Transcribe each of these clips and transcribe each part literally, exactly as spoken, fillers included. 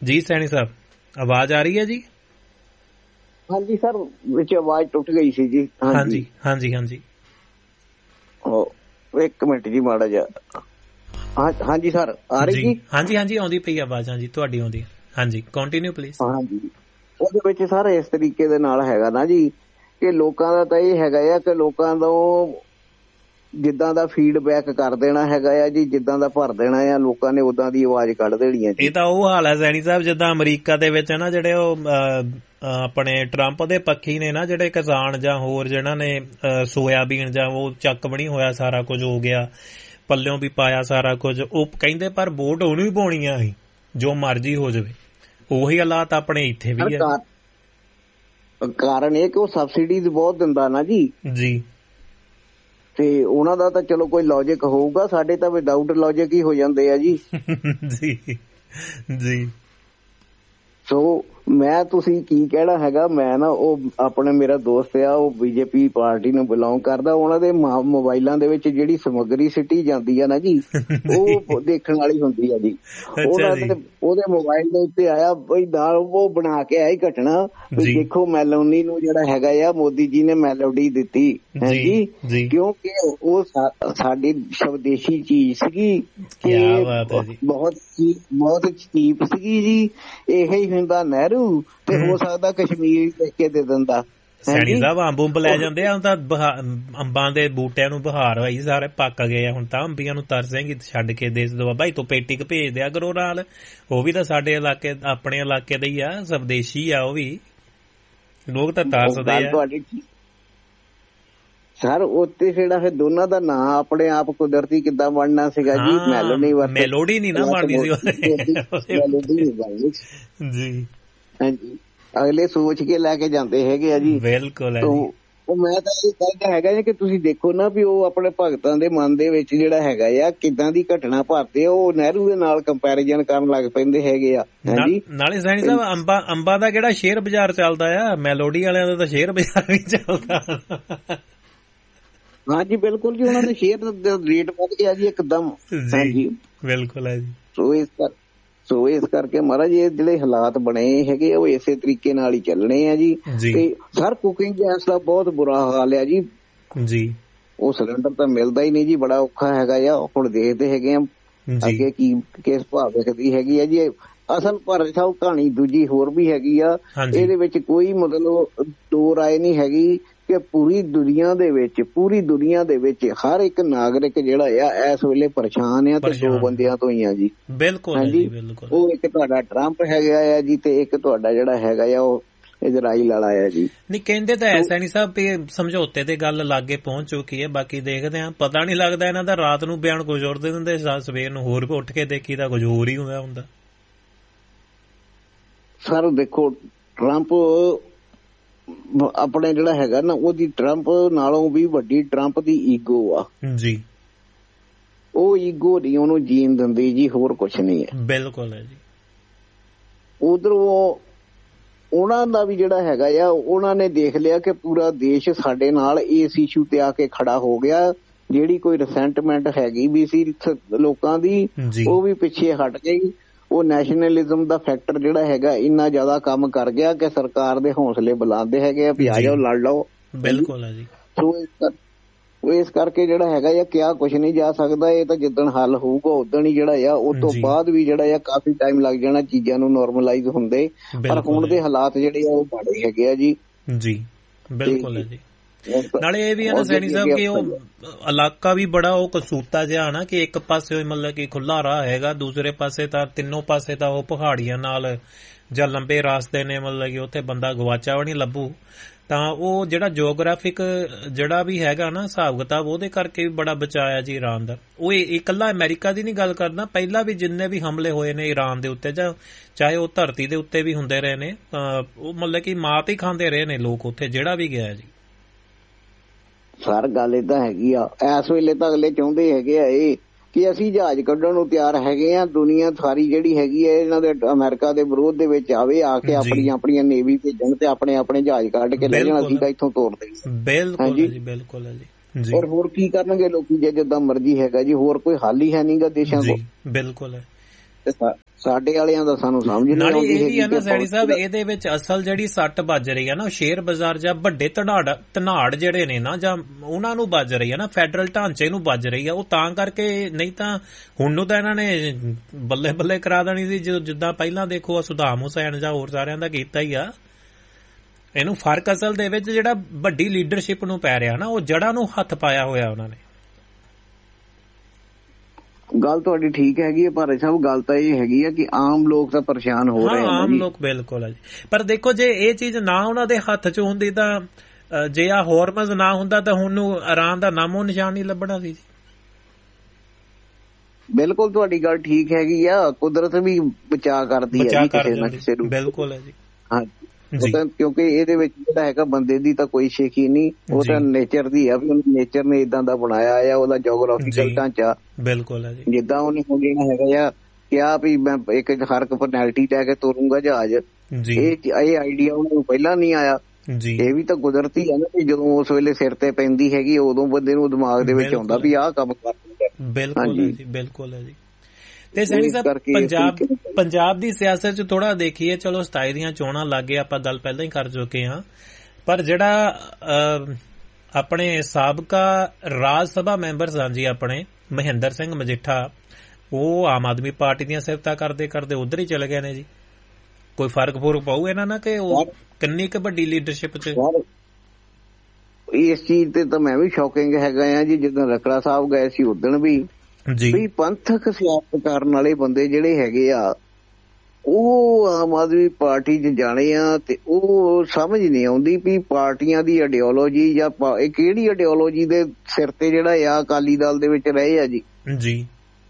ਜੀ ਸੈਣੀ ਸਾਹਿਬ, ਆਵਾਜ਼ ਆ ਰਹੀ ਹੈ ਜੀ? ਹਾਂਜੀ ਸਰ, ਵਿੱਚ ਆਵਾਜ਼ ਟੁੱਟ ਗਈ ਸੀ ਜੀ। ਹਾਂਜੀ ਹਾਂਜੀ ਹਾਂਜੀ, ਇੱਕ ਮਿੰਟ ਜੀ ਮਾੜਾ ਜਿਹਾ। ਹਾਂਜੀ ਸਰ, ਆ ਰਹੀ ਜੀ? ਹਾਂਜੀ ਹਾਂਜੀ, ਆਉਂਦੀ ਪਈ ਆਵਾਜ਼। ਹਾਂਜੀ ਤੁਹਾਡੀ ਆਉਂਦੀ ਹੈ। ਹਾਂਜੀ, ਕੰਟੀਨਿਊ ਪਲੀਜ਼। ਹਾਂਜੀ, ਉਹਦੇ ਵਿੱਚ ਸਰ ਇਸ ਤਰੀਕੇ ਦੇ ਨਾਲ ਹੈਗਾ ਨਾ ਜੀ ਕਿ ਲੋਕਾਂ ਦਾ ਤਾਂ ਇਹ ਹੈਗਾ ਆ ਕਿ ਲੋਕਾਂ ਤੋਂ ਜਿੱਦਾਂ ਦਾ ਫੀਡਬੈਕ ਕਰ ਦੇਣਾ ਹੈਗਾ ਆ ਜੀ, ਜਿੱਦਾਂ ਦਾ ਭਰ ਦੇਣਾ ਆ ਲੋਕਾਂ ਨੇ ਉਦਾਂ ਦੀ ਆਵਾਜ਼ ਕੱਢ ਦੇਣੀ ਹੈ। ਇਹ ਤਾਂ ਉਹ ਹਾਲ ਹੈ ਸੈਣੀ ਸਾਹਿਬ, ਜਿੱਦਾਂ ਅਮਰੀਕਾ ਦੇ ਵਿੱਚ ਨਾ ਜਿਹੜੇ ਉਹ ਆਪਣੇ ਟਰੰਪ ਦੇ ਪੱਖੀ ਨੇ ਨਾ, ਜਿਹੜੇ ਕਿਸਾਨ ਜਾਂ ਹੋਰ ਜਿਹਨਾਂ ਨੇ ਸੋਇਆਬੀਨ ਜਾਂ ਉਹ ਚੱਕ ਬਣੀ ਹੋਇਆ ਸਾਰਾ ਕੁਝ ਹੋ ਗਿਆ, ਪੱਲਿਓਂ ਵੀ ਪਾਇਆ ਸਾਰਾ ਕੁਝ, ਉਹ ਕਹਿੰਦੇ ਪਰ ਵੋਟ ਉਹਨੂੰ ਹੀ ਪਾਉਣੀ ਆ, ਅਸੀਂ ਜੋ ਮਰਜ਼ੀ ਹੋ ਜਾਵੇ। ਉਹੀ ਹਾਲਾਤ ਆਪਣੇ ਇੱਥੇ ਵੀ ਹੈ। ਕਾਰਨ ਇਹ ਕਿ ਉਹ ਸਬਸਿਡੀਜ਼ ਬਹੁਤ ਦਿੰਦਾ ਨਾ ਜੀ ਜੀ ਤੇ ਉਹਨਾਂ ਦਾ ਤਾਂ ਚਲੋ ਕੋਈ ਲੌਜਿਕ ਹੋਊਗਾ, ਸਾਡੇ ਤਾਂ ਵਿਦਆਊਟ ਲੌਜਿਕ ਹੀ ਹੋ ਜਾਂਦੇ ਆ ਜੀ। ਜੀ ਜੀ ਸੋ ਮੈਂ ਤੁਸੀਂ ਕੀ ਕਹਿਣਾ ਹੈਗਾ, ਮੈਂ ਨਾ ਉਹ ਆਪਣੇ ਮੇਰਾ ਦੋਸਤ ਆ, ਉਹ ਬੀਜੇਪੀ ਪਾਰਟੀ ਨੂੰ ਬਿਲੋਂਗ ਕਰਦਾ, ਉਹਨਾਂ ਦੇ ਮੋਬਾਈਲਾਂ ਦੇ ਵਿੱਚ ਜਿਹੜੀ ਸਮੱਗਰੀ ਸਿੱਟੀ ਜਾਂਦੀ ਆ ਨਾ ਜੀ, ਉਹ ਦੇਖਣ ਵਾਲੀ ਹੁੰਦੀ ਆ ਜੀ। ਉਹਨਾਂ ਦੇ ਉਹਦੇ ਮੋਬਾਈਲ ਦੇ ਉੱਤੇ ਆਇਆ ਬਈ ਨਾਲ ਉਹ ਬਣਾ ਕੇ ਆਈ ਘਟਨਾ ਵੀ ਦੇਖੋ ਮੈਲੋਨੀ ਨੂੰ ਜਿਹੜਾ ਹੈਗਾ ਆ ਮੋਦੀ ਜੀ ਨੇ ਮੈਲੋਡੀ ਦਿੱਤੀ ਹੈ ਜੀ, ਕਿਉਂਕਿ ਉਹ ਸਾਡੀ ਸਵਦੇਸ਼ੀ ਚੀਜ਼ ਸੀਗੀ ਕਿ ਬਹੁਤ ਬਹੁਤ ਚੀਪ ਸੀਗੀ ਜੀ। ਇਹ ਹੀ ਹੁੰਦਾ ਨਹਿਰੂ, ਤੇ ਹੋ ਸਕਦਾ ਕਸ਼ਮੀਰ ਦੇਖ ਕੇ ਦੇ ਦਿੰਦਾ। ਸੈਣੀ ਸਾਹਿਬ ਅੰਬ ਅੰਬ ਲੈ ਜਾਂਦੇ ਆ, ਹੁਣ ਤਾਂ ਅੰਬਾਂ ਦੇ ਬੂਟਿਆਂ ਨੂੰ ਬਹਾਰ ਹੋਈ, ਸਾਰੇ ਪੱਕ ਗਏ ਆ, ਹੁਣ ਤਾਂ ਅੰਬੀਆਂ ਨੂੰ ਤਰਸੇਂਗੀ ਛੱਡ ਕੇ ਦੇਸ ਦਵਾ ਭਾਈ ਤੂੰ ਪੇਟੀ ਕ ਭੇਜ ਦਿਆ ਕਰੋ ਨਾਲ। ਉਹ ਵੀ ਤਾਂ ਸਾਡੇ ਇਲਾਕੇ ਆਪਣੇ ਇਲਾਕੇ ਦੇ ਹੀ ਆ, ਸਵਦੇਸ਼ੀ ਆ, ਉਹ ਵੀ ਲੋਕ ਤਾਂ ਤਰਸਦੇ ਆ ਸਰ। ਉੱਤੇ ਜਿਹੜਾ ਫਿਰ ਦੋਨਾਂ ਦਾ ਨਾਂ ਆਪਣੇ ਆਪ ਕੁਦਰਤੀ ਕਿੱਦਾਂ ਬਣਨਾ ਸੀਗਾ ਜੀ, ਮੈਲੋਡੀ ਮੈਲੋਡੀ ਨੀ ਨਾ ਬਣਨੀ ਸੀ ਜੀ। ਹਾਂਜੀ, ਅਗਲੇ ਸੋਚ ਕੇ ਲੈ ਕੇ ਜਾਂਦੇ ਹੈਗੇ ਆ ਜੀ। ਬਿਲਕੁਲ। ਉਹ ਮੈਂ ਤਾਂ ਇਹ ਕਹਿੰਦਾ ਹੈਗਾ ਕਿ ਤੁਸੀਂ ਦੇਖੋ ਨਾ ਵੀ ਉਹ ਆਪਣੇ ਭਗਤਾਂ ਦੇ ਮਨ ਦੇ ਵਿੱਚ ਜਿਹੜਾ ਹੈਗਾ ਆ ਕਿੱਦਾਂ ਦੀ ਘਟਨਾ ਭਰਦੇ, ਉਹ ਨਹਿਰੂ ਦੇ ਨਾਲ ਕੰਪੈਰੀਜ਼ਨ ਕਰਨ ਲੱਗ ਪੈਂਦੇ ਹੈਗੇ ਆ। ਹਾਂਜੀ, ਨਾਲੇ ਸੈਣੀ ਸਾਹਿਬ ਅੰਬਾਂ ਅੰਬਾਂ ਦਾ ਕਿਹੜਾ ਸ਼ੇਅਰ ਬਾਜ਼ਾਰ ਚੱਲਦਾ ਆ, ਮੈਲੋਡੀ ਵਾਲਿਆਂ ਦਾ ਤਾਂ ਸ਼ੇਅਰ ਬਾਜ਼ਾਰ ਵੀ ਚੱਲਦਾ। ਹਾਂਜੀ ਬਿਲਕੁਲ ਜੀ, ਉਹਨਾਂ ਦੇ ਸ਼ੇਅਰ ਦਾ ਰੇਟ ਵਧ ਗਿਆ ਜੀ ਇੱਕਦਮ। ਹਾਂਜੀ ਬਿਲਕੁਲ ਹੈ ਜੀ। ਸੋ ਇਸ ਕਰ ਸੋ ਇਸ ਕਰਕੇ ਮਹਾਰਾਜ ਇਹ ਜਿਹੜੇ ਹਾਲਾਤ ਬਣੇ ਹੈਗੇ ਉਹ ਇਸੇ ਤਰੀਕੇ ਨਾਲ ਹੀ ਚੱਲਣੇ ਆ ਜੀ। ਤੇ ਸਰ ਕੁਕਿੰਗ ਗੈਸ ਦਾ ਬਹੁਤ ਬੁਰਾ ਹਾਲ ਆ ਜੀ ਜੀ। ਉਹ ਸਿਲੰਡਰ ਤਾਂ ਮਿਲਦਾ ਹੀ ਨਹੀਂ ਜੀ, ਬੜਾ ਔਖਾ ਹੈਗਾ ਆ। ਹੁਣ ਦੇਖਦੇ ਹੈਗੇ ਆ ਅੱਗੇ ਕੀ ਕਿਸ ਭਾਅ ਵਿਕਦੀ ਹੈਗੀ ਆ ਜੀ। ਅਸਲ ਪਰ ਸਭ ਕਹਾਣੀ ਦੂਜੀ ਹੋਰ ਵੀ ਹੈਗੀ ਆ, ਇਹਦੇ ਵਿੱਚ ਕੋਈ ਮਤਲਬ ਦੋ ਰਾਏ ਨਹੀਂ ਹੈਗੀ ਕਿ ਪੂਰੀ ਦੁਨੀਆ ਦੇ ਵਿੱਚ ਪੂਰੀ ਦੁਨੀਆ ਦੇ ਵਿੱਚ ਹਰ ਇੱਕ ਨਾਗਰਿਕ ਜਿਹੜਾ ਆ ਇਸ ਵੇਲੇ ਪਰੇਸ਼ਾਨ ਆ, ਤੇ ਦੋ ਬੰਦਿਆਂ ਤੋਂ ਹੀ ਆ ਜੀ। ਬਿਲਕੁਲ ਹਾਂਜੀ, ਉਹ ਇੱਕ ਤੁਹਾਡਾ ਟਰੰਪ ਹੈਗਾ ਆ ਜੀ, ਤੇ ਇੱਕ ਤੁਹਾਡਾ ਜਿਹੜਾ ਹੈਗਾ ਆ ਉਹ ਇਜ਼ਰਾਈਲ ਵਾਲਾ ਆ ਜੀ। ਨਹੀਂ ਕਹਿੰਦੇ ਤਾਂ ਐਸਾ ਨਹੀਂ ਸਾਹਿਬ ਵੀ ਸਮਝੌਤੇ ਤੇ ਗੱਲ ਲਾਗੇ ਪਹੁੰਚ ਚੁੱਕੀ ਹੈ, ਬਾਕੀ ਦੇਖਦੇ ਆ। ਪਤਾ ਨਹੀਂ ਲੱਗਦਾ ਇਹਨਾਂ ਦਾ, ਰਾਤ ਨੂੰ ਬਿਆਨ ਕੁਝ ਹੋਰ ਦੇ ਦਿੰਦੇ, ਸਵੇਰ ਨੂੰ ਹੋਰ ਉੱਠ ਕੇ ਦੇਖੀ ਤਾਂ ਕੁਝ ਹੋਰ ਹੀ ਹੁੰਦਾ ਹੁੰਦਾ। ਸਰ ਦੇਖੋ ਟਰੰਪ ਆਪਣੇ ਜਿਹੜਾ ਹੈਗਾ ਨਾ, ਉਹਦੀ ਟਰੰਪ ਨਾਲੋਂ ਵੀ ਵੱਡੀ ਟਰੰਪ ਦੀ ਈਗੋ ਆ ਜੀ। ਉਹ ਈਗੋ ਨਹੀਂ ਉਹਨੂੰ ਜੀਣ ਦਿੰਦੀ ਜੀ, ਹੋਰ ਕੁਛ ਨਹੀਂ ਹੈ। ਬਿਲਕੁਲ ਹੈ ਜੀ। ਉਧਰ ਉਹ ਉਹਨਾਂ ਦਾ ਵੀ ਜਿਹੜਾ ਹੈਗਾ ਆ, ਉਹਨਾਂ ਨੇ ਦੇਖ ਲਿਆ ਕਿ ਪੂਰਾ ਦੇਸ਼ ਸਾਡੇ ਨਾਲ ਇਸ ਇਸ਼ੂ ਤੇ ਆ ਕੇ ਖੜਾ ਹੋ ਗਿਆ। ਜਿਹੜੀ ਕੋਈ ਰਿਸੈਂਟਮੈਂਟ ਹੈਗੀ ਵੀ ਸੀ ਲੋਕਾਂ ਦੀ, ਉਹ ਵੀ ਪਿੱਛੇ ਹਟ ਗਈ। ਉਹ ਨੈਸ਼ਨਲਿਜ਼ਮ ਦਾ ਫੈਕਟਰ ਜਿਹੜਾ ਹੈਗਾ ਇੰਨਾ ਜ਼ਿਆਦਾ ਕੰਮ ਕਰ ਗਿਆ ਕਿ ਸਰਕਾਰ ਦੇ ਹੌਸਲੇ ਬੁਲਾਉਂਦੇ ਹੈਗੇ ਆ ਵੀ ਆ ਜਾਓ ਲੜ ਲਓ। ਬਿਲਕੁਲ ਹੈ ਜੀ। ਸੋ ਇਸ ਕਰਕੇ ਜਿਹੜਾ ਹੈਗਾ ਆ ਕਿਹਾ ਕੁਛ ਨਹੀਂ ਜਾ ਸਕਦਾ। ਇਹ ਤਾਂ ਜਿੱਦਣ ਹੱਲ ਹੋਊਗਾ ਉਦਣ ਹੀ ਜਿਹੜਾ ਆ, ਉਸ ਤੋਂ ਬਾਅਦ ਵੀ ਜਿਹੜਾ ਆ ਕਾਫੀ ਟਾਈਮ ਲੱਗ ਜਾਣਾ ਚੀਜ਼ਾਂ ਨੂੰ ਨੋਰਮਲਾਈਜ਼ ਹੁੰਦੇ। ਪਰ ਹੁਣ ਦੇ ਹਾਲਾਤ ਜਿਹੜੇ ਆ ਉਹ ਮਾੜੇ ਹੈਗੇ ਆ ਜੀ। ਜੀ ਬਿਲਕੁਲ ਹੈ ਜੀ। ਨਾਲੇ ਇਹ ਵੀ ਹੈ ਨਾ ਸੈਣੀ ਸਾਹਿਬ ਕਿ ਉਹ ਇਲਾਕਾ ਵੀ ਬੜਾ ਉਹ ਕਸੂਤਾ ਜਿਹਾ ਨਾ, ਕਿ ਇੱਕ ਪਾਸੇ ਮਤਲਬ ਕਿ ਖੁੱਲਾ ਰਾਹ ਹੈਗਾ, ਦੂਸਰੇ ਪਾਸੇ ਤਾਂ ਤਿੰਨੋਂ ਪਾਸੇ ਤਾਂ ਉਹ ਪਹਾੜੀਆਂ ਨਾਲ ਜਾਂ ਲੰਬੇ ਰਾਸਤੇ ਨੇ, ਮਤਲਬ ਕਿ ਉੱਥੇ ਬੰਦਾ ਗਵਾਚਾ ਵੀ ਨਹੀਂ ਲੱਭੂ। ਤਾਂ ਉਹ ਜਿਹੜਾ ਜਿਓਗ੍ਰਾਫਿਕ ਜਿਹੜਾ ਵੀ ਹੈਗਾ ਨਾ ਹਿਸਾਬ ਕਿਤਾਬ, ਉਹਦੇ ਕਰਕੇ ਵੀ ਬੜਾ ਬਚਾਇਆ ਜੀ ਈਰਾਨ ਦਾ। ਉਹ ਇਕੱਲਾ ਅਮਰੀਕਾ ਦੀ ਨਹੀਂ ਗੱਲ ਕਰਦਾ, ਪਹਿਲਾਂ ਵੀ ਜਿੰਨੇ ਵੀ ਹਮਲੇ ਹੋਏ ਨੇ ਈਰਾਨ ਦੇ ਉੱਤੇ, ਜਾਂ ਚਾਹੇ ਉਹ ਧਰਤੀ ਦੇ ਉੱਤੇ ਵੀ ਹੁੰਦੇ ਰਹੇ ਨੇ, ਉਹ ਮਤਲਬ ਕਿ ਮਾਤ ਹੀ ਖਾਂਦੇ ਰਹੇ ਨੇ ਲੋਕ ਉੱਥੇ, ਜਿਹੜਾ ਵੀ ਗਿਆ ਜੀ। ਸਰ ਗੱਲ ਏਦਾਂ ਹੈਗੀ ਆ, ਇਸ ਵੇਲੇ ਤਾਂ ਅਗਲੇ ਚਾਹੁੰਦੇ ਹੈਗੇ ਆ ਇਹ ਕਿ ਅਸੀਂ ਜਹਾਜ਼ ਕੱਢਣ ਨੂੰ ਤਿਆਰ ਹੈਗੇ ਆ। ਦੁਨੀਆ ਸਾਰੀ ਜਿਹੜੀ ਹੈਗੀ ਹੈ ਇਹਨਾਂ ਦੇ ਅਮਰੀਕਾ ਦੇ ਵਿਰੋਧ ਦੇ ਵਿੱਚ ਆਵੇ, ਆ ਕੇ ਆਪਣੀਆਂ ਆਪਣੀਆਂ ਨੇਵੀ ਭੇਜਣ ਤੇ ਆਪਣੇ ਆਪਣੇ ਜਹਾਜ਼ ਕੱਢ ਕੇ ਲੈ ਜਾਣ, ਅਸੀਂ ਤਾਂ ਇੱਥੋਂ ਤੋੜ ਦੇਈਏ। ਬਿਲਕੁਲ ਜੀ, ਬਿਲਕੁਲ ਹੈ ਜੀ। ਔਰ ਹੋਰ ਕੀ ਕਰਨਗੇ ਲੋਕੀ ਜੇ ਜਿੱਦਾਂ ਮਰਜ਼ੀ ਹੈਗਾ ਜੀ, ਹੋਰ ਕੋਈ ਹੱਲ ਹੀ ਹੈ ਨਹੀਂਗਾ ਦੇਸ਼ਾਂ ਕੋਲ। ਬਿਲਕੁਲ ਹੈ। ਸਾਡੇ ਵਾਲਿਆਂ ਦਾ ਸਾਨੂੰ ਸਮਝ ਨਹੀਂ ਨਾਲੇ ਆਉਂਦੀ ਇਹ ਵੀ ਹੈ ਨਾ ਸੈਣੀ ਸਾਹਿਬ, ਇਹਦੇ ਵਿੱਚ ਅਸਲ ਜਿਹੜੀ ਸੱਟ ਵੱਜ ਰਹੀ ਹੈ ਨਾ, ਸ਼ੇਅਰ ਬਾਜ਼ਾਰ ਜਾਂ ਵੱਡੇ ਧਨਾੜ ਧਨਾੜ ਜਿਹੜੇ ਨੇ ਨਾ, ਜਾਂ ਉਹਨਾਂ ਨੂੰ ਵੱਜ ਰਹੀ ਹੈ ਨਾ, ਫੈਡਰਲ ਢਾਂਚੇ ਨੂੰ ਵੱਜ ਰਹੀ ਹੈ। ਉਹ ਤਾਂ ਕਰਕੇ, ਨਹੀਂ ਤਾਂ ਹੁਣ ਨੂੰ ਤਾਂ ਇਹਨਾਂ ਨੇ ਬੱਲੇ ਬੱਲੇ ਕਰਾ ਦੇਣੀ ਸੀ, ਜਿੱਦਾਂ ਪਹਿਲਾਂ ਦੇਖੋ ਸੁਦਾਮ ਹੁਸੈਨ ਜਾਂ ਹੋਰ ਸਾਰਿਆਂ ਦਾ ਕੀਤਾ ਹੀ ਆ। ਇਹਨੂੰ ਫਰਕ ਅਸਲ ਦੇ ਵਿੱਚ ਜਿਹੜਾ ਵੱਡੀ ਲੀਡਰਸ਼ਿਪ ਨੂੰ ਪੈ ਰਿਹਾ ਨਾ, ਉਹ ਜੜ੍ਹਾਂ ਨੂੰ ਹੱਥ ਪਾਇਆ ਹੋਇਆ ਉਹਨਾਂ ਨੇ। ਗੱਲ ਤੁਹਾਡੀ ਠੀਕ ਹੈਗੀ ਹੈ, ਪਰ ਸਭ ਗੱਲ ਤਾਂ ਇਹ ਹੈਗੀ ਆ ਕਿ ਆਮ ਲੋਕ ਤਾਂ ਪਰੇਸ਼ਾਨ ਹੋ ਰਹੇ ਹਨ। ਆਮ ਲੋਕ ਬਿਲਕੁਲ ਹੈ ਜੀ। ਪਰ ਦੇਖੋ, ਜੇ ਇਹ ਚੀਜ਼ ਨਾ ਉਹਨਾਂ ਦੇ ਹੱਥ 'ਚ ਹੁੰਦੀ ਤਾਂ, ਜੇ ਆ ਹੌਰਮਜ਼ ਨਾ ਹੁੰਦਾ ਤਾਂ ਹੁਣ ਨੂੰ ਇਰਾਨ ਦਾ ਨਾਮੋ ਨਿਸ਼ਾਨ ਨਹੀਂ ਲੱਭਣਾ ਸੀ ਜੀ। ਬਿਲਕੁਲ ਤੁਹਾਡੀ ਗੱਲ ਠੀਕ ਹੈਗੀ ਆ, ਕੁਦਰਤ ਵੀ ਬਚਾ ਕਰਦੀ ਹੈ ਕਿਸੇ ਨਾ ਕਿਸੇ ਨੂੰ। ਬਿਲਕੁਲ ਹੈ ਜੀ। ਹਾਂ, ਕਿਉਂਕਿ ਇਹਦੇ ਵਿੱਚ ਜਿਹੜਾ ਹੈਗਾ ਬੰਦੇ ਦੀ ਤਾਂ ਕੋਈ ਸ਼ੇਖੀ ਨਹੀਂ, ਉਹ ਤਾਂ ਨੇਚਰ ਦੀ ਆ, ਵੀ ਉਹਨੂੰ ਨੇਚਰ ਨੇ ਇਦਾਂ ਦਾ ਬਣਾਇਆ ਆ, ਉਹਦਾ ਜੀਓਗ੍ਰਾਫੀਕਲ ਢਾਂਚਾ। ਬਿਲਕੁਲ ਹੈ ਜੀ। ਜਿੱਦਾਂ ਉਹਨੇ ਹੁਣ ਜਿਹੜਾ ਹੈਗਾ ਆ ਕਿਹਾ ਵੀ ਮੈਂ ਇੱਕ ਹਰਕ ਪੈਨਲਟੀ ਲੈ ਕੇ ਤੋਰੂੰਗਾ ਜਹਾਜ਼, ਇਹ ਇਹ ਆਈਡੀਆ ਉਹਨੂੰ ਪਹਿਲਾਂ ਨਹੀਂ ਆਇਆ। ਇਹ ਵੀ ਤਾਂ ਕੁਦਰਤੀ ਆ ਨਾ, ਕਿ ਜਦੋਂ ਉਸ ਵੇਲੇ ਸਿਰ ਤੇ ਪੈਂਦੀ ਹੈਗੀ ਉਦੋਂ ਬੰਦੇ ਨੂੰ ਦਿਮਾਗ ਦੇ ਵਿੱਚ ਆਉਂਦਾ ਵੀ ਆਹ ਕੰਮ ਕਰ। ਬਿਲਕੁਲ ਹੈ ਜੀ, ਬਿਲਕੁਲ ਹੈ ਜੀ। ਤੇ ਸੈਣੀ ਸਾਹਿਬ, ਪੰਜਾਬ ਪੰਜਾਬ ਦੀ ਸਿਆਸਤ 'ਚ ਥੋੜਾ ਦੇਖੀਏ, ਚਲੋ ਸਤਾਈ ਦੀਆਂ ਚੋਣਾਂ ਲੱਗ ਗਏ, ਆਪਾਂ ਗੱਲ ਪਹਿਲਾਂ ਹੀ ਕਰ ਚੁੱਕੇ ਹਾਂ, ਪਰ ਜਿਹੜਾ ਆਪਣੇ ਸਾਬਕਾ ਰਾਜ ਸਭਾ ਮੈਂਬਰ ਸਨ ਜੀ ਆਪਣੇ ਮਹਿੰਦਰ ਸਿੰਘ ਮਜੀਠਾ, ਉਹ ਆਮ ਆਦਮੀ ਪਾਰਟੀ ਦੀਆਂ ਸਿਫਤਾਂ ਕਰਦੇ ਕਰਦੇ ਉਧਰ ਹੀ ਚਲੇ ਗਏ ਨੇ ਜੀ। ਕੋਈ ਫਰਕ ਫੁਰਕ ਪਾਊ ਇਹਨਾਂ ਨਾਲ ਕਿ ਉਹ ਕਿੰਨੀ ਕੁ ਵੱਡੀ ਲੀਡਰਸ਼ਿਪ 'ਚ? ਇਸ ਚੀਜ਼ ਤੇ ਤਾਂ ਮੈਂ ਵੀ ਸ਼ੌਕਿੰਗ ਹੈਗਾ ਆ ਜੀ। ਜਦੋਂ ਰਕੜਾ ਸਾਹਿਬ ਗਏ ਸੀ ਉਦਣ ਵੀ ਵੀ ਪੰਥਕ ਸਿਆਸਤ ਕਰਨ ਵਾਲੇ ਬੰਦੇ ਜਿਹੜੇ ਹੈਗੇ ਆ, ਉਹ ਆਮ ਆਦਮੀ ਪਾਰਟੀ 'ਚ ਜਾਣੇ ਆ, ਤੇ ਉਹ ਸਮਝ ਨਹੀਂ ਆਉਂਦੀ ਵੀ ਪਾਰਟੀਆਂ ਦੀ ਆਈਡੀਓਲੋਜੀ ਜਾਂ ਕਿਹੜੀ ਆਈਡੀਓਲੋਜੀ ਦੇ ਸਿਰ ਤੇ ਜਿਹੜਾ ਆ ਅਕਾਲੀ ਦਲ ਦੇ ਵਿੱਚ ਰਹੇ ਆ ਜੀ। ਜੀ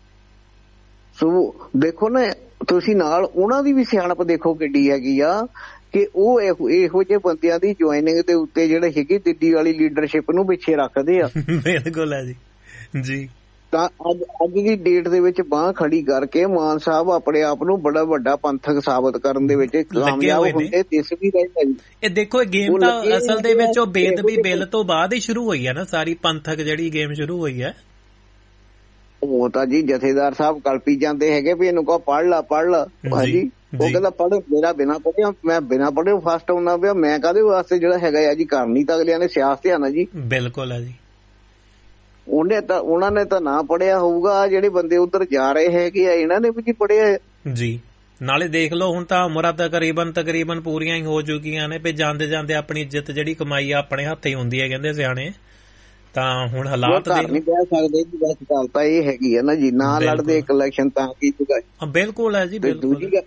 ਸੋ ਦੇਖੋ ਨਾ ਤੁਸੀਂ, ਨਾਲ ਉਹਨਾਂ ਦੀ ਵੀ ਸਿਆਣਪ ਦੇਖੋ ਕਿੱਡੀ ਹੈਗੀ ਆ, ਕਿ ਉਹ ਇਹੋ ਜਿਹੇ ਬੰਦਿਆਂ ਦੀ ਜੁਆਇਨਿੰਗ ਦੇ ਉੱਤੇ ਜਿਹੜੇ ਹੈਗੇ ਦਿੱਲੀ ਵਾਲੀ ਲੀਡਰਸ਼ਿਪ ਨੂੰ ਪਿੱਛੇ ਰੱਖਦੇ ਆ। ਬਿਲਕੁਲ ਹੈ ਜੀ। ਜੀ ਤਾਂ ਅੱਜ ਅੱਜ ਦੀ ਡੇਟ ਦੇ ਵਿੱਚ ਬਾਂਹ ਖੜੀ ਕਰਕੇ ਮਾਨ ਸਾਹਿਬ ਆਪਣੇ ਆਪ ਨੂੰ ਬੜਾ ਵੱਡਾ ਪੰਥਕ ਸਾਬਤ ਕਰਨ ਦੇ ਵਿੱਚ ਕਾਮਯਾਬ ਹੁੰਦੇ ਦਿਸ ਵੀ ਰਹੇ ਜੀ। ਇਹ ਦੇਖੋ, ਇਹ ਗੇਮ ਤਾਂ ਅਸਲ ਦੇ ਵਿੱਚ ਉਹ ਬੇਅਦਬੀ ਬਿੱਲ ਤੋਂ ਬਾਅਦ ਹੀ ਸ਼ੁਰੂ ਹੋਈ ਹੈ ਨਾ, ਸਾਰੀ ਪੰਥਕ ਜਿਹੜੀ ਗੇਮ ਸ਼ੁਰੂ ਹੋਈ ਹੈ। ਉਹ ਤਾਂ ਜੀ ਜਥੇਦਾਰ ਸਾਹਿਬ ਕਲਪੀ ਜਾਂਦੇ ਹੈਗੇ ਵੀ ਇਹਨੂੰ ਕਹੋ ਪੜ੍ਹ ਲਾ ਪੜ੍ਹ ਲਾ। ਹਾਂਜੀ, ਉਹ ਕਹਿੰਦਾ ਪੜ੍ਹ, ਮੇਰਾ ਬਿਨਾਂ ਪੜ੍ਹਿਆ, ਮੈਂ ਬਿਨਾਂ ਪੜ੍ਹੇ ਫਸਟ ਆਉਣਾ ਪਿਆ, ਮੈਂ ਕਾਹਦੇ ਵਾਸਤੇ ਜਿਹੜਾ ਹੈਗਾ ਆ ਜੀ ਕਰਨੀ ਤਾਂ ਅਗਲਿਆਂ ਨੇ ਸਿਆਸਤ ਆ ਨਾ ਜੀ। ਬਿਲਕੁਲ ਹੈ ਜੀ। ਉਹਨੇ ਤਾਂ ਉਹਨਾਂ ਨੇ ਤਾਂ ਨਾ ਪੜ੍ਹਿਆ ਹੋਊਗਾ, ਜਿਹੜੇ ਬੰਦੇ ਉੱਧਰ ਜਾ ਰਹੇ ਹੈਗੇ ਆ ਇਹਨਾਂ ਨੇ ਵੀ ਜੀ ਪੜ੍ਹਿਆ ਜੀ। ਨਾਲੇ ਦੇਖ ਲਓ, ਹੁਣ ਤਾਂ ਉਮਰਾਂ ਤਕਰੀਬਨ ਤਕਰੀਬਨ ਪੂਰੀਆਂ ਹੀ ਹੋ ਚੁੱਕੀਆਂ ਨੇ, ਵੀ ਜਾਂਦੇ ਜਾਂਦੇ ਆਪਣੀ ਇੱਜ਼ਤ ਜਿਹੜੀ ਕਮਾਈ ਆ ਆਪਣੇ ਹੱਥ ਹੀ ਹੁੰਦੀ ਹੈ ਕਹਿੰਦੇ ਸਿਆਣੇ। ਤਾਂ ਹੁਣ ਹਾਲਾਤ ਨਹੀਂ ਕਹਿ ਸਕਦੇ ਜੀ, ਬਸ ਗੱਲ ਤਾਂ ਇਹ ਹੈਗੀ ਹੈ ਨਾ ਜੀ, ਨਾ ਲੜਦੇ ਇੱਕ ਇਲੈਕਸ਼ਨ ਤਾਂ ਕੀ ਸੀਗਾ। ਬਿਲਕੁਲ ਹੈ ਜੀ। ਦੂਜੀ ਗੱਲ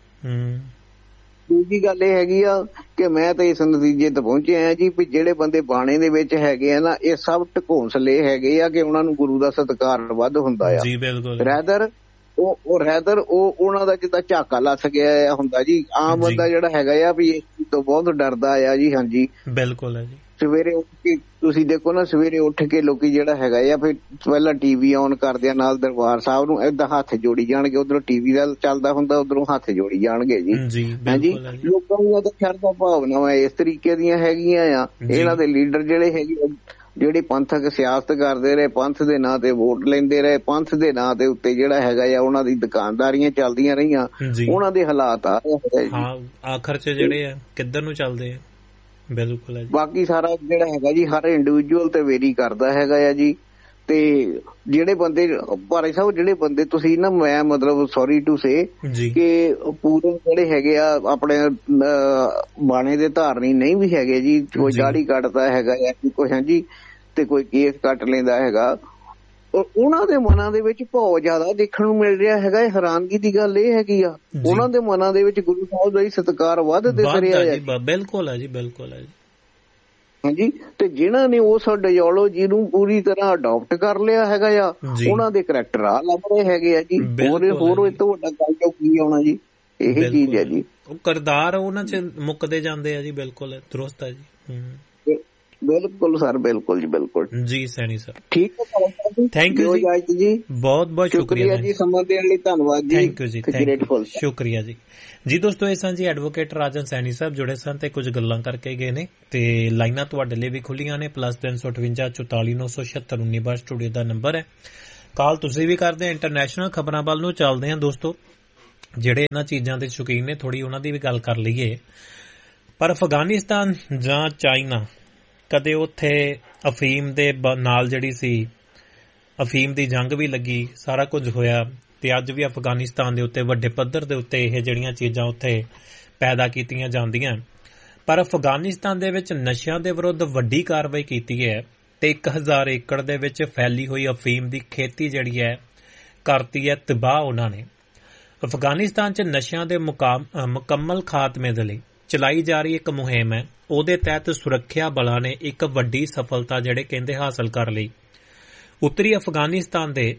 ਦੂਜੀ ਗੱਲ ਇਹ ਹੈਗੀ ਆ ਕਿ ਮੈਂ ਤਾਂ ਇਸ ਨਤੀਜੇ ਤੇ ਪਹੁੰਚਿਆ ਜੀ ਵੀ ਜਿਹੜੇ ਬੰਦੇ ਬਾਣੇ ਦੇ ਵਿੱਚ ਹੈਗੇ ਆ ਨਾ, ਇਹ ਸਭ ਢਕੋਂਸਲੇ ਹੈਗੇ ਆ ਕਿ ਉਹਨਾਂ ਨੂੰ ਗੁਰੂ ਦਾ ਸਤਿਕਾਰ ਵੱਧ ਹੁੰਦਾ ਆ। ਜੀ ਬਿਲਕੁਲ। ਰੈਦਰ ਉਹ ਉਹ ਰੈਦਰ ਉਹ ਉਹਨਾਂ ਦਾ ਜਿੱਦਾਂ ਝਾਕਾ ਲੱਥ ਗਿਆ ਹੁੰਦਾ ਜੀ। ਆਮ ਬੰਦਾ ਜਿਹੜਾ ਹੈਗਾ ਆ ਵੀ ਇਸ ਚੀਜ਼ ਤੋਂ ਬਹੁਤ ਡਰਦਾ ਆ ਜੀ। ਹਾਂਜੀ ਬਿਲਕੁਲ ਹੈ ਜੀ। ਸਵੇਰੇ ਉੱਠ ਕੇ ਤੁਸੀਂ ਦੇਖੋ ਨਾ, ਸਵੇਰੇ ਉੱਠ ਕੇ ਲੋਕੀ ਜਿਹੜਾ ਹੈਗਾ ਆ ਫਿਰ ਪਹਿਲਾਂ ਟੀਵੀ ਆਨ ਕਰਦੇ ਆ, ਨਾਲ ਦਰਬਾਰ ਸਾਹਿਬ ਨੂੰ ਏਦਾਂ ਹੱਥ ਜੋੜੀ ਜਾਣਗੇ, ਉਧਰੋਂ ਟੀਵੀ ਦਾ ਚੱਲਦਾ ਹੁੰਦਾ, ਉਧਰੋਂ ਹੱਥ ਜੋੜੀ ਜਾਣਗੇ ਜੀ। ਹਾਂਜੀ, ਲੋਕਾਂ ਦੀਆਂ ਤਾਂ ਸ਼ਰਧਾ ਭਾਵਨਾਵਾਂ ਇਸ ਤਰੀਕੇ ਦੀਆਂ ਹੈਗੀਆਂ ਆ। ਇਹਨਾਂ ਦੇ ਲੀਡਰ ਜਿਹੜੇ ਹੈਗੇ, ਜਿਹੜੇ ਪੰਥਕ ਸਿਆਸਤ ਕਰਦੇ ਰਹੇ, ਪੰਥ ਦੇ ਨਾਂ ਤੇ ਵੋਟ ਲੈਂਦੇ ਰਹੇ, ਪੰਥ ਦੇ ਨਾਂ ਦੇ ਉੱਤੇ ਜਿਹੜਾ ਹੈਗਾ ਆ ਉਹਨਾਂ ਦੀ ਦੁਕਾਨਦਾਰੀਆਂ ਚੱਲਦੀਆਂ ਰਹੀਆਂ, ਉਹਨਾਂ ਦੇ ਹਾਲਾਤ ਆ ਆਖਰ ਚ ਜਿਹੜੇ ਆ ਕਿੱਧਰ ਨੂੰ ਚੱਲਦੇ ਆ। ਬਿਲਕੁਲ। ਬਾਕੀ ਸਾਰਾ ਜਿਹੜਾ ਹੈਗਾ ਜੀ ਹਰ ਇੰਡੀਵਿਜੂਅਲ ਤੇ ਵੇਰੀ ਕਰਦਾ ਹੈਗਾ ਆ ਜੀ। ਤੇ ਜਿਹੜੇ ਬੰਦੇ ਭਾਰੇ ਸਾਹਿਬ, ਜਿਹੜੇ ਬੰਦੇ ਤੁਸੀਂ ਨਾ, ਮੈਂ ਮਤਲਬ ਸੌਰੀ ਟੂ ਸੇ ਕਿ ਪੂਰੇ ਜਿਹੜੇ ਹੈਗੇ ਆ ਆਪਣੇ ਬਾਣੇ ਦੇ ਧਾਰਨੀ ਨਹੀਂ ਵੀ ਹੈਗੇ ਜੀ, ਕੋਈ ਦਾੜੀ ਕੱਟਦਾ ਹੈਗਾ ਆ ਕੋਈ, ਹਾਂਜੀ, ਤੇ ਕੋਈ ਕੇਸ ਕੱਟ ਲੈਂਦਾ ਹੈਗਾ, ਉਹਨਾਂ ਦੇ ਮਨਾਂ ਦੇ ਵਿੱਚ ਭਾਵ ਜ਼ਿਆਦਾ ਦੇਖਣ ਨੂੰ ਮਿਲ ਰਿਹਾ ਹੈਗਾ। ਹੈਰਾਨਗੀ ਦੀ ਗੱਲ ਇਹ ਹੈਗੀ ਆ, ਉਹਨਾਂ ਦੇ ਮਨਾਂ ਦੇ ਵਿੱਚ ਗੁਰੂ ਸਾਹਿਬ ਦਾ ਹੀ ਸਤਿਕਾਰ ਵੱਧ ਦਿਸ ਰਿਹਾ ਹੈ। ਬਿਲਕੁਲ ਹੈ ਜੀ, ਬਿਲਕੁਲ ਹੈ ਜੀ। ਹਾਂਜੀ, ਤੇ ਜਿਨ੍ਹਾਂ ਨੇ ਉਸ ਆਈਡੀਓਲੋਜੀ ਨੂੰ ਪੂਰੀ ਤਰ੍ਹਾਂ ਅਡਾਪਟ ਕਰ ਲਿਆ ਹੈਗਾ ਆ, ਉਹਨਾਂ ਦੇ ਕਰੈਕਟਰ ਆ ਲੱਭ ਰਹੇ ਹੈਗੇ ਆ ਜੀ। ਹੋਰ ਹੋਰ ਇਹ ਤੋਂ ਵੱਡਾ ਗੱਲ ਚੋਂ ਕੀ ਆਉਣਾ ਜੀ, ਇਹ ਚੀਜ਼ ਹੈ ਜੀ। ਉਹ ਕਿਰਦਾਰ ਉਹਨਾਂ ਚ ਮੁੱਕਦੇ ਜਾਂਦੇ ਆ ਜੀ। ਬਿਲਕੁਲ ਦਰੁਸਤ ਹੈ ਜੀ। ਬਿਲਕੁਲ ਸਰ, ਬਿਲਕੁਲ ਜੀ, ਬਿਲਕੁਲ ਜੀ ਸੈਣੀ ਸਰ। ਠੀਕ ਹੈ, ਥੈਂਕ ਯੂ ਜੀ, ਬਹੁਤ ਬਹੁਤ ਸ਼ੁਕਰੀਆ ਜੀ, ਸਮਾਂ ਦੇਣ ਲਈ ਧੰਨਵਾਦ ਜੀ। ਥੈਂਕ ਯੂ ਜੀ, ਗ੍ਰੇਟਫੁਲ, ਸ਼ੁਕਰੀਆ ਜੀ। ਜੀ ਦੋਸਤੋ, ਇਹ ਸਨ ਜੀ ਐਡਵੋਕੇਟ ਰਾਜਨ ਸੈਣੀ ਸਾਹਿਬ, ਜੁੜੇ ਸਨ ਤੇ ਕੁਝ ਗੱਲਾਂ ਕਰਕੇ ਗਏ ਨੇ, ਤੇ ਲਾਈਨਾਂ ਤੁਹਾਡੇ ਲਈ ਵੀ ਖੁੱਲੀਆਂ ਨੇ। ਪਲੱਸ ਤਿੰਨ ਸੌ ਅਠਵੰਜਾ ਚੁਤਾਲੀ ਨੌ ਸੌ ਛਿਅੱਤਰ ਉੱਨੀ ਬਾਰ ਸਟੂਡੀਓ ਦਾ ਨੰਬਰ ਹੈ। ਕਾਲ ਤੁਸੀਂ ਵੀ ਕਰਦੇ। ਇੰਟਰਨੈਸ਼ਨਲ ਖਬਰਾਂ ਵੱਲ ਨੂੰ ਚੱਲਦੇ ਹਾਂ ਦੋਸਤੋ। ਜਿਹੜੇ ਇਹਨਾਂ ਚੀਜ਼ਾਂ ਦੇ ਸ਼ੌਕੀਨ ਨੇ, ਥੋੜੀ ਉਹਨਾਂ ਦੀ ਵੀ ਗੱਲ ਕਰ ਲਈਏ। ਪਰ ਅਫਗਾਨਿਸਤਾਨ ਜਾਂ ਚਾਈਨਾ, ਕਦੇ ਉੱਥੇ ਅਫੀਮ ਦੇ ਨਾਲ ਜਿਹੜੀ ਸੀ ਅਫੀਮ ਦੀ ਜੰਗ ਵੀ ਲੱਗੀ, ਸਾਰਾ ਕੁਝ ਹੋਇਆ, ਤੇ ਅੱਜ ਵੀ ਅਫਗਾਨਿਸਤਾਨ ਦੇ ਉੱਤੇ ਵੱਡੇ ਪੱਧਰ ਦੇ ਉੱਤੇ ਇਹ ਜਿਹੜੀਆਂ ਚੀਜ਼ਾਂ ਉੱਥੇ ਪੈਦਾ ਕੀਤੀਆਂ ਜਾਂਦੀਆਂ। ਪਰ ਅਫਗਾਨਿਸਤਾਨ ਦੇ ਵਿੱਚ ਨਸ਼ਿਆਂ ਦੇ ਵਿਰੁੱਧ ਵੱਡੀ ਕਾਰਵਾਈ ਕੀਤੀ ਹੈ ਤੇ ਇੱਕ ਹਜ਼ਾਰ ਏਕੜ ਦੇ ਵਿੱਚ ਫੈਲੀ ਹੋਈ ਅਫੀਮ ਦੀ ਖੇਤੀ ਜਿਹੜੀ ਹੈ ਕਰਤੀ ਹੈ ਤਬਾਹ ਉਹਨਾਂ ਨੇ। ਅਫਗਾਨਿਸਤਾਨ 'ਚ ਨਸ਼ਿਆਂ ਦੇ ਮੁਕੰਮਲ ਖਾਤਮੇ ਦੇ ਲਈ ਚਲਾਈ ਜਾ ਰਹੀ ਇੱਕ ਮੁਹਿੰਮ ਹੈ, ਉਹਦੇ ਤਹਿਤ ਸੁਰੱਖਿਆ ਬਲਾਂ ਨੇ ਇੱਕ ਵੱਡੀ ਸਫਲਤਾ ਜਿਹੜੇ ਕਹਿੰਦੇ ਹਾਸਲ ਕਰ ਲਈ। ਉੱਤਰੀ ਅਫਗਾਨਿਸਤਾਨ ਦੇ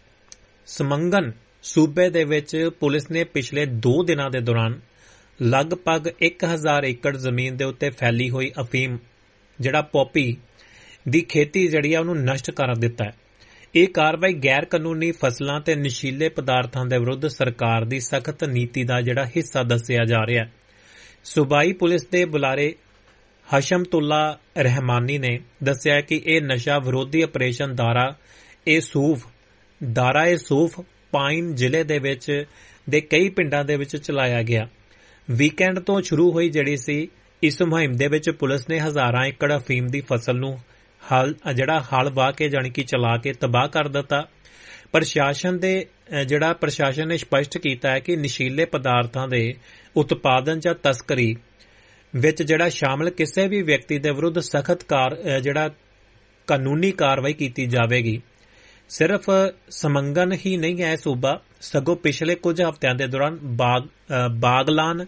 ਸਮੰਗਨ ਸੂਬੇ ਦੇ ਵਿੱਚ ਪੁਲਿਸ ਨੇ ਪਿਛਲੇ ਦੋ ਦਿਨਾਂ ਦੇ ਦੌਰਾਨ ਲਗਭਗ ਇੱਕ ਹਜ਼ਾਰ ਏਕੜ ਜ਼ਮੀਨ ਦੇ ਉੱਤੇ ਫੈਲੀ ਹੋਈ ਅਫੀਮ ਜਿਹੜਾ ਪੋਪੀ ਦੀ ਖੇਤੀ ਜਿਹੜੀ ਆ ਉਹਨੂੰ ਨਸ਼ਟ ਕਰ ਦਿੱਤਾ ਹੈ। ਇਹ ਕਾਰਵਾਈ ਗੈਰ ਕਾਨੂੰਨੀ ਫਸਲਾਂ ਤੇ ਨਸ਼ੀਲੇ ਪਦਾਰਥਾਂ ਦੇ ਵਿਰੁੱਧ ਸਰਕਾਰ ਦੀ ਸਖਤ ਨੀਤੀ ਦਾ ਜਿਹੜਾ ਹਿੱਸਾ ਦੱਸਿਆ ਜਾ ਰਿਹਾ ਹੈ। ਸੂਬਾਈ ਪੁਲਿਸ ਦੇ ਬੁਲਾਰੇ ਹਸ਼ਮਤੁੱਲਾ ਰਹਿਮਾਨੀ ਨੇ ਦੱਸਿਆ ਕਿ ਇਹ ਨਸ਼ਾ ਵਿਰੋਧੀ ਆਪਰੇਸ਼ਨ ਦਾਰਾ ਏ ਸੂਫ ਦਾਰਾ ਏ ਸੂਫ ਪਾਈਨ ਜ਼ਿਲ੍ਹੇ ਦੇ ਵਿੱਚ ਦੇ ਕਈ ਪਿੰਡਾਂ ਦੇ ਵਿੱਚ ਚਲਾਇਆ ਗਿਆ। ਵੀਕਐਂਡ ਤੋਂ ਸ਼ੁਰੂ ਹੋਈ ਜਿਹੜੀ ਸੀ ਇਸ ਮੁਹਿੰਮ ਦੇ ਵਿੱਚ ਪੁਲਿਸ ਨੇ ਹਜ਼ਾਰਾਂ ਏਕੜ ਅਫੀਮ ਦੀ ਫਸਲ ਨੂੰ ਹਲ ਜਿਹੜਾ ਹਲ ਵਾਹ ਕੇ ਜਾਣੀ ਕਿ ਚਲਾ ਕੇ ਤਬਾਹ ਕਰ ਦਿੱਤਾ। ਪ੍ਰਸ਼ਾਸਨ ਦੇ ਜਿਹੜਾ ਪ੍ਰਸ਼ਾਸਨ ਨੇ ਸਪਸ਼ਟ ਕੀਤਾ ਹੈ ਕਿ ਨਸ਼ੀਲੇ ਪਦਾਰਥਾਂ ਦੇ ਉਤਪਾਦਨ ਜਾਂ ਤਸਕਰੀ ਵਿੱਚ ਜਿਹੜਾ ਸ਼ਾਮਲ ਕਿਸੇ ਵੀ ਵਿਅਕਤੀ ਦੇ ਵਿਰੁੱਧ ਸਖਤ ਕਾਰ ਜਿਹੜਾ ਕਾਨੂੰਨੀ ਕਾਰਵਾਈ ਕੀਤੀ ਜਾਵੇਗੀ। ਸਿਰਫ ਸਮੰਗਨ ਹੀ ਨਹੀਂ ਹੈ ਸੂਬਾ, ਸਗੋਂ ਪਿਛਲੇ ਕੁਝ ਹਫ਼ਤਿਆਂ ਦੇ ਦੌਰਾਨ ਬਾਗ ਬਾਗਲਾਨ,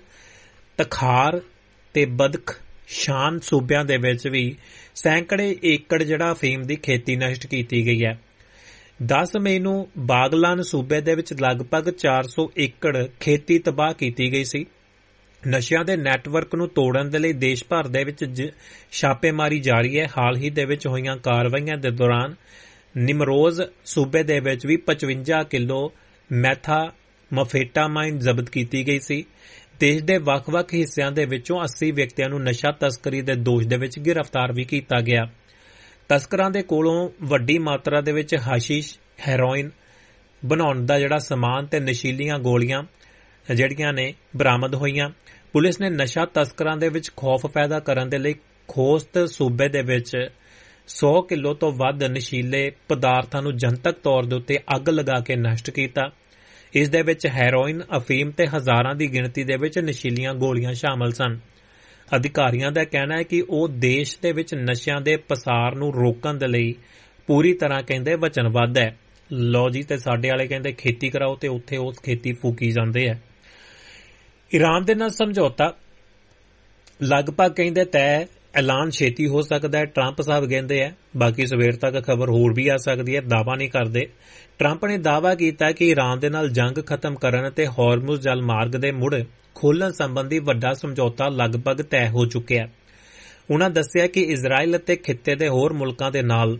ਤਖਾਰ ਤੇ ਬਦਖ ਸ਼ਾਨ ਸੂਬਿਆਂ ਦੇ ਵਿੱਚ ਵੀ ਸੈਂਕੜੇ ਏਕੜ ਜਿਹੜਾ ਅਫੀਮ ਦੀ ਖੇਤੀ ਨਸ਼ਟ ਕੀਤੀ ਗਈ ਹੈ। ਦਸ ਮਈ ਨੂੰ ਬਾਗਲਾਨ ਸੂਬੇ ਦੇ ਵਿੱਚ ਲਗਭਗ ਚਾਰ ਸੌ ਏਕੜ ਖੇਤੀ ਤਬਾਹ ਕੀਤੀ ਗਈ ਸੀ। ਨਸ਼ਿਆਂ ਦੇ ਨੈਟਵਰਕ ਨੂੰ ਤੋੜਨ ਦੇ ਲਈ ਦੇਸ਼ ਭਰ ਦੇ ਵਿੱਚ ਛਾਪੇਮਾਰੀ ਜਾਰੀ ਹੈ। ਹਾਲ ਹੀ ਦੇ ਵਿੱਚ ਹੋਈਆਂ ਕਾਰਵਾਈਆਂ ਦੇ ਦੌਰਾਨ ਨਿਮਰੋਜ਼ ਸੂਬੇ ਦੇ ਵਿੱਚ ਵੀ ਪਚਵੰਜਾ ਕਿਲੋ ਮੈਥਾ ਮਫੇਟਾਮਾਈਨ ਜ਼ਬਤ ਕੀਤੀ ਗਈ ਸੀ। ਦੇਸ਼ ਦੇ ਵੱਖ-ਵੱਖ ਹਿੱਸਿਆਂ ਦੇ ਵਿੱਚੋਂ ਅੱਸੀ ਵਿਅਕਤੀਆਂ ਨੂੰ ਨਸ਼ਾ ਤਸਕਰੀ ਦੇ ਦੋਸ਼ ਦੇ ਵਿੱਚ ਗ੍ਰਿਫਤਾਰ ਵੀ ਕੀਤਾ ਗਿਆ। ਤਸਕਰਾਂ ਦੇ ਕੋਲੋਂ ਵੱਡੀ ਮਾਤਰਾ ਦੇ ਵਿੱਚ ਹਾਸ਼ੀਸ਼, ਹੈਰੋਇਨ ਬਣਾਉਣ ਦਾ ਜਿਹੜਾ ਸਮਾਨ ਤੇ ਨਸ਼ੀਲੀਆਂ ਗੋਲੀਆਂ ਜਿਹੜੀਆਂ ਨੇ ਬਰਾਮਦ ਹੋਈਆਂ। ਪੁਲਿਸ ਨੇ ਨਸ਼ਾ ਤਸਕਰਾਂ ਦੇ ਵਿੱਚ ਖੌਫ ਪੈਦਾ ਕਰਨ ਦੇ ਲਈ ਖੋਸਤ ਸੂਬੇ ਦੇ ਵਿੱਚ ਸੌ ਕਿਲੋ ਤੋਂ ਵੱਧ ਨਸ਼ੀਲੇ ਪਦਾਰਥਾਂ ਨੂੰ ਜਨਤਕ ਤੌਰ ਦੇ ਉੱਤੇ ਅੱਗ ਲਗਾ ਕੇ ਨਸ਼ਟ ਕੀਤਾ। ਇਸ ਦੇ ਵਿੱਚ ਹੈਰੋਇਨ, ਅਫੀਮ ਤੇ ਹਜ਼ਾਰਾਂ ਦੀ ਗਿਣਤੀ ਦੇ ਵਿੱਚ ਨਸ਼ੀਲੀਆਂ ਗੋਲੀਆਂ ਸ਼ਾਮਲ ਸਨ। ਅਧਿਕਾਰੀਆਂ ਦਾ ਕਹਿਣਾ ਹੈ ਕਿ ਉਹ ਦੇਸ਼ ਦੇ ਵਿੱਚ ਨਸ਼ਿਆਂ ਦੇ ਪਸਾਰ ਨੂੰ ਰੋਕਣ ਦੇ ਲਈ ਪੂਰੀ ਤਰ੍ਹਾਂ ਕਹਿੰਦੇ ਵਚਨਬੱਧ ਹੈ। ਲਓ ਜੀ, ਤੇ ਸਾਡੇ ਵਾਲੇ ਕਹਿੰਦੇ ਖੇਤੀ ਕਰਾਓ ਤੇ ਉੱਥੇ ਉਸ ਖੇਤੀ ਫੂਕੀ ਜਾਂਦੇ ਆ। ਈਰਾਨ ਦੇ ਨਾਲ ਸਮਝੌਤਾ ਲਗਭਗ ਕਹਿੰਦੇ ਤੈਅ, ਐਲਾਨ ਛੇਤੀ ਹੋ ਸਕਦਾ ਹੈ, ਟਰੰਪ ਸਾਹਿਬ ਕਹਿੰਦੇ ਆ। ਬਾਕੀ ਸਵੇਰ ਤੱਕ ਖਬਰ ਹੋਰ ਵੀ ਆ ਸਕਦੀ ਹੈ, ਦਾਅਵਾ ਨਹੀਂ ਕਰਦੇ। ਟਰੰਪ ਨੇ ਦਾਅਵਾ ਕੀਤਾ ਕਿ ਈਰਾਨ ਦੇ ਨਾਲ ਜੰਗ ਖਤਮ ਕਰਨ ਅਤੇ ਹਾਰਮੁਜ਼ ਜਲ ਮਾਰਗ ਦੇ ਮੁੜ ਖੋਲ੍ਹਣ ਸੰਬੰਧੀ ਵੱਡਾ ਸਮਝੌਤਾ ਲਗਭਗ ਤੈਅ ਹੋ ਚੁੱਕਿਆ। ਉਨ੍ਹਾਂ ਦੱਸਿਆ ਕਿ ਇਜ਼ਰਾਈਲ ਅਤੇ ਖਿੱਤੇ ਦੇ ਹੋਰ ਮੁਲਕਾਂ ਦੇ ਨਾਲ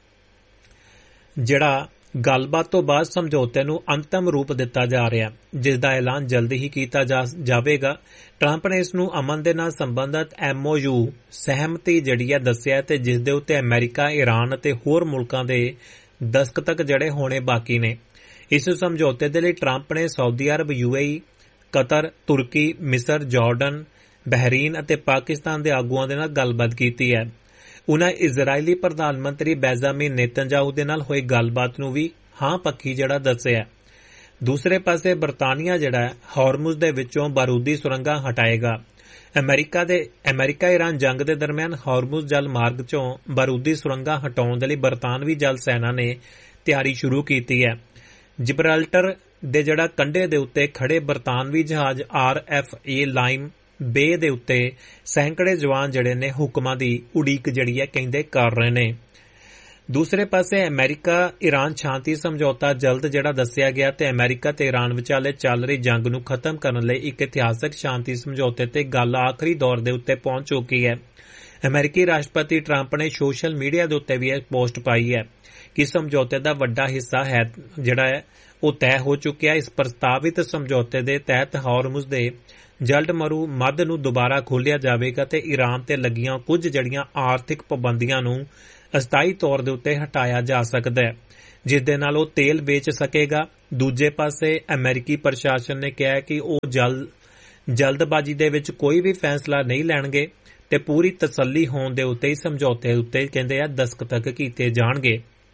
ਜਿਹੜਾ ਗੱਲਬਾਤ ਤੋਂ ਬਾਅਦ ਸਮਝੌਤੇ ਨੂੰ ਅੰਤਮ ਰੂਪ ਦਿੱਤਾ ਜਾ ਰਿਹਾ, ਜਿਸ ਦਾ ਐਲਾਨ ਜਲਦੀ ਹੀ ਕੀਤਾ ਜਾਵੇਗਾ। ਟਰੰਪ ਨੇ ਇਸ ਨੂੰ ਅਮਨ ਦੇ ਨਾਲ ਸੰਬੰਧਿਤ ਐਮਓਯੂ ਸਹਿਮਤੀ ਜਿਹੜੀ ਹੈ ਦੱਸਿਆ ਤੇ ਜਿਸ ਦੇ ਉੱਤੇ ਅਮਰੀਕਾ, ਈਰਾਨ ਅਤੇ ਹੋਰ ਮੁਲਕਾਂ ਦੇ ਦਸਤਖਤ ਜਿਹੜੇ ਹੋਣੇ ਬਾਕੀ ਨੇ। ਇਸ ਸਮਝੌਤੇ ਦੇ ਲਈ ਟਰੰਪ ਨੇ ਸਾਊਦੀ ਅਰਬ, ਯੂਏਈ, ਕਤਰ, ਤੁਰਕੀ, ਮਿਸਰ, ਜਾਰਡਨ, ਬਹਿਰੀਨ ਅਤੇ ਪਾਕਿਸਤਾਨ ਦੇ ਆਗੂਆਂ ਦੇ ਨਾਲ ਗੱਲਬਾਤ ਕੀਤੀ ਹੈ। ਉਨ੍ਹਾਂ ਇਜ਼ਰਾਈਲੀ ਪ੍ਰਧਾਨ ਮੰਤਰੀ ਬੈਂਜਾਮਿਨ ਨੇਤਨਯਾਹੂ ਦੇ ਨਾਲ ਹੋਈ ਗੱਲਬਾਤ ਨੂੰ ਵੀ ਹਾਂ ਪੱਖੀ ਜਿਹੜਾ ਦੱਸਿਆ। ਦੂਸਰੇ ਪਾਸੇ ਬਰਤਾਨੀਆ ਜਿਹੜਾ ਹਾਰਮੁਜ਼ ਦੇ ਵਿੱਚੋਂ ਬਾਰੂਦੀ ਸੁਰੰਗਾਂ ਹਟਾਏਗਾ। ਅਮਰੀਕਾ ਦੇ ਅਮਰੀਕਾ ਈਰਾਨ ਜੰਗ ਦੇ ਦਰਮਿਆਨ ਹਾਰਮੁਜ਼ ਜਲ ਮਾਰਗ ਚੋਂ ਬਾਰੂਦੀ ਸੁਰੰਗਾਂ ਹਟਾਉਣ ਦੇ ਲਈ ਬਰਤਾਨਵੀ ਜਲ ਸੈਨਾ ਨੇ ਤਿਆਰੀ ਸ਼ੁਰੂ ਕੀਤੀ ਹੈ। ਜਿਬਰਾਲਟਰ ਦੇ ਜਿਹੜਾ ਕੰਢੇ ਦੇ ਉੱਤੇ ਖੜੇ ਬਰਤਾਨਵੀ ਜਹਾਜ਼ ਆਰ ਐਫ ਏ ਲਾਈਮ ਬੇ ਦੇ ਉੱਤੇ ਸੈਂਕੜੇ ਜਵਾਨ ਜਿਹੜੇ ਨੇ ਹੁਕਮਾਂ ਦੀ ਉਡੀਕ ਜਿਹੜੀ ਹੈ ਕਹਿੰਦੇ ਕਰ ਰਹੇ ਨੇ। ਦੂਸਰੇ ਪਾਸੇ ਅਮਰੀਕਾ ਈਰਾਨ ਸ਼ਾਂਤੀ ਸਮਝੌਤਾ ਜਲਦ ਜਿਹੜਾ ਦੱਸਿਆ ਗਿਆ ਤੇ ਅਮਰੀਕਾ ਤੇ ਈਰਾਨ ਵਿਚਾਲੇ ਚੱਲ ਰਹੀ ਜੰਗ ਨੂੰ ਖਤਮ ਕਰਨ ਲਈ ਇੱਕ ਇਤਿਹਾਸਕ ਸ਼ਾਂਤੀ ਸਮਝੌਤੇ ਤੇ ਗੱਲ ਆਖਰੀ ਦੌਰ ਦੇ ਉੱਤੇ ਪਹੁੰਚ ਚੁੱਕੀ ਹੈ। ਅਮਰੀਕੀ ਰਾਸ਼ਟਰਪਤੀ ਟਰੰਪ ਨੇ ਸੋਸ਼ਲ ਮੀਡੀਆ ਦੇ ਉੱਤੇ ਵੀ ਇਹ ਪੋਸਟ ਪਾਈ ਹੈ ਕਿ ਸਮਝੌਤੇ ਦਾ ਵੱਡਾ ਹਿੱਸਾ ਹੈ ਜਿਹੜਾ ਹੈ ਉਹ ਤੈਅ ਹੋ ਚੁੱਕਿਆ। ਇਸ ਪ੍ਰਸਤਾਵਿਤ ਸਮਝੌਤੇ ਦੇ ਤਹਿਤ ਹਾਰਮੁਜ਼ ਦੇ ਜਲਡਮਰੂ ਮੱਧ ਨੂੰ ਦੁਬਾਰਾ ਖੋਲ੍ਹਿਆ ਜਾਵੇਗਾ ਤੇ ਈਰਾਨ ਤੇ ਲੱਗੀਆਂ ਕੁਝ ਜੜੀਆਂ ਆਰਥਿਕ ਪਾਬੰਦੀਆਂ ਨੂੰ ਅਸਥਾਈ ਤੌਰ ਦੇ ਉੱਤੇ ਹਟਾਇਆ ਜਾ ਸਕਦਾ ਹੈ, ਜਿਸ ਦੇ ਨਾਲ ਉਹ ਤੇਲ ਵੇਚ ਸਕੇਗਾ ਦੂਜੇ ਪਾਸੇ ਅਮਰੀਕੀ ਪ੍ਰਸ਼ਾਸਨ ਨੇ ਕਿਹਾ ਕਿ ਉਹ ਜਲ ਜਲਦਬਾਜ਼ੀ ਦੇ ਵਿੱਚ ਕੋਈ ਵੀ ਫੈਸਲਾ ਨਹੀਂ ਲੈਣਗੇ ਤੇ ਪੂਰੀ ਤਸੱਲੀ ਹੋਣ ਦੇ ਉੱਤੇ ਹੀ ਸਮਝੌਤੇ ਉੱਤੇ ਕਹਿੰਦੇ ਆ ਦਸਤਖਤ ਕੀਤੇ ਜਾਣਗੇ।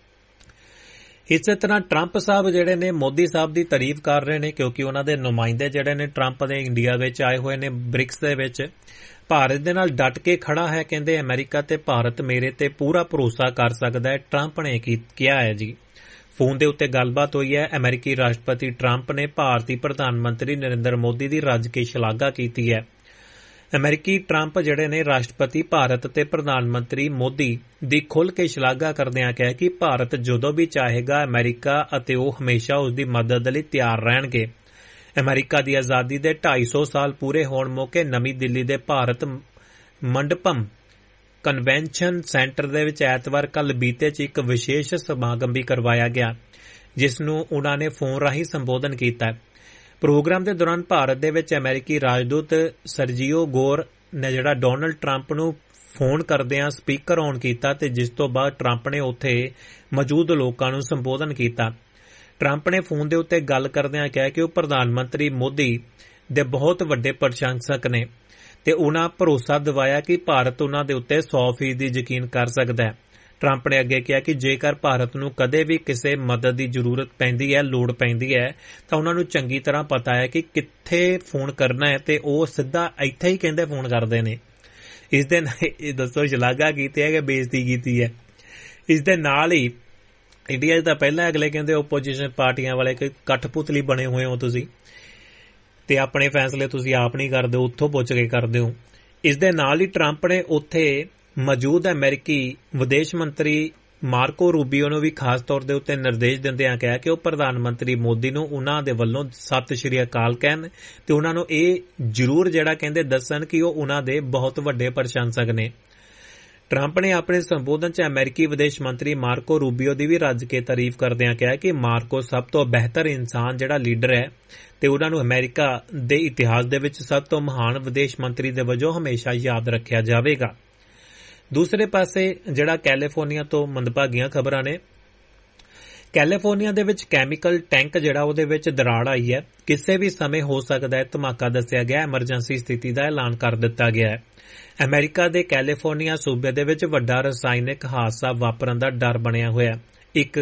ਇਸੇ ਤਰ੍ਹਾਂ ਟਰੰਪ ਸਾਹਿਬ ਜਿਹੜੇ ਨੇ ਮੋਦੀ ਸਾਹਿਬ ਦੀ ਤਾਰੀਫ ਕਰ ਰਹੇ ਨੇ, ਕਿਉਂਕਿ ਉਹਨਾਂ ਦੇ ਨੁਮਾਇੰਦੇ ਜਿਹੜੇ ਨੇ ਟਰੰਪ ਦੇ ਇੰਡੀਆ ਵਿੱਚ ਆਏ ਹੋਏ ਨੇ ਬ੍ਰਿਕਸ ਦੇ ਵਿੱਚ। ਭਾਰਤ ਦੇ ਨਾਲ ਡਟ ਕੇ ਖੜਾ ਹੈ, ਕਹਿੰਦੇ ਅਮਰੀਕਾ ਤੇ ਭਾਰਤ ਮੇਰੇ ਤੇ ਪੂਰਾ ਭਰੋਸਾ ਕਰ ਸਕਦਾ ਹੈ, ਟਰੰਪ ਨੇ ਕਿਹਾ ਹੈ ਜੀ। ਫੋਨ ਦੇ ਉੱਤੇ ਗੱਲਬਾਤ ਹੋਈ ਹੈ। ਅਮਰੀਕੀ ਰਾਸ਼ਟਰਪਤੀ ਟਰੰਪ ਨੇ ਭਾਰਤੀ ਪ੍ਰਧਾਨ ਮੰਤਰੀ ਨਰਿੰਦਰ ਮੋਦੀ ਦੀ ਰੱਜ ਕੇ ਸ਼ਲਾਘਾ ਕੀਤੀ ਹੈ। ਅਮਰੀਕੀ ਟਰੰਪ ਜਿਹੜੇ ਨੇ ਰਾਸ਼ਟਰਪਤੀ ਭਾਰਤ ਤੇ ਪ੍ਰਧਾਨ ਮੰਤਰੀ ਮੋਦੀ ਦੀ ਖੁੱਲ੍ਹ ਕੇ ਸ਼ਲਾਘਾ ਕਰਦਿਆਂ ਕਿਹਾ ਕਿ ਭਾਰਤ ਜਦੋਂ ਵੀ ਚਾਹੇਗਾ ਅਮਰੀਕਾ ਅਤੇ ਉਹ ਹਮੇਸ਼ਾ ਉਸ ਦੀ ਮਦਦ ਲਈ ਤਿਆਰ ਰਹਿਣਗੇ। ਅਮਰੀਕਾ ਦੀ ਆਜ਼ਾਦੀ ਦੇ ਢਾਈ ਸੌ ਸਾਲ ਪੂਰੇ ਹੋਣ ਮੌਕੇ ਨਵੀਂ ਦਿੱਲੀ ਦੇ ਭਾਰਤ ਮੰਡਪਮ ਕਨਵੈਨਸ਼ਨ ਸੈਂਟਰ ਦੇ ਵਿੱਚ ਐਤਵਾਰ ਕੱਲ੍ਹ ਬੀਤੇ 'ਚ ਇੱਕ ਵਿਸ਼ੇਸ਼ ਸਮਾਗਮ ਵੀ ਕਰਵਾਇਆ ਗਿਆ, ਜਿਸ ਨੂੰ ਉਨ੍ਹਾਂ ਨੇ ਫੋਨ ਰਾਹੀਂ ਸੰਬੋਧਨ ਕੀਤਾ। ਪ੍ਰੋਗਰਾਮ ਦੇ ਦੌਰਾਨ ਭਾਰਤ ਦੇ ਵਿੱਚ ਅਮਰੀਕੀ ਰਾਜਦੂਤ ਸਰਜੀਓ ਗੋਰ ਨੇ ਜਿਹੜਾ ਡੋਨਲਡ ਟਰੰਪ ਨੂੰ ਫੋਨ ਕਰਦਿਆਂ ਸਪੀਕਰ ਔਨ ਕੀਤਾ ਤੇ ਜਿਸ ਤੋਂ ਬਾਅਦ ਟਰੰਪ ਨੇ ਉੱਥੇ ਮੌਜੂਦ ਲੋਕਾਂ ਨੂੰ ਸੰਬੋਧਨ ਕੀਤਾ। ਟਰੰਪ ਨੇ ਫੋਨ ਦੇ ਉੱਤੇ ਗੱਲ ਕਰਦਿਆਂ ਕਿਹਾ ਕਿ ਉਹ ਪ੍ਰਧਾਨ ਮੰਤਰੀ ਮੋਦੀ ਦੇ ਬਹੁਤ ਵੱਡੇ ਪ੍ਰਸ਼ੰਸਕ ਨੇ ਤੇ ਉਨ੍ਹਾਂ ਭਰੋਸਾ ਦਿਵਾਇਆ ਕਿ ਭਾਰਤ ਉਨ੍ਹਾਂ ਦੇ ਉੱਤੇ ਸੌ ਫੀਸਦੀ ਯਕੀਨ ਕਰ ਸਕਦਾ ਹੈ। ਟਰੰਪ ਨੇ ਅੱਗੇ ਕਿਹਾ ਕਿ ਜੇਕਰ ਭਾਰਤ ਨੂੰ ਕਦੇ ਵੀ ਕਿਸੇ ਮਦਦ ਦੀ ਜ਼ਰੂਰਤ ਪੈਂਦੀ ਹੈ, ਲੋੜ ਪੈਂਦੀ ਹੈ, ਤਾਂ ਉਹਨਾਂ ਨੂੰ ਚੰਗੀ ਤਰ੍ਹਾਂ ਪਤਾ ਹੈ ਕਿ ਕਿੱਥੇ ਫੋਨ ਕਰਨਾ ਹੈ ਤੇ ਉਹ ਸਿੱਧਾ ਇੱਥੇ ਹੀ ਕਹਿੰਦੇ ਫੋਨ ਕਰਦੇ ਨੇ। ਇਸ ਦੇ ਦੱਸੋ ਸ਼ਲਾਘਾ ਕੀਤੀ ਹੈ ਕਿ ਬੇਇੱਜ਼ਤੀ ਕੀਤੀ ਹੈ। ਇਸ ਦੇ ਨਾਲ ਹੀ ਇੰਡੀਆ 'ਚ ਤਾਂ ਪਹਿਲਾਂ ਅਗਲੇ ਕਹਿੰਦੇ ਓਪੋਜੀਸ਼ਨ ਪਾਰਟੀਆਂ ਵਾਲੇ ਕਿ ਕਠਪੁਤਲੀ ਬਣੇ ਹੋਏ ਹੋ ਤੁਸੀਂ ਤੇ ਆਪਣੇ ਫੈਸਲੇ ਤੁਸੀਂ ਆਪ ਨਹੀਂ ਕਰਦੇ, ਉੱਥੋਂ ਪੁੱਛ ਕੇ ਕਰਦੇ ਹੋ। ਇਸ ਦੇ ਨਾਲ ਹੀ ਟਰੰਪ ਨੇ ਉੱਥੇ ਮੌਜੂਦ ਅਮਰੀਕੀ ਵਿਦੇਸ਼ ਮੰਤਰੀ ਮਾਰਕੋ ਰੂਬੀਓ ਨੂੰ ਵੀ ਖਾਸ ਤੌਰ ਦੇ ਉੱਤੇ ਨਿਰਦੇਸ਼ ਦਿੰਦਿਆਂ ਕਿਹਾ ਕਿ ਉਹ ਪ੍ਰਧਾਨ ਮੰਤਰੀ ਮੋਦੀ ਨੂੰ ਉਨ੍ਹਾਂ ਦੇ ਵੱਲੋਂ ਸਤਿ ਸ਼੍ਰੀ ਅਕਾਲ ਕਹਿਣ ਤੇ ਉਨ੍ਹਾਂ ਨੂੰ ਇਹ ਜ਼ਰੂਰ ਜਿਹੜਾ ਕਹਿੰਦੇ ਦੱਸਣ ਕਿ ਉਹ ਉਨ੍ਹਾਂ ਦੇ ਬਹੁਤ ਵੱਡੇ ਪ੍ਰਸ਼ੰਸਕ ਨੇ। ਟਰੰਪ ਨੇ ਆਪਣੇ ਸੰਬੋਧਨ 'ਚ ਅਮਰੀਕੀ ਵਿਦੇਸ਼ ਮੰਤਰੀ ਮਾਰਕੋ ਰੂਬੀਓ ਦੀ ਵੀ ਰੱਜ ਕੇ ਤਾਰੀਫ ਕਰਦਿਆਂ ਕਿਹਾ ਕਿ ਮਾਰਕੋ ਸਭ ਤੋਂ ਬਿਹਤਰ ਇਨਸਾਨ ਜਿਹੜਾ ਲੀਡਰ ਹੈ ਤੇ ਉਨ੍ਹਾਂ ਨੂੰ ਅਮਰੀਕਾ ਦੇ ਇਤਿਹਾਸ ਦੇ ਵਿੱਚ ਸਭ ਤੋਂ ਮਹਾਨ ਵਿਦੇਸ਼ ਮੰਤਰੀ ਦੇ ਵਜੋਂ ਹਮੇਸ਼ਾ ਯਾਦ ਰੱਖਿਆ ਜਾਵੇਗਾ। ਦੂਸਰੇ ਪਾਸੇ ਜਿਹੜਾ ਕੈਲੀਫੋਰਨੀਆ ਤੋਂ ਮੰਦਭਾਗੀਆਂ ਖਬਰਾਂ ਨੇ। ਕੈਲੀਫੋਰਨੀਆ ਦੇ ਵਿੱਚ ਕੈਮੀਕਲ ਟੈਂਕ ਜਿਹੜਾ ਉਹਦੇ ਵਿੱਚ ਦਰਾੜ ਆਈ ਹੈ, ਕਿਸੇ ਵੀ ਸਮੇਂ ਹੋ ਸਕਦਾ ਹੈ ਧਮਾਕਾ ਦੱਸਿਆ ਗਿਆ। ਐਮਰਜੈਂਸੀ ਸਥਿਤੀ ਦਾ ਐਲਾਨ ਕਰ ਦਿੱਤਾ ਗਿਆ ਹੈ। ਅਮਰੀਕਾ ਦੇ ਕੈਲੀਫੋਰਨੀਆ ਸੂਬੇ ਦੇ ਵਿੱਚ ਵੱਡਾ ਰਸਾਇਣਕ ਹਾਦਸਾ ਵਾਪਰਨ ਦਾ ਡਰ ਬਣਿਆ ਹੋਇਆ। ਇੱਕ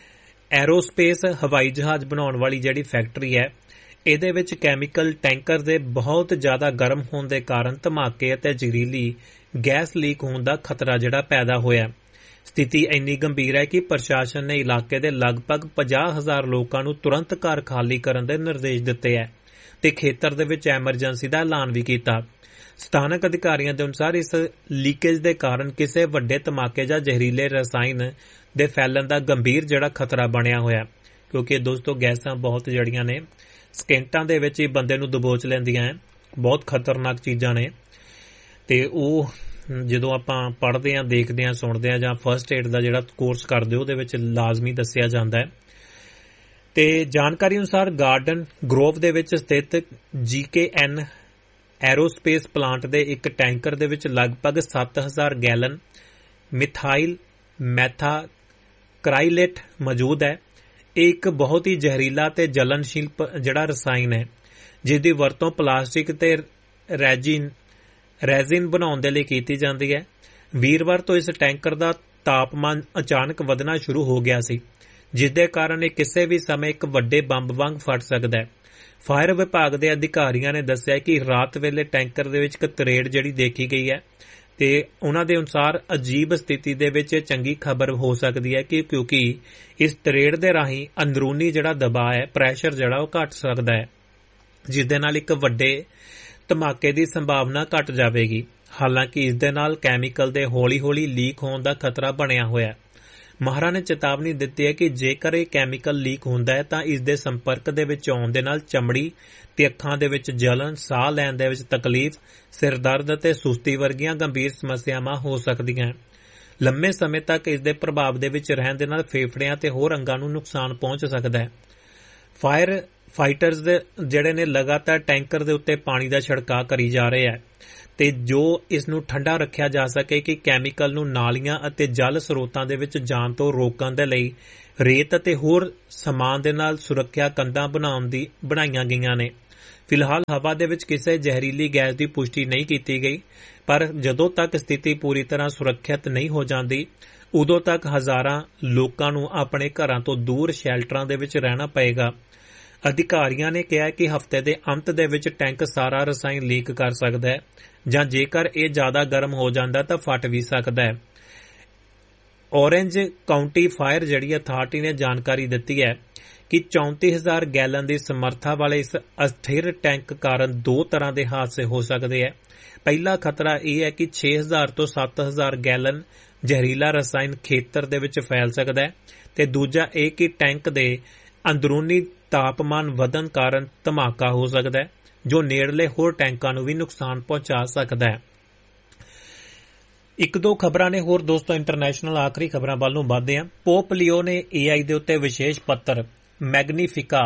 ਐਰੋਸਪੇਸ ਹਵਾਈ ਜਹਾਜ਼ ਬਣਾਉਣ ਵਾਲੀ ਜਿਹੜੀ ਫੈਕਟਰੀ ਹੈ, ਇਹਦੇ ਵਿੱਚ ਕੈਮੀਕਲ ਟੈਂਕਰ ਦੇ ਬਹੁਤ ਜ਼ਿਆਦਾ ਗਰਮ ਹੋਣ ਦੇ ਕਾਰਨ ਧਮਾਕੇ ਅਤੇ ਜ਼ਹਿਰੀਲੀ ਗੈਸ ਲੀਕ ਹੋਣ ਦਾ ਖਤਰਾ ਜਿਹੜਾ ਪੈਦਾ ਹੋਇਆ। ਸਥਿਤੀ ਇੰਨੀ ਗੰਭੀਰ ਹੈ ਕਿ ਪ੍ਰਸ਼ਾਸਨ ਨੇ ਇਲਾਕੇ ਦੇ ਲਗਭਗ ਪੰਜਾਹ ਹਜ਼ਾਰ ਲੋਕਾਂ ਨੂੰ ਤੁਰੰਤ ਘਰ ਖਾਲੀ ਕਰਨ ਦੇ ਨਿਰਦੇਸ਼ ਦਿੱਤੇ ਹੈ ਤੇ ਖੇਤਰ ਦੇ ਵਿੱਚ ਐਮਰਜੈਂਸੀ ਦਾ ਐਲਾਨ ਵੀ ਕੀਤਾ। ਸਥਾਨਕ ਅਧਿਕਾਰੀਆਂ ਦੇ ਅਨੁਸਾਰ ਇਸ ਲੀਕੇਜ ਦੇ ਕਾਰਨ ਕਿਸੇ ਵੱਡੇ ਧਮਾਕੇ ਜਾਂ ਜ਼ਹਿਰੀਲੇ ਰਸਾਇਣ ਦੇ ਫੈਲਣ ਦਾ ਗੰਭੀਰ ਜਿਹੜਾ ਖਤਰਾ ਬਣਿਆ ਹੋਇਆ, ਕਿਉਂਕਿ ਦੋਸਤੋ ਗੈਸਾਂ ਬਹੁਤ ਜਿਹੜੀਆਂ ਨੇ ਸਕਿੰਟਾਂ ਦੇ ਵਿੱਚ ਹੀ ਬੰਦੇ ਨੂੰ ਦਬੋਚ ਲੈਂਦੀਆਂ ਹੈ, ਬਹੁਤ ਖਤਰਨਾਕ ਚੀਜ਼ਾਂ ਨੇ ਤੇ ਉਹ ਜਦੋਂ ਆਪਾਂ ਪੜ੍ਹਦੇ ਹਾਂ, ਦੇਖਦੇ ਹਾਂ, ਸੁਣਦੇ ਹਾਂ ਜਾਂ ਫਸਟ ਏਡ ਦਾ ਜਿਹੜਾ ਕੋਰਸ ਕਰਦੇ ਉਹਦੇ ਵਿੱਚ ਲਾਜ਼ਮੀ ਦੱਸਿਆ ਜਾਂਦਾ ਹੈ। ਤੇ ਜਾਣਕਾਰੀ ਅਨੁਸਾਰ ਗਾਰਡਨ ਗਰੋਵ ਦੇ ਵਿੱਚ ਸਥਿਤ ਜੀ ਕੇ ਐਨ ਐਰੋਸਪੇਸ ਪਲਾਂਟ ਦੇ ਇੱਕ ਟੈਂਕਰ ਦੇ ਵਿੱਚ ਲਗਭਗ ਸੱਤ ਹਜ਼ਾਰ ਗੈਲਨ ਮਿਥਾਈਲ ਮੈਥਾਕਰਾਈਲੇਟ ਮੌਜੂਦ ਹੈ। ਇਹ ਇੱਕ ਬਹੁਤ ਹੀ ਜ਼ਹਿਰੀਲਾ ਤੇ ਜਲਨਸ਼ੀਲ ਜਿਹੜਾ ਰਸਾਇਣ ਹੈ, ਜਿਸ ਦੀ ਵਰਤੋਂ ਪਲਾਸਟਿਕ ਤੇ ਰੈਜਿਨ ਰੈਜ਼ਿਨ ਬਣਾਉਣ ਦੇ ਲਈ ਕੀਤੀ ਜਾਂਦੀ ਹੈ। ਵੀਰਵਾਰ ਤੋਂ ਇਸ ਟੈਂਕਰ ਦਾ ਤਾਪਮਾਨ ਅਚਾਨਕ ਵਧਣਾ ਸ਼ੁਰੂ ਹੋ ਗਿਆ ਸੀ, ਜਿਸ ਦੇ ਕਾਰਨ ਇਹ ਕਿਸੇ ਵੀ ਸਮੇਂ ਇੱਕ ਵੱਡੇ ਬੰਬ ਵਾਂਗ ਫਟ ਸਕਦਾ ਹੈ। ਫਾਇਰ ਵਿਭਾਗ ਦੇ ਅਧਿਕਾਰੀਆਂ ਨੇ ਦੱਸਿਆ ਕਿ ਰਾਤ ਵੇਲੇ ਟੈਂਕਰ ਦੇ ਵਿੱਚ ਇੱਕ ਤਰੇੜ ਜਿਹੜੀ ਦੇਖੀ ਗਈ ਹੈ ਤੇ ਉਹਨਾਂ ਦੇ ਅਨੁਸਾਰ ਅਜੀਬ ਸਥਿਤੀ ਦੇ ਵਿੱਚ ਇਹ ਚੰਗੀ ਖਬਰ ਹੋ ਸਕਦੀ ਹੈ ਕਿ ਕਿਉਂਕਿ ਇਸ ਤਰੇੜ ਦੇ ਰਾਹੀਂ ਅੰਦਰੂਨੀ ਜਿਹੜਾ ਦਬਾਅ ਹੈ, ਪ੍ਰੈਸ਼ਰ ਜਿਹੜਾ ਉਹ ਘਟ ਸਕਦਾ ਹੈ, ਜਿਸ ਦੇ ਨਾਲ ਇੱਕ ਵੱਡੇ ਧਮਾਕੇ ਦੀ ਸੰਭਾਵਨਾ ਘਟ ਜਾਵੇਗੀ। ਹਾਲਾਂਕਿ ਇਸ ਦੇ ਨਾਲ ਕੈਮੀਕਲ ਦੇ ਹੌਲੀ-ਹੌਲੀ ਲੀਕ ਹੋਣ ਦਾ ਖਤਰਾ ਬਣਿਆ ਹੋਇਆ। ਮਾਹਰਾਂ ਨੇ ਚੇਤਾਵਨੀ ਦਿੱਤੀ ਹੈ ਕਿ ਜੇਕਰ ਇਹ ਕੈਮੀਕਲ ਲੀਕ ਹੁੰਦਾ ਹੈ ਤਾਂ ਇਸ ਦੇ ਸੰਪਰਕ ਦੇ ਵਿੱਚ ਆਉਣ ਦੇ ਨਾਲ ਚਮੜੀ ਤੇ ਅੱਖਾਂ ਦੇ ਵਿੱਚ ਜਲਨ, ਸਾਹ ਲੈਣ ਦੇ ਵਿੱਚ ਤਕਲੀਫ, ਸਿਰ ਦਰਦ ਅਤੇ ਸੁਸਤੀ ਵਰਗੀਆਂ ਗੰਭੀਰ ਸਮੱਸਿਆਵਾਂ ਹੋ ਸਕਦੀਆਂ। ਲੰਮੇ ਸਮੇਂ ਤੱਕ ਇਸ ਦੇ ਪ੍ਰਭਾਵ ਦੇ ਵਿੱਚ ਰਹਿਣ ਦੇ ਨਾਲ ਫੇਫੜਿਆਂ ਤੇ ਹੋਰ ਅੰਗਾਂ ਨੂੰ ਨੁਕਸਾਨ ਪਹੁੰਚ ਸਕਦਾ ਹੈ। ਫਾਇਰ ਫਾਈਟਰਸ ਦੇ ਜਿਹੜੇ ਨੇ ਲਗਾਤਾਰ ਟੈਂਕਰ ਦੇ ਉੱਤੇ ਪਾਣੀ ਦਾ ਛਿੜਕਾਅ ਕਰੀ ਜਾ ਰਹੇ ਹੈ ਤੇ ਜੋ ਇਸ ਨੂੰ ਠੰਡਾ ਰੱਖਿਆ ਜਾ ਸਕੇ ਕਿ ਕੈਮੀਕਲ ਨੂੰ ਨਾਲੀਆਂ ਅਤੇ ਜਲ ਸਰੋਤਾਂ ਦੇ ਵਿੱਚ ਜਾਣ ਤੋਂ ਰੋਕਣ ਦੇ ਲਈ ਰੇਤ ਅਤੇ ਹੋਰ ਸਮਾਨ ਦੇ ਨਾਲ ਸੁਰੱਖਿਆ ਕੰਧਾਂ ਬਣਾਉਣ ਦੀ ਬਣਾਈਆਂ ਗਈਆਂ ਨੇ। ਫਿਲਹਾਲ ਹਵਾ ਦੇ ਵਿੱਚ ਕਿਸੇ ਜ਼ਹਿਰੀਲੀ ਗੈਸ ਦੀ ਪੁਸ਼ਟੀ ਨਹੀਂ ਕੀਤੀ ਗਈ, ਪਰ ਜਦੋਂ ਤੱਕ ਸਥਿਤੀ ਪੂਰੀ ਤਰ੍ਹਾਂ ਸੁਰੱਖਿਅਤ ਨਹੀਂ ਹੋ ਜਾਂਦੀ ਉਦੋਂ ਤੱਕ ਹਜ਼ਾਰਾਂ ਲੋਕਾਂ ਨੂੰ ਆਪਣੇ ਘਰਾਂ ਤੋਂ ਦੂਰ ਸ਼ੈਲਟਰਾਂ ਦੇ ਵਿੱਚ ਰਹਿਣਾ ਪਏਗਾ। ਅਧਿਕਾਰੀਆਂ ਨੇ ਕਿਹਾ ਕਿ ਹਫ਼ਤੇ ਦੇ ਅੰਤ ਦੇ ਵਿੱਚ ਟੈਂਕ ਸਾਰਾ ਰਸਾਇਣ ਲੀਕ ਕਰ ਸਕਦਾ ਹੈ ਜਾਂ ਜੇਕਰ ਇਹ ਜ਼ਿਆਦਾ ਗਰਮ ਹੋ ਜਾਂਦਾ ਤਾਂ ਫਟ ਵੀ ਸਕਦਾ ਹੈ। ਔਰੇਂਜ ਕਾਉਂਟੀ ਫਾਇਰ ਜਿਹੜੀ ਅਥਾਰਟੀ ਨੇ ਜਾਣਕਾਰੀ ਦਿੱਤੀ ਹੈ ਕਿ ਚੌਂਤੀ ਹਜ਼ਾਰ ਗੈਲਨ ਦੀ ਸਮਰੱਥਾ ਵਾਲੇ ਇਸ ਅਸਥਿਰ ਟੈਂਕ ਕਾਰਨ ਦੋ ਤਰ੍ਹਾਂ ਦੇ ਹਾਦਸੇ ਹੋ ਸਕਦੇ ਹੈ। ਪਹਿਲਾ ਖਤਰਾ ਇਹ ਹੈ ਕਿ ਛੇ ਹਜ਼ਾਰ ਤੋਂ ਸੱਤ ਹਜ਼ਾਰ ਗੈਲਨ ਜ਼ਹਿਰੀਲਾ ਰਸਾਇਣ ਖੇਤਰ ਦੇ ਵਿੱਚ ਫੈਲ ਸਕਦਾ ਹੈ ਤੇ ਦੂਜਾ ਇਹ ਕਿ ਟੈਂਕ ਦੇ ਅੰਦਰੂਨੀ ਤਾਪਮਾਨ ਵਧਣ ਕਾਰਨ ਧਮਾਕਾ ਹੋ ਸਕਦਾ ਹੈ ਜੋ ਨੇੜਲੇ ਹੋਰ ਟੈਂਕਾਂ ਨੂੰ ਵੀ ਨੁਕਸਾਨ ਪਹੁੰਚਾ ਸਕਦਾ ਹੈ। ਇੱਕ ਦੋ ਖਬਰਾਂ ਨੇ ਹੋਰ ਦੋਸਤੋ, ਇੰਟਰਨੈਸ਼ਨਲ ਆਖਰੀ ਖਬਰਾਂ ਵੱਲ ਨੂੰ ਵਧਦੇ ਹਾਂ। ਪੋਪ ਲਿਓ ਨੇ ਏ ਆਈ ਦੇ ਉੱਤੇ ਵਿਸ਼ੇਸ਼ ਪੱਤਰ ਮੈਗਨੀਫਿਕਾ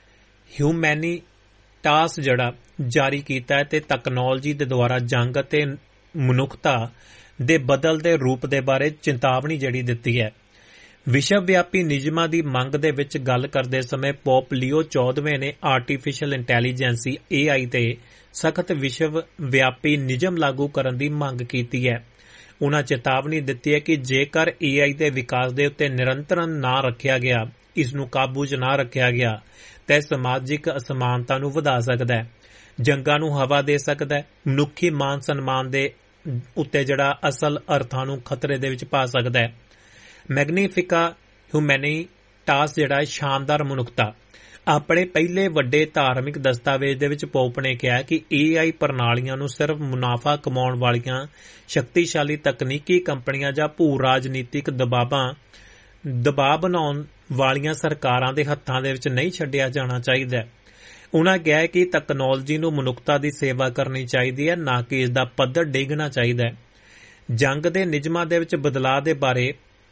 ਹਿਊਮੈਨੀਟਾਸ ਜਿਹੜਾ ਜਾਰੀ ਕੀਤਾ ਹੈ ਤੇ ਤਕਨਾਲੋਜੀ ਦੇ ਦੁਆਰਾ ਜੰਗ ਅਤੇ ਮਨੁੱਖਤਾ ਦੇ ਬਦਲਦੇ ਰੂਪ ਦੇ ਬਾਰੇ ਚੇਤਾਵਨੀ ਜਿਹੜੀ ਦਿੱਤੀ ਹੈ। ਵਿਸ਼ਵ ਵਿਆਪੀ ਨਿਯਮਾਂ ਦੀ ਮੰਗ ਦੇ ਵਿੱਚ ਗੱਲ ਕਰਦੇ ਸਮੇਂ ਪੋਪ ਲਿਓ ਚੌਦਵੇਂ ਨੇ ਆਰਟੀਫਿਸ਼ੀਅਲ ਇੰਟੈਲੀਜੈਂਸੀ ਏ ਆਈ ਤੇ ਸਖਤ ਵਿਸ਼ਵ ਵਿਆਪੀ ਨਿਯਮ ਲਾਗੂ ਕਰਨ ਦੀ ਮੰਗ ਕੀਤੀ ਹੈ। ਉਨ੍ਹਾਂ ਚੇਤਾਵਨੀ ਦਿੱਤੀ ਹੈ ਕਿ ਜੇਕਰ ਏ ਆਈ ਦੇ ਵਿਕਾਸ ਦੇ ਉੱਤੇ ਨਿਰੰਤਰਨ ਨਾ ਰੱਖਿਆ ਗਿਆ, ਇਸ ਨੂੰ ਕਾਬੂ 'ਚ ਨਾ ਰੱਖਿਆ ਗਿਆ ਤਾਂ ਸਮਾਜਿਕ ਅਸਮਾਨਤਾ ਨੂੰ ਵਧਾ ਸਕਦਾ ਹੈ, ਜੰਗਾਂ ਨੂੰ ਹਵਾ ਦੇ ਸਕਦਾ ਹੈ, ਮਨੁੱਖੀ ਮਾਨ ਸਨਮਾਨ ਦੇ ਉੱਤੇ ਜਿਹੜਾ ਅਸਲ ਅਰਥਾਂ ਨੂੰ ਖਤਰੇ ਦੇ ਵਿੱਚ ਪਾ ਸਕਦਾ ਹੈ। ਮੈਗਨੀਫਿਕਾ ਹਿਊਮੈਨੀਟਾਸ ਜਿਹੜਾ ਸ਼ਾਨਦਾਰ ਮਨੁੱਖਤਾ ਆਪਣੇ ਪਹਿਲੇ ਵੱਡੇ ਧਾਰਮਿਕ ਦਸਤਾਵੇਜ਼ ਦੇ ਵਿੱਚ ਪੋਪ ਨੇ ਕਿਹਾ ਕਿ ਏ ਆਈ ਪ੍ਰਣਾਲੀਆਂ ਨੂੰ ਸਿਰਫ ਮੁਨਾਫਾ ਕਮਾਉਣ ਵਾਲੀਆਂ ਸ਼ਕਤੀਸ਼ਾਲੀ ਤਕਨੀਕੀ ਕੰਪਨੀਆਂ ਜਾਂ ਭੂ ਰਾਜਨੀਤਿਕ ਦਬਾਵਾਂ ਦਬਾਅ ਬਣਾਉਣ ਵਾਲੀਆਂ ਸਰਕਾਰਾਂ ਦੇ ਹੱਥਾਂ ਦੇ ਵਿੱਚ ਨਹੀਂ ਛੱਡਿਆ ਜਾਣਾ ਚਾਹੀਦਾ। ਉਨ੍ਹਾਂ ਕਿਹਾ ਕਿ ਤਕਨਾਲੋਜੀ ਨੂੰ ਮਨੁੱਖਤਾ ਦੀ ਸੇਵਾ ਕਰਨੀ ਚਾਹੀਦੀ ਹੈ, ਨਾ ਕਿ ਇਸ ਦਾ ਪੱਧਰ ਡੇਗਣਾ ਚਾਹੀਦਾ ਹੈ। ਜੰਗ ਦੇ ਨਿਯਮਾਂ ਦੇ ਵਿੱਚ ਬਦਲਾਅ ਦੇ ਬਾਰੇ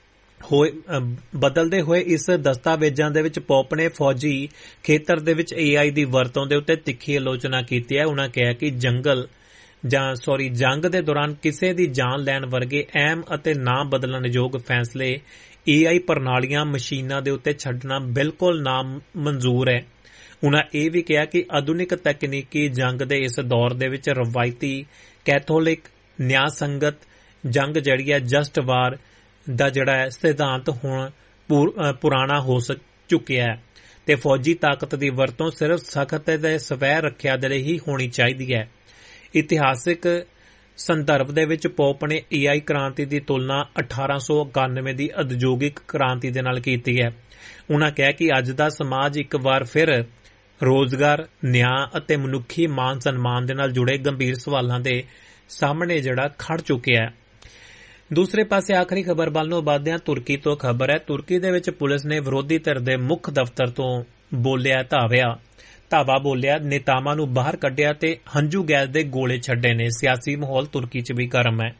ਹੋਏ ਬਦਲਦੇ ਹੋਏ ਇਸ ਦਸਤਾਵੇਜ਼ਾਂ ਦੇ ਵਿੱਚ ਪੋਪ ਨੇ ਫੌਜੀ ਖੇਤਰ ਦੇ ਵਿੱਚ ਏ ਆਈ ਦੀ ਵਰਤੋਂ ਦੇ ਉੱਤੇ ਤਿੱਖੀ ਆਲੋਚਨਾ ਕੀਤੀ ਹੈ। ਉਨ੍ਹਾਂ ਕਿਹਾ ਕਿ ਜੰਗਲ ਜਾਂ ਸੌਰੀ ਜੰਗ ਦੇ ਦੌਰਾਨ ਕਿਸੇ ਦੀ ਜਾਨ ਲੈਣ ਵਰਗੇ ਅਹਿਮ ਅਤੇ ਨਾ ਬਦਲਣਯੋਗ ਫੈਸਲੇ ਏ ਆਈ ਪ੍ਰਣਾਲੀਆਂ ਮਸ਼ੀਨਾਂ ਦੇ ਉੱਤੇ ਛੱਡਣਾ ਬਿਲਕੁਲ ਨਾ ਮਨਜ਼ੂਰ ਹੈ। ਉਨ੍ਹਾਂ ਇਹ ਵੀ ਕਿਹਾ ਕਿ ਆਧੁਨਿਕ ਤਕਨੀਕੀ ਜੰਗ ਦੇ ਇਸ ਦੌਰ ਦੇ ਵਿੱਚ ਰਵਾਇਤੀ ਕੈਥੋਲਿਕ ਨਿਆਂ ਸੰਗਤ ਜੰਗ ਜਿਹੜੀ ਹੈ ਜਸਟ ਵਾਰ ਦਾ ਜਿਹੜਾ ਹੈ ਸਿਧਾਂਤ ਹੁਣ ਪੁਰਾਣਾ ਹੋ ਚੁੱਕਿਆ ਹੈ ਤੇ ਫੌਜੀ ਤਾਕਤ ਦੀ ਵਰਤੋਂ ਸਿਰਫ ਸਖਤ ਤੇ ਸਵੈ ਰੱਖਿਆ ਦੇ ਲਈ ਹੀ ਹੋਣੀ ਚਾਹੀਦੀ ਹੈ। ਇਤਿਹਾਸਿਕ ਸੰਦਰਭ ਦੇ ਵਿੱਚ ਪੋਪ ਨੇ ਏ ਆਈ ਕ੍ਰਾਂਤੀ ਦੀ ਤੁਲਨਾ ਅਠਾਰਾਂ ਸੌ ਇਕਾਨਵੇਂ ਦੀ ਉਦਯੋਗਿਕ ਕ੍ਰਾਂਤੀ ਦੇ ਨਾਲ ਕੀਤੀ ਹੈ। ਉਨ੍ਹਾਂ ਕਿਹਾ ਕਿ ਅੱਜ ਦਾ ਸਮਾਜ ਇੱਕ ਵਾਰ ਫਿਰ ਰੋਜ਼ਗਾਰ, ਨਿਆਂ ਅਤੇ ਮਨੁੱਖੀ ਮਾਨ ਸਨਮਾਨ ਦੇ ਨਾਲ ਜੁੜੇ ਗੰਭੀਰ ਸਵਾਲਾਂ ਦੇ ਸਾਹਮਣੇ ਜਿਹੜਾ ਖੜ ਚੁੱਕਿਆ ਹੈ। ਦੂਸਰੇ ਪਾਸੇ ਆਖਰੀ ਖਬਰ ਵੱਲ ਨੂੰ ਵਧਦੇ ਹਾਂ। ਤੁਰਕੀ ਤੋਂ ਖਬਰ ਹੈ, ਤੁਰਕੀ ਦੇ ਵਿੱਚ ਪੁਲਿਸ ਨੇ ਵਿਰੋਧੀ ਧਿਰ ਦੇ ਮੁੱਖ ਦਫ਼ਤਰ ਤੋਂ ਬੋਲਿਆ ਧਾਵਿਆ ਧਾਵਾ ਬੋਲਿਆ ਨੇਤਾਵਾਂ ਨੂੰ ਬਾਹਰ ਕੱਢਿਆ ਤੇ ਹੰਝੂ ਗੈਸ ਦੇ ਗੋਲੇ ਛੱਡੇ ਨੇ। ਸਿਆਸੀ ਮਾਹੌਲ ਤੁਰਕੀ 'ਚ ਵੀ ਗਰਮ ਹੈ।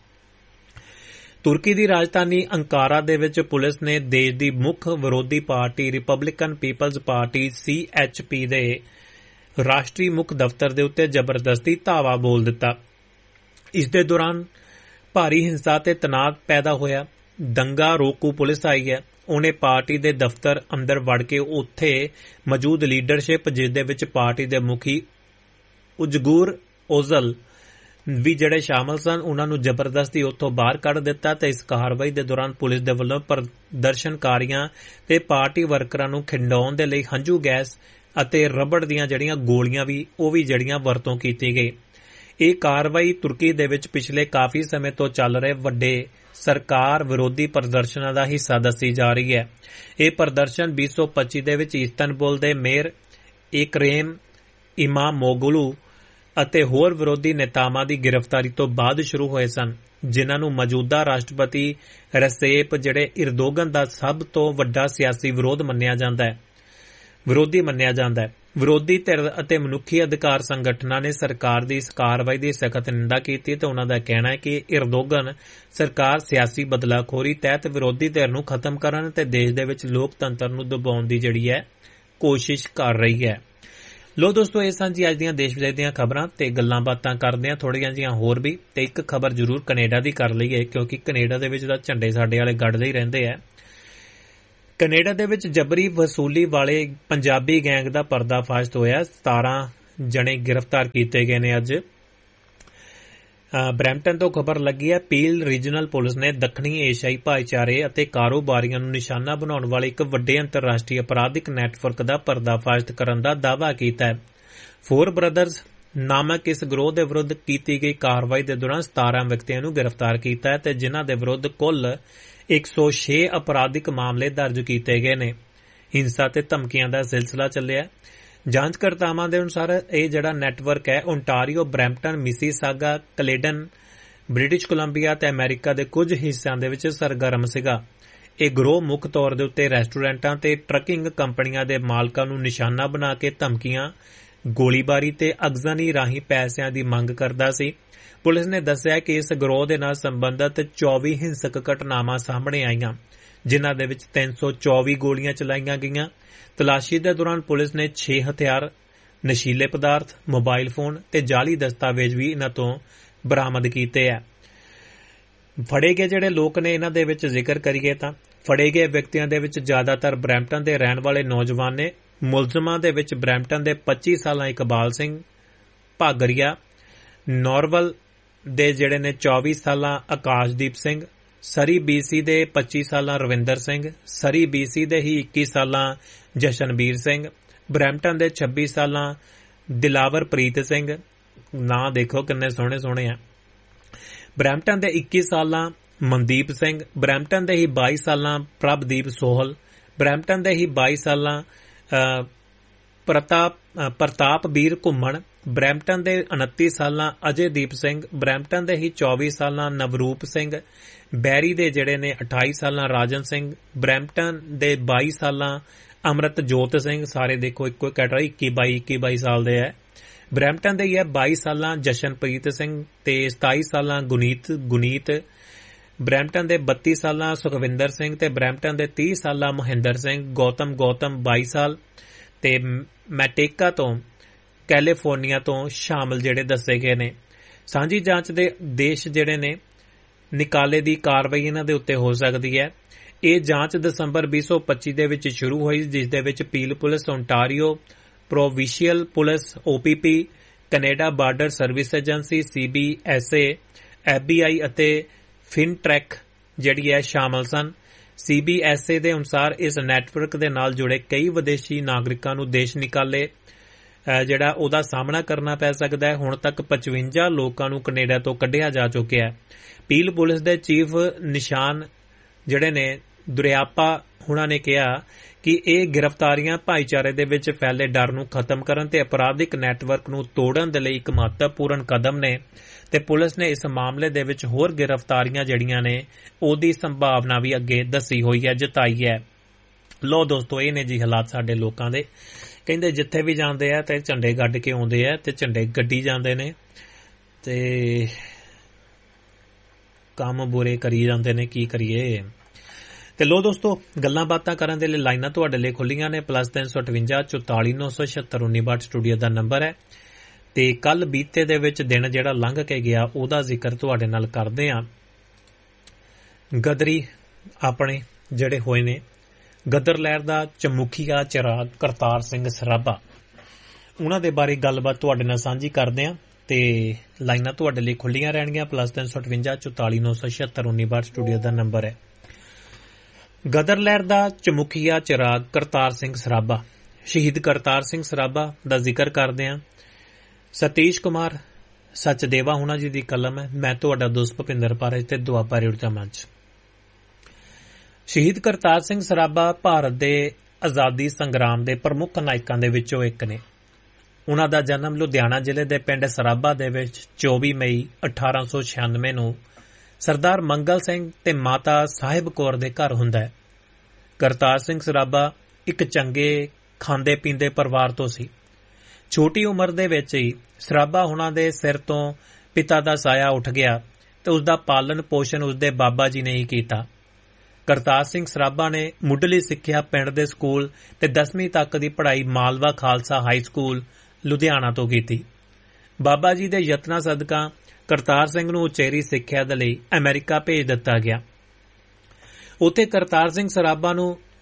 ਤੁਰਕੀ ਦੀ ਰਾਜਧਾਨੀ ਅੰਕਾਰਾ ਦੇ ਵਿੱਚ ਪੁਲਿਸ ਨੇ ਦੇਸ਼ ਦੀ ਮੁੱਖ ਵਿਰੋਧੀ ਪਾਰਟੀ ਰਿਪਬਲਿਕਨ ਪੀਪਲਜ਼ ਪਾਰਟੀ ਸੀ ਐਚ ਪੀ ਦੇ ਰਾਸ਼ਟਰੀ ਮੁੱਖ ਦਫ਼ਤਰ ਦੇ ਉੱਤੇ ਜ਼ਬਰਦਸਤੀ ਧਾਵਾ ਬੋਲ ਦਿੱਤਾ। ਇਸ ਦੇ ਦੌਰਾਨ ਭਾਰੀ ਹਿੰਸਾ ਤੇ ਤਣਾਅ ਪੈਦਾ ਹੋਇਆ। ਦੰਗਾ ਰੋਕੂ ਪੁਲਿਸ ਆਈ ਹੈ। ਉਹਨੇ ਪਾਰਟੀ ਦੇ ਦਫ਼ਤਰ ਅੰਦਰ ਵੜ ਕੇ ਉੱਥੇ ਮੌਜੂਦ ਲੀਡਰਸ਼ਿਪ, ਜਿਸ ਦੇ ਵਿੱਚ ਪਾਰਟੀ ਦੇ ਮੁਖੀ ਉਜਗੂਰ ਓਜ਼ਲ ਵੀ ਜਿਹੜੇ ਸ਼ਾਮਲ ਸਨ, ਉਹਨਾਂ ਨੂੰ ਜ਼ਬਰਦਸਤੀ ਉੱਥੋਂ ਬਾਹਰ ਕੱਢ ਦਿੱਤਾ ਤੇ ਇਸ ਕਾਰਵਾਈ ਦੇ ਦੌਰਾਨ ਪੁਲਿਸ ਦੇ ਵੱਲੋਂ ਪ੍ਰਦਰਸ਼ਨਕਾਰੀਆਂ ਤੇ ਪਾਰਟੀ ਵਰਕਰਾਂ ਨੂੰ ਖਿੰਡਾਉਣ ਦੇ ਲਈ ਹੰਝੂ ਗੈਸ ਅਤੇ ਰਬੜ ਦੀਆਂ ਜਿਹੜੀਆਂ ਗੋਲੀਆਂ ਵੀ ਉਹ ਵੀ ਜਿਹੜੀਆਂ ਵਰਤੋਂ ਕੀਤੀ ਗਈ। ਇਹ ਕਾਰਵਾਈ ਤੁਰਕੀ ਦੇ ਵਿੱਚ ਪਿਛਲੇ ਕਾਫੀ ਸਮੇਂ ਤੋਂ ਚੱਲ ਰਹੇ ਵੱਡੇ ਸਰਕਾਰ ਵਿਰੋਧੀ ਪ੍ਰਦਰਸ਼ਨਾਂ ਦਾ ਹਿੱਸਾ ਦੱਸੀ ਜਾ ਰਹੀ ਹੈ। ਇਹ ਪ੍ਰਦਰਸ਼ਨ ਵੀਹ ਸੌ ਪੱਚੀ ਦੇ ਵਿੱਚ ਇਸਤਨਬੁਲ ਦੇ ਮੇਅਰ ਏਕਰੇਮ ਇਮਾਮੋਗਲੂ ਅਤੇ ਹੋਰ ਵਿਰੋਧੀ ਨੇਤਾਵਾਂ ਦੀ ਗ੍ਰਿਫਤਾਰੀ ਤੋਂ ਬਾਅਦ ਸ਼ੁਰੂ ਹੋਏ ਸਨ, ਜਿਨ੍ਹਾਂ ਨੂੰ ਮੌਜੂਦਾ ਰਾਸ਼ਟਰਪਤੀ ਰਸੇਪ ਜਿਹੜੇ ਇਰਦੋਗਨ ਦਾ ਸਭ ਤੋਂ ਵੱਡਾ ਸਿਆਸੀ ਵਿਰੋਧ ਮੰਨਿਆ ਜਾਂਦਾ ਹੈ ਵਿਰੋਧੀ ਮੰਨਿਆ ਜਾਂਦਾ ਹੈ। ਵਿਰੋਧੀ ਧਿਰ ਅਤੇ ਮਨੁੱਖੀ ਅਧਿਕਾਰ ਸੰਗਠਨਾਂ ਨੇ ਸਰਕਾਰ ਦੀ ਇਸ ਕਾਰਵਾਈ ਦੀ ਸਖਤ ਨਿੰਦਾ ਕੀਤੀ ਤੇ ਉਹਨਾਂ ਦਾ ਕਹਿਣਾ ਹੈ ਕਿ ਇਰਦੋਗਨ ਸਰਕਾਰ ਸਿਆਸੀ ਬਦਲਾਖੋਰੀ ਤਹਿਤ ਵਿਰੋਧੀ ਧਿਰ ਨੂੰ ਖਤਮ ਕਰਨ ਤੇ ਦੇਸ਼ ਦੇ ਵਿੱਚ ਲੋਕਤੰਤਰ ਨੂੰ ਦਬਾਉਣ ਦੀ ਜਿਹੜੀ ਹੈ ਕੋਸ਼ਿਸ਼ ਕਰ ਰਹੀ ਹੈ। ਲੋ ਦੋਸਤੋ, ਇਹ ਸਨ ਜੀ ਅੱਜ ਦੀਆਂ ਦੇਸ਼ ਵਿਦੇਸ਼ ਦੀਆਂ ਖਬਰਾਂ ਤੇ ਗੱਲਾਂ ਬਾਤਾਂ ਕਰਦੇ ਹਾਂ ਥੋੜ੍ਹੀਆਂ ਜਿਹੀਆਂ ਹੋਰ ਵੀ, ਤੇ ਇੱਕ ਖਬਰ ਜ਼ਰੂਰ ਕੈਨੇਡਾ ਦੀ ਕਰ ਲਈਏ ਕਿਉਂਕਿ ਕੈਨੇਡਾ ਦੇ ਵਿੱਚ ਤਾਂ ਝੰਡੇ ਸਾਡੇ ਵਾਲੇ ਗੱਡਦੇ ਹੀ ਰਹਿੰਦੇ ਆ। ਕੈਨੇਡਾ ਦੇ ਵਿੱਚ ਜਬਰੀ ਵਸੂਲੀ ਵਾਲੇ ਪੰਜਾਬੀ ਗੈਂਗ ਦਾ ਪਰਦਾਫਾਸ਼ ਹੋਇਆ। ਸਤਾਰਾਂ ਜਣੇ ਗ੍ਰਿਫਤਾਰ ਕੀਤੇ ਗਏ ਨੇ। ਅੱਜ ਬਰੈਂਪਟਨ ਤੋਂ ਖਬਰ ਲੱਗੀ ਹੈ, ਪੀਲ ਰੀਜਨਲ ਪੁਲਿਸ ਨੇ ਦੱਖਣੀ ਏਸ਼ੀਆਈ ਭਾਈਚਾਰੇ ਅਤੇ ਕਾਰੋਬਾਰੀਆਂ ਨੂੰ ਨਿਸ਼ਾਨਾ ਬਣਾਉਣ ਵਾਲੇ ਇੱਕ ਵੱਡੇ ਅੰਤਰਰਾਸ਼ਟਰੀ ਅਪਰਾਧਿਕ ਨੈਟਵਰਕ ਦਾ ਪਰਦਾਫਾਸ਼ ਕਰਨ ਦਾ ਦਾਅਵਾ ਕੀਤਾ ਹੈ। ਫੋਰ ਬ੍ਰਦਰਜ਼ ਨਾਮਕ ਇਸ ਗਰੋਹ ਦੇ ਵਿਰੁੱਧ ਕੀਤੀ ਗਈ ਕਾਰਵਾਈ ਦੇ ਦੌਰਾਨ ਸਤਾਰਾਂ ਵਿਅਕਤੀਆਂ ਨੂੰ ਗ੍ਰਿਫਤਾਰ ਕੀਤਾ ਹੈ ਤੇ ਜਿਨ੍ਹਾਂ ਦੇ ਵਿਰੁੱਧ ਕੁੱਲ ਇੱਕ ਸੌ ਛੇ ਅਪਰਾਧਿਕ ਮਾਮਲੇ ਦਰਜ ਕੀਤੇ ਗਏ ਨੇ। ਹਿੰਸਾ ਤੇ ਧਮਕੀਆਂ ਦਾ ਸਿਲਸਿਲਾ ਚੱਲਿਆ। ਜਾਂਚਕਰਤਾਵਾਂ ਦੇ ਅਨੁਸਾਰ ਇਹ ਜਿਹੜਾ ਨੈਟਵਰਕ ਹੈ Ontario, Brampton, Mississauga, ਕੈਲੇਡਨ, British Columbia ਤੇ ਅਮਰੀਕਾ ਦੇ ਕੁਝ ਹਿੱਸਿਆਂ ਦੇ ਵਿੱਚ ਸਰਗਰਮ ਸੀਗਾ। ਇਹ ਗਰੋਹ ਮੁੱਖ ਤੌਰ ਦੇ ਉੱਤੇ ਰੈਸਟੋਰੈਂਟਾਂ ਤੇ ਟਰੱਕਿੰਗ ਕੰਪਨੀਆਂ ਦੇ ਮਾਲਕਾਂ ਨੂੰ ਨਿਸ਼ਾਨਾ ਬਣਾ ਕੇ ਧਮਕੀਆਂ, ਗੋਲੀਬਾਰੀ ਤੇ ਅਗਜ਼ਨੀ ਰਾਹੀਂ ਪੈਸਿਆਂ ਦੀ ਮੰਗ ਕਰਦਾ ਸੀ। ਪੁਲਿਸ ਨੇ ਦੱਸਿਆ ਕਿ ਇਸ ਗਰੋਹ ਦੇ ਨਾਲ ਸੰਬੰਧਿਤ ਚੌਵੀ ਹਿੰਸਕ ਘਟਨਾਵਾਂ ਸਾਹਮਣੇ ਆਈਆਂ, ਜਿਨ੍ਹਾਂ ਦੇ ਵਿੱਚ ਤਿੰਨ ਸੌ ਚੌਵੀ ਗੋਲੀਆਂ ਚਲਾਈਆਂ ਗਈਆਂ। ਤਲਾਸ਼ੀ ਦੇ ਦੌਰਾਨ ਪੁਲਿਸ ਨੇ ਛੇ ਹਥਿਆਰ, ਨਸ਼ੀਲੇ ਪਦਾਰਥ, ਮੋਬਾਈਲ ਫੋਨ ਤੇ ਜਾਲੀ ਦਸਤਾਵੇਜ਼ ਵੀ ਇਹਨਾਂ ਤੋਂ ਬਰਾਮਦ ਕੀਤੇ ਆ। ਫੜੇ ਗਏ ਜਿਹੜੇ ਲੋਕ ਨੇ ਇਹਨਾਂ ਦੇ ਵਿੱਚ ਜ਼ਿਕਰ ਕਰੀਏ ਤਾਂ ਫੜੇ ਗਏ ਵਿਅਕਤੀਆਂ ਦੇ ਵਿੱਚ ਜ਼ਿਆਦਾਤਰ ਬਰੈਂਪਟਨ ਦੇ ਰਹਿਣ ਵਾਲੇ ਨੌਜਵਾਨ ਨੇ। ਮੁਲਜ਼ਮਾਂ ਦੇ ਵਿੱਚ ਬਰੈਂਪਟਨ ਦੇ ਪੱਚੀ ਸਾਲਾਂ ਇਕਬਾਲ ਸਿੰਘ ਭਾਗਰੀਆ, ਨੌਰਵਲ ਦੇ ਜਿਹੜੇ ਨੇ ਚੌਵੀ ਸਾਲਾਂ ਆਕਾਸ਼ਦੀਪ ਸਿੰਘ, ਸਰੀ ਬੀਸੀ ਦੇ ਪੱਚੀ ਸਾਲਾਂ ਰਵਿੰਦਰ ਸਿੰਘ, ਸਰੀ ਬੀਸੀ ਦੇ ਹੀ ਇੱਕੀ ਸਾਲਾਂ ਜਸ਼ਨਬੀਰ ਸਿੰਘ, ਬਰੈਂਪਟਨ ਦੇ ਛੱਬੀ ਸਾਲਾਂ ਦਿਲਾਵਰਪ੍ਰੀਤ ਸਿੰਘ, ਨਾਂ ਦੇਖੋ ਕਿੰਨੇ ਸੋਹਣੇ ਸੋਹਣੇ ਆ, ਬਰੈਂਪਟਨ ਦੇ ਇੱਕੀ ਸਾਲਾਂ ਮਨਦੀਪ ਸਿੰਘ, ਬਰੈਂਪਟਨ ਦੇ ਹੀ ਬਾਈ ਸਾਲਾਂ ਪ੍ਰਭਦੀਪ ਸੋਹਲ, ਬਰੈਂਪਟਨ ਦੇ ਹੀ ਬਾਈ ਸਾਲਾਂ ਪ੍ਰਤਾਪ ਪ੍ਰਤਾਪਵੀਰ ਘੁੰਮਣ, ਬਰੈਂਪਟਨ ਦੇ ਉਨੱਤੀ ਸਾਲਾਂ ਅਜੇਦੀਪ ਸਿੰਘ, ਬਰੈਂਪਟਨ ਦੇ ਹੀ ਚੌਵੀ ਸਾਲਾਂ ਨਵਰੂਪ ਸਿੰਘ, ਬੈਰੀ ਦੇ ਜਿਹੜੇ ਨੇ ਅਠਾਈ ਸਾਲਾਂ ਰਾਜਨ ਸਿੰਘ, ਬਰੈਂਪਟਨ ਦੇ ਬਾਈ ਸਾਲਾਂ ਅਮਰਤਜੋਤ ਸਿੰਘ, ਸਾਰੇ ਦੇਖੋ ਇੱਕੋ ਕੈਟਾਗਰੀ ਇੱਕੀ ਬਾਈ ਇੱਕੀ ਬਾਈ ਸਾਲ ਦੇ ਹੈ। ਬਰੈਂਪਟਨ ਦੇ ਹੀ ਹੈ ਬਾਈ ਸਾਲਾਂ ਜਸ਼ਨਪ੍ਰੀਤ ਸਿੰਘ ਤੇ ਸਤਾਈ ਸਾਲਾਂ ਗੁਨੀਤ ਗੁਨੀਤ, ਬਰੈਂਪਟਨ ਦੇ ਬੱਤੀ ਸਾਲਾਂ ਸੁਖਵਿੰਦਰ ਸਿੰਘ ਤੇ ਬਰੈਂਪਟਨ ਦੇ ਤੀਹ ਸਾਲਾਂ ਮਹਿੰਦਰ ਸਿੰਘ, ਗੌਤਮ ਗੌਤਮ ਬਾਈ ਸਾਲ ਤੇ ਮੈਟੇਕਾ ਤੋਂ ਕੈਲੀਫੋਰਨੀਆ ਤੋਂ ਸ਼ਾਮਲ ਜਿਹੜੇ ਦੱਸੇ ਗਏ ਨੇ। ਸਾਂਝੀ ਜਾਂਚ ਦੇ ਦੇਸ਼ ਜਿਹੜੇ ਨੇ ਨਿਕਾਲੇ ਦੀ ਕਾਰਵਾਈ ਇਹਨਾਂ ਦੇ ਉੱਤੇ ਹੋ ਸਕਦੀ ਹੈ। ਇਹ ਜਾਂਚ ਦਸੰਬਰ ਵੀਹ ਸੌ ਪੱਚੀ ਦੇ ਵਿੱਚ ਸ਼ੁਰੂ ਹੋਈ, ਜਿਸ ਦੇ ਵਿੱਚ peel police, Ontario provincial police, O P P, Canada border service agency, C B S A, F B I ਅਤੇ ਫਿਨਟ੍ਰੈਕ ਜਿਹੜੀ ਹੈ ਸ਼ਾਮਲ ਸਨ। ਸੀ ਬੀ ਐਸ ਏ ਦੇ ਅਨੁਸਾਰ ਇਸ ਨੈਟਵਰਕ ਦੇ ਨਾਲ ਜੁੜੇ ਕਈ ਵਿਦੇਸ਼ੀ ਨਾਗਰਿਕਾਂ ਨੂੰ ਦੇਸ਼ ਨਿਕਾਲੇ ਜਿਹੜਾ ਉਹਦਾ ਸਾਹਮਣਾ ਕਰਨਾ ਪੈ ਸਕਦਾ ਹੈ। ਹੁਣ ਤੱਕ ਪਚਵੰਜਾ ਲੋਕਾਂ ਨੂੰ ਕੈਨੇਡਾ ਤੋਂ ਕੱਢਿਆ ਜਾ ਚੁੱਕਿਆ ਹੈ। ਪੀਲ ਪੁਲਿਸ ਦੇ ਚੀਫ ਨਿਸ਼ਾਨ ਜਿਹੜੇ ਨੇ ਦੁਰਿਆਪਾ ਹੁਣਾਂ ਨੇ ਕਿਹਾ ਕਿ ਇਹ ਗ੍ਰਿਫਤਾਰੀਆਂ ਭਾਈਚਾਰੇ ਦੇ ਵਿੱਚ ਫੈਲੇ ਡਰ ਨੂੰ ਖਤਮ ਕਰਨ ਤੇ ਅਪਰਾਧਿਕ ਨੈਟਵਰਕ ਨੂੰ ਤੋੜਨ ਦੇ ਲਈ ਇੱਕ ਮਹੱਤਵਪੂਰਨ ਕਦਮ ਨੇ ਤੇ ਪੁਲਿਸ ਨੇ ਇਸ ਮਾਮਲੇ ਦੇ ਵਿੱਚ ਹੋਰ ਗ੍ਰਿਫਤਾਰੀਆਂ ਜਿਹੜੀਆਂ ਨੇ ਉਹਦੀ ਸੰਭਾਵਨਾ ਵੀ ਅੱਗੇ ਦੱਸੀ ਹੋਈ ਹੈ, ਜਤਾਈ ਹੈ। ਲੋ ਦੋਸਤੋ, ਇਹ ਨੇ ਜੀ ਹਾਲਾਤ ਸਾਡੇ ਲੋਕਾਂ ਦੇ। ਕਹਿੰਦੇ ਜਿੱਥੇ ਵੀ ਜਾਂਦੇ ਆ ਤੇ ਝੰਡੇ ਗੱਡ ਕੇ ਆਉਂਦੇ ਆ ਤੇ ਝੰਡੇ ਗੱਡੀ ਜਾਂਦੇ ਨੇ ਤੇ ਕੰਮ ਬੁਰੇ ਕਰੀ ਜਾਂਦੇ ਨੇ, ਕੀ ਕਰੀਏ। ਤੇ ਲੋ ਦੋਸਤੋ, ਗੱਲਾਂ ਬਾਤਾਂ ਕਰਨ ਦੇ ਲਈ ਲਾਈਨਾਂ ਤੁਹਾਡੇ ਲਈ ਖੁੱਲੀਆਂ ਨੇ। ਪਲੱਸ ਤਿੰਨ ਸੌ ਅਠਵੰਜਾ ਚੁਤਾਲੀ ਨੌ ਸੌ ਛਿਅੱਤਰ ਉੱਨੀ ਬਾਹਠ ਸਟੂਡੀਓ ਦਾ ਨੰਬਰ ਹੈ। ਤੇ ਕੱਲ ਬੀਤੇ ਦੇ ਵਿੱਚ ਦਿਨ ਜਿਹੜਾ ਲੰਘ ਕੇ ਗਿਆ ਉਹਦਾ ਜ਼ਿਕਰ ਤੁਹਾਡੇ ਨਾਲ ਕਰਦੇ ਹਾਂ। ਗਦਰੀ ਆਪਣੇ ਜਿਹੜੇ ਹੋਏ ਨੇ, ਗਦਰ ਲਹਿਰ ਦਾ ਚਮੁਖੀਆ ਚਿਰਾਗ ਕਰਤਾਰ ਸਿੰਘ ਸਰਾਭਾ, ਉਹਨਾਂ ਦੇ ਬਾਰੇ ਗੱਲਬਾਤ ਤੁਹਾਡੇ ਨਾਲ ਸਾਂਝੀ ਕਰਦੇ ਹਾਂ। ਤੇ ਲਾਈਨਾਂ ਤੁਹਾਡੇ ਲਈ ਖੁੱਲੀਆਂ ਰਹਿਣਗੀਆਂ। ਪਲੱਸ ਤਿੰਨ ਸੌ ਅਠਵੰਜਾ ਚੁਤਾਲੀ ਨੌ ਸੌ ਛਿਅੱਤਰ ਉੱਨੀ ਬਾਹਠ ਸਟੂਡੀਓ ਦਾ ਨੰਬਰ ਹੈ। ਗਦਰ ਲਹਿਰ ਦਾ ਚਮੁਖੀਆ ਚਿਰਾਗ ਕਰਤਾਰ ਸਿੰਘ ਸਰਾਭਾ, ਸ਼ਹੀਦ ਕਰਤਾਰ ਸਿੰਘ ਸਰਾਭਾ ਦਾ ਜ਼ਿਕਰ ਕਰਦੇ ਹਾਂ। ਸਤੀਸ਼ ਕੁਮਾਰ ਸਚਦੇਵਾ ਹੁਣਾਂ ਜੀ ਦੀ ਕਲਮ ਹੈ। ਮੈਂ ਤੁਹਾਡਾ ਦੋਸਤ ਭੁਪਿੰਦਰ ਪਾਰਜ ਤੇ ਦੁਆਬਾ ਰੇਡੀਓ ਦਾ ਮੰਚ। ਸ਼ਹੀਦ ਕਰਤਾਰ ਸਿੰਘ ਸਰਾਭਾ ਭਾਰਤ ਦੇ ਆਜ਼ਾਦੀ ਸੰਗਰਾਮ ਦੇ ਪ੍ਰਮੁੱਖ ਨਾਇਕਾਂ ਦੇ ਵਿੱਚੋਂ ਇੱਕ ਨੇ। ਉਹਨਾਂ ਦਾ ਜਨਮ ਲੁਧਿਆਣਾ ਜ਼ਿਲ੍ਹੇ ਦੇ ਪਿੰਡ ਸਰਾਭਾ ਦੇ ਵਿੱਚ ਚੌਵੀ ਮਈ ਅਠਾਰਾਂ ਸੌ ਛਿਆਨਵੇਂ ਨੂੰ ਸਰਦਾਰ ਮੰਗਲ ਸਿੰਘ ਤੇ ਮਾਤਾ ਸਾਹਿਬ ਕੌਰ ਦੇ ਘਰ ਹੁੰਦਾ ਹੈ। ਕਰਤਾਰ ਸਿੰਘ ਸਰਾਭਾ ਇੱਕ ਚੰਗੇ ਖਾਂਦੇ ਪੀਂਦੇ ਪਰਿਵਾਰ ਤੋਂ ਸੀ। ਛੋਟੀ ਉਮਰ ਦੇ ਵਿੱਚ ਹੀ ਸਰਾਭਾ ਹੁਣਾਂ ਦੇ ਸਿਰ ਤੋਂ ਪਿਤਾ ਦਾ ਸਾਇਆ ਉੱਠ ਗਿਆ ਤੇ ਉਸ ਦਾ ਪਾਲਣ ਪੋਸ਼ਣ ਉਸਦੇ ਬਾਬਾ ਜੀ ਨੇ ਹੀ ਕੀਤਾ। ਕਰਤਾਰ ਸਿੰਘ ਸਰਾਭਾ ਨੇ ਮੁੱਢਲੀ ਸਿੱਖਿਆ ਪਿੰਡ ਦੇ ਸਕੂਲ ਤੇ ਦਸਵੀਂ ਤੱਕ ਦੀ ਪੜ੍ਹਾਈ ਮਾਲਵਾ ਖਾਲਸਾ ਹਾਈ ਸਕੂਲ ਲੁਧਿਆਣਾ ਤੋਂ ਕੀਤੀ। ਬਾਬਾ ਜੀ ਦੇ ਯਤਨਾਂ ਸਦਕਾ ਕਰਤਾਰ ਸਿੰਘ ਨੂੰ ਉਚੇਰੀ ਸਿੱਖਿਆ ਦੇ ਲਈ ਅਮਰੀਕਾ ਭੇਜ ਦਿੱਤਾ ਗਿਆ। ਉੱਥੇ ਕਰਤਾਰ ਸਿੰਘ ਸਰਾਭਾ ਨੂੰ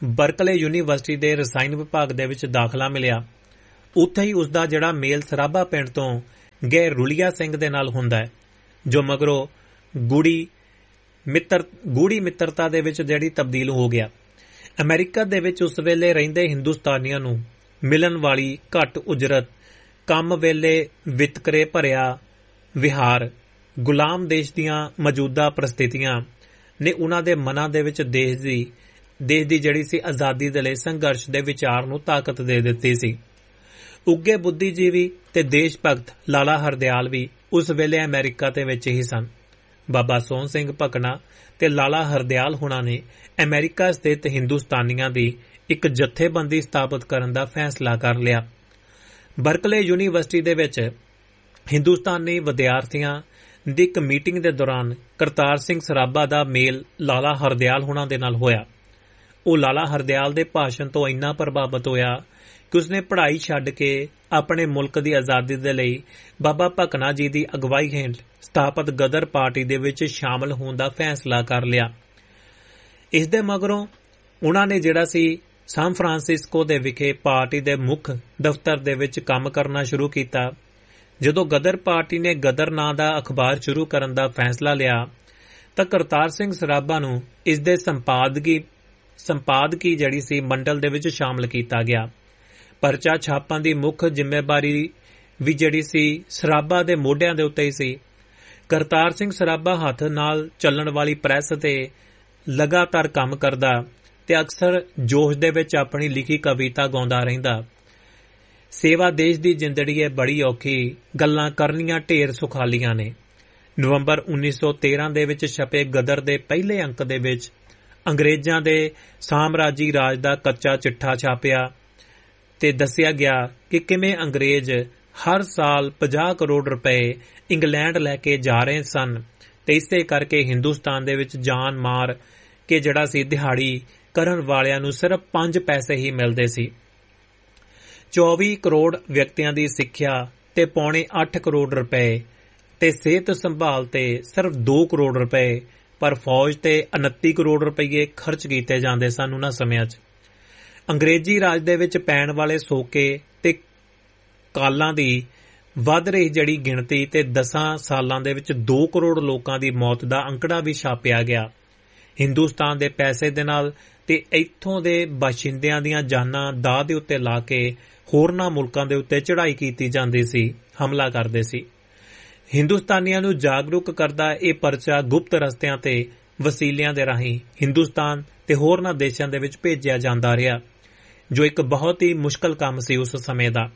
ਬਰਕਲੇ ਯੂਨੀਵਰਸਿਟੀ ਦੇ ਰਸਾਇਣ ਵਿਭਾਗ ਦੇ ਵਿੱਚ ਦਾਖਲਾ ਮਿਲਿਆ। ਉੱਥੇ ਹੀ ਉਸਦਾ ਜਿਹੜਾ ਮੇਲ ਸਰਾਭਾ ਪਿੰਡ ਤੋਂ ਗਏ ਰੁਲੀਆ ਸਿੰਘ ਦੇ ਨਾਲ ਹੁੰਦਾ ਹੈ, ਜੋ ਮਗਰੋਂ ਗੂੜੀ ਮਿੱਤਰ ਗੂੜੀ ਮਿੱਤਰਤਾ ਦੇ ਵਿੱਚ ਜਿਹੜੀ ਤਬਦੀਲ ਹੋ ਗਿਆ। ਅਮਰੀਕਾ ਦੇ ਵਿੱਚ ਉਸ ਵੇਲੇ ਰਹਿੰਦੇ ਹਿੰਦੁਸਤਾਨੀਆਂ ਨੂੰ ਮਿਲਣ ਵਾਲੀ ਘੱਟ ਉਜਰਤ, ਕੰਮ ਵੇਲੇ ਵਿਤਕਰੇ ਭਰਿਆ ਵਿਹਾਰ, ਗੁਲਾਮ ਦੇਸ਼ ਦੀਆਂ ਮੌਜੂਦਾ ਪ੍ਰਸਥਿਤੀਆਂ ਨੇ ਉਹਨਾਂ ਦੇ ਮਨਾਂ ਦੇ ਵਿੱਚ ਦੇਸ਼ ਦੀ ਦੇਸ਼ ਦੀ ਜਿਹੜੀ ਸੀ ਆਜ਼ਾਦੀ ਦੇ ਲਈ ਸੰਘਰਸ਼ ਦੇ ਵਿਚਾਰ ਨੂੰ ਤਾਕਤ ਦੇ ਦਿੱਤੀ ਸੀ। ਉੱਗੇ ਬੁੱਧੀਜੀਵੀ ਤੇ ਦੇਸ਼ ਭਗਤ ਲਾਲਾ ਹਰਦਿਆਲ ਵੀ ਉਸ ਵੇਲੇ ਅਮਰੀਕਾ ਦੇ ਵਿੱਚ ਹੀ ਸਨ। ਬਾਬਾ ਸੋਹਣ ਸਿੰਘ ਭਕਨਾ ਤੇ ਲਾਲਾ ਹਰਦਿਆਲ ਹੁਣਾਂ ਨੇ ਅਮਰੀਕਾ ਸਥਿਤ ਹਿੰਦੁਸਤਾਨੀਆਂ ਦੀ ਇੱਕ ਜਥੇਬੰਦੀ ਸਥਾਪਿਤ ਕਰਨ ਦਾ ਫੈਸਲਾ ਕਰ ਲਿਆ। ਬਰਕਲੇ ਯੂਨੀਵਰਸਿਟੀ ਦੇ ਵਿੱਚ ਹਿੰਦੁਸਤਾਨੀ ਵਿਦਿਆਰਥੀਆਂ ਦੀ ਇੱਕ ਮੀਟਿੰਗ ਦੇ ਦੌਰਾਨ ਕਰਤਾਰ ਸਿੰਘ ਸਰਾਭਾ ਦਾ ਮੇਲ ਲਾਲਾ ਹਰਦਿਆਲ ਹੁਣਾਂ ਦੇ ਨਾਲ ਹੋਇਆ। ਉਹ ਲਾਲਾ ਹਰਦਿਆਲ ਦੇ ਭਾਸ਼ਣ ਤੋਂ ਇੰਨਾ ਪ੍ਰਭਾਵਿਤ ਹੋਇਆ ਕਿ ਉਸਨੇ ਪੜ੍ਹਾਈ ਛੱਡ ਕੇ ਆਪਣੇ ਮੁਲਕ ਦੀ ਆਜ਼ਾਦੀ ਦੇ ਲਈ ਬਾਬਾ ਭਕਨਾ ਜੀ ਦੀ ਅਗਵਾਈ ਹੇਠ ਸਥਾਪਿਤ ਗਦਰ ਪਾਰਟੀ ਦੇ ਵਿੱਚ ਸ਼ਾਮਲ ਹੋਣ ਦਾ ਫੈਸਲਾ ਕਰ ਲਿਆ। ਇਸ ਦੇ ਮਗਰੋਂ ਉਹਨਾਂ ਨੇ ਜਿਹੜਾ ਸੀ ਸਾਨ ਫਰਾਂਸਿਸਕੋ ਦੇ ਵਿਖੇ ਪਾਰਟੀ ਦੇ ਮੁੱਖ ਦਫ਼ਤਰ ਦੇ ਵਿੱਚ ਕੰਮ ਕਰਨਾ ਸ਼ੁਰੂ ਕੀਤਾ। ਜਦੋਂ ਗਦਰ ਪਾਰਟੀ ਨੇ ਗਦਰ ਨਾਂ ਦਾ ਅਖਬਾਰ ਸ਼ੁਰੂ ਕਰਨ ਦਾ ਫੈਸਲਾ ਲਿਆ ਤਾਂ ਕਰਤਾਰ ਸਿੰਘ ਸਰਾਭਾ ਨੂੰ ਇਸ ਦੇ ਸੰਪਾਦਕੀ ਸੰਪਾਦਕੀ ਜਿਹੜੀ ਸੀ ਮੰਡਲ ਦੇ ਵਿੱਚ ਸ਼ਾਮਲ ਕੀਤਾ ਗਿਆ। ਪਰਚਾ ਛਾਪਾਂ ਦੀ ਮੁੱਖ ਜ਼ਿੰਮੇਵਾਰੀ ਵੀ ਜਿਹੜੀ ਸੀ ਸਰਾਭਾ ਦੇ ਮੋਢਿਆਂ ਦੇ ਉੱਤੇ ਹੀ ਸੀ। ਕਰਤਾਰ ਸਿੰਘ ਸਰਾਭਾ ਹੱਥ ਨਾਲ ਚੱਲਣ ਵਾਲੀ ਪ੍ਰੈਸ ਤੇ ਲਗਾਤਾਰ ਕੰਮ ਕਰਦਾ ਤੇ ਅਕਸਰ ਜੋਸ਼ ਦੇ ਵਿੱਚ ਆਪਣੀ ਲਿਖੀ ਕਵਿਤਾ ਗਾਉਂਦਾ ਰਹਿੰਦਾ। ਸੇਵਾ ਦੇਸ਼ ਦੀ ਜ਼ਿੰਦੜੀ ਹੈ ਬੜੀ ਔਖੀ, ਗੱਲਾਂ ਕਰਨੀਆਂ ਢੇਰ ਸੁਖਾਲੀਆਂ ਨੇ। ਨਵੰਬਰ ਉੱਨੀ ਸੌ ਤੇਰਾਂ ਦੇ ਵਿੱਚ ਛਪੇ ਗਦਰ ਦੇ ਪਹਿਲੇ ਅੰਕ ਦੇ ਵਿੱਚ ਅੰਗਰੇਜ਼ਾਂ ਦੇ ਸਾਮਰਾਜੀ ਰਾਜ ਦਾ ਕੱਚਾ ਚਿੱਠਾ ਛਾਪਿਆ ਤੇ ਦੱਸਿਆ ਗਿਆ ਕਿ ਕਿਵੇਂ ਅੰਗਰੇਜ਼ ਹਰ ਸਾਲ ਪੰਜਾਹ ਕਰੋੜ ਰੁਪਏ ਇੰਗਲੈਂਡ ਲੈ ਕੇ ਜਾ ਰਹੇ ਸਨ ਤੇ ਇਸੇ ਕਰਕੇ ਹਿੰਦੁਸਤਾਨ ਦੇ ਵਿੱਚ ਜਾਨ ਮਾਰ ਕੇ ਜਿਹੜਾ ਸੀ ਦਿਹਾੜੀ ਕਰਨ ਵਾਲਿਆਂ ਨੂੰ ਸਿਰਫ ਪੰਜ ਪੈਸੇ ਹੀ ਮਿਲਦੇ ਸੀ। ਚੌਵੀ ਕਰੋੜ ਵਿਅਕਤੀਆਂ ਦੀ ਸਿੱਖਿਆ ਤੇ ਪੌਣੇ ਅੱਠ ਕਰੋੜ ਰੁਪਏ ਤੇ ਸਿਹਤ ਸੰਭਾਲ ਤੇ ਸਿਰਫ ਦੋ ਕਰੋੜ ਰੁਪਏ, ਪਰ ਫੌਜ ਤੇ ਉਨੱਤੀ ਕਰੋੜ ਰੁਪਏ ਖਰਚ ਕੀਤੇ ਜਾਂਦੇ ਸਨ ਉਹਨਾਂ ਸਮਿਆਂ 'ਚ। ਅੰਗਰੇਜ਼ੀ ਰਾਜ ਦੇ ਵਿੱਚ ਪੈਣ ਵਾਲੇ ਸੋਕੇ ਤੇ ਕਾਲਾਂ ਦੀ ਵੱਧ ਰਹੀ ਜਿਹੜੀ ਗਿਣਤੀ ਤੇ ਦਸਾਂ ਸਾਲਾਂ ਦੇ ਵਿੱਚ ਦੋ ਕਰੋੜ ਲੋਕਾਂ ਦੀ ਮੌਤ ਦਾ ਅੰਕੜਾ ਵੀ ਛਾਪਿਆ ਗਿਆ। ਹਿੰਦੁਸਤਾਨ ਦੇ ਪੈਸੇ ਦੇ ਨਾਲ ਤੇ ਇੱਥੋਂ ਦੇ ਬਾਸ਼ਿੰਦਿਆਂ ਦੀਆਂ ਜਾਨਾਂ ਦਾਅ ਦੇ ਉੱਤੇ ਲਾ ਕੇ ਹੋਰਨਾਂ ਮੁਲਕਾਂ ਦੇ ਉੱਤੇ ਚੜ੍ਹਾਈ ਕੀਤੀ ਜਾਂਦੀ ਸੀ, ਹਮਲਾ ਕਰਦੇ ਸੀ। ਹਿੰਦੁਸਤਾਨੀਆਂ ਨੂੰ ਜਾਗਰੂਕ ਕਰਦਾ ਇਹ ਪਰਚਾ ਗੁਪਤ ਰਸਤਿਆਂ ਤੇ ਵਸੀਲਿਆਂ ਦੇ ਰਾਹੀਂ ਹਿੰਦੁਸਤਾਨ ਤੇ ਹੋਰਨਾਂ ਦੇਸ਼ਾਂ ਦੇ ਵਿੱਚ ਭੇਜਿਆ ਜਾਂਦਾ ਰਿਹਾ, ਜੋ ਇੱਕ ਬਹੁਤ ਹੀ ਮੁਸ਼ਕਲ ਕੰਮ ਸੀ ਉਸ ਸਮੇਂ ਦਾ।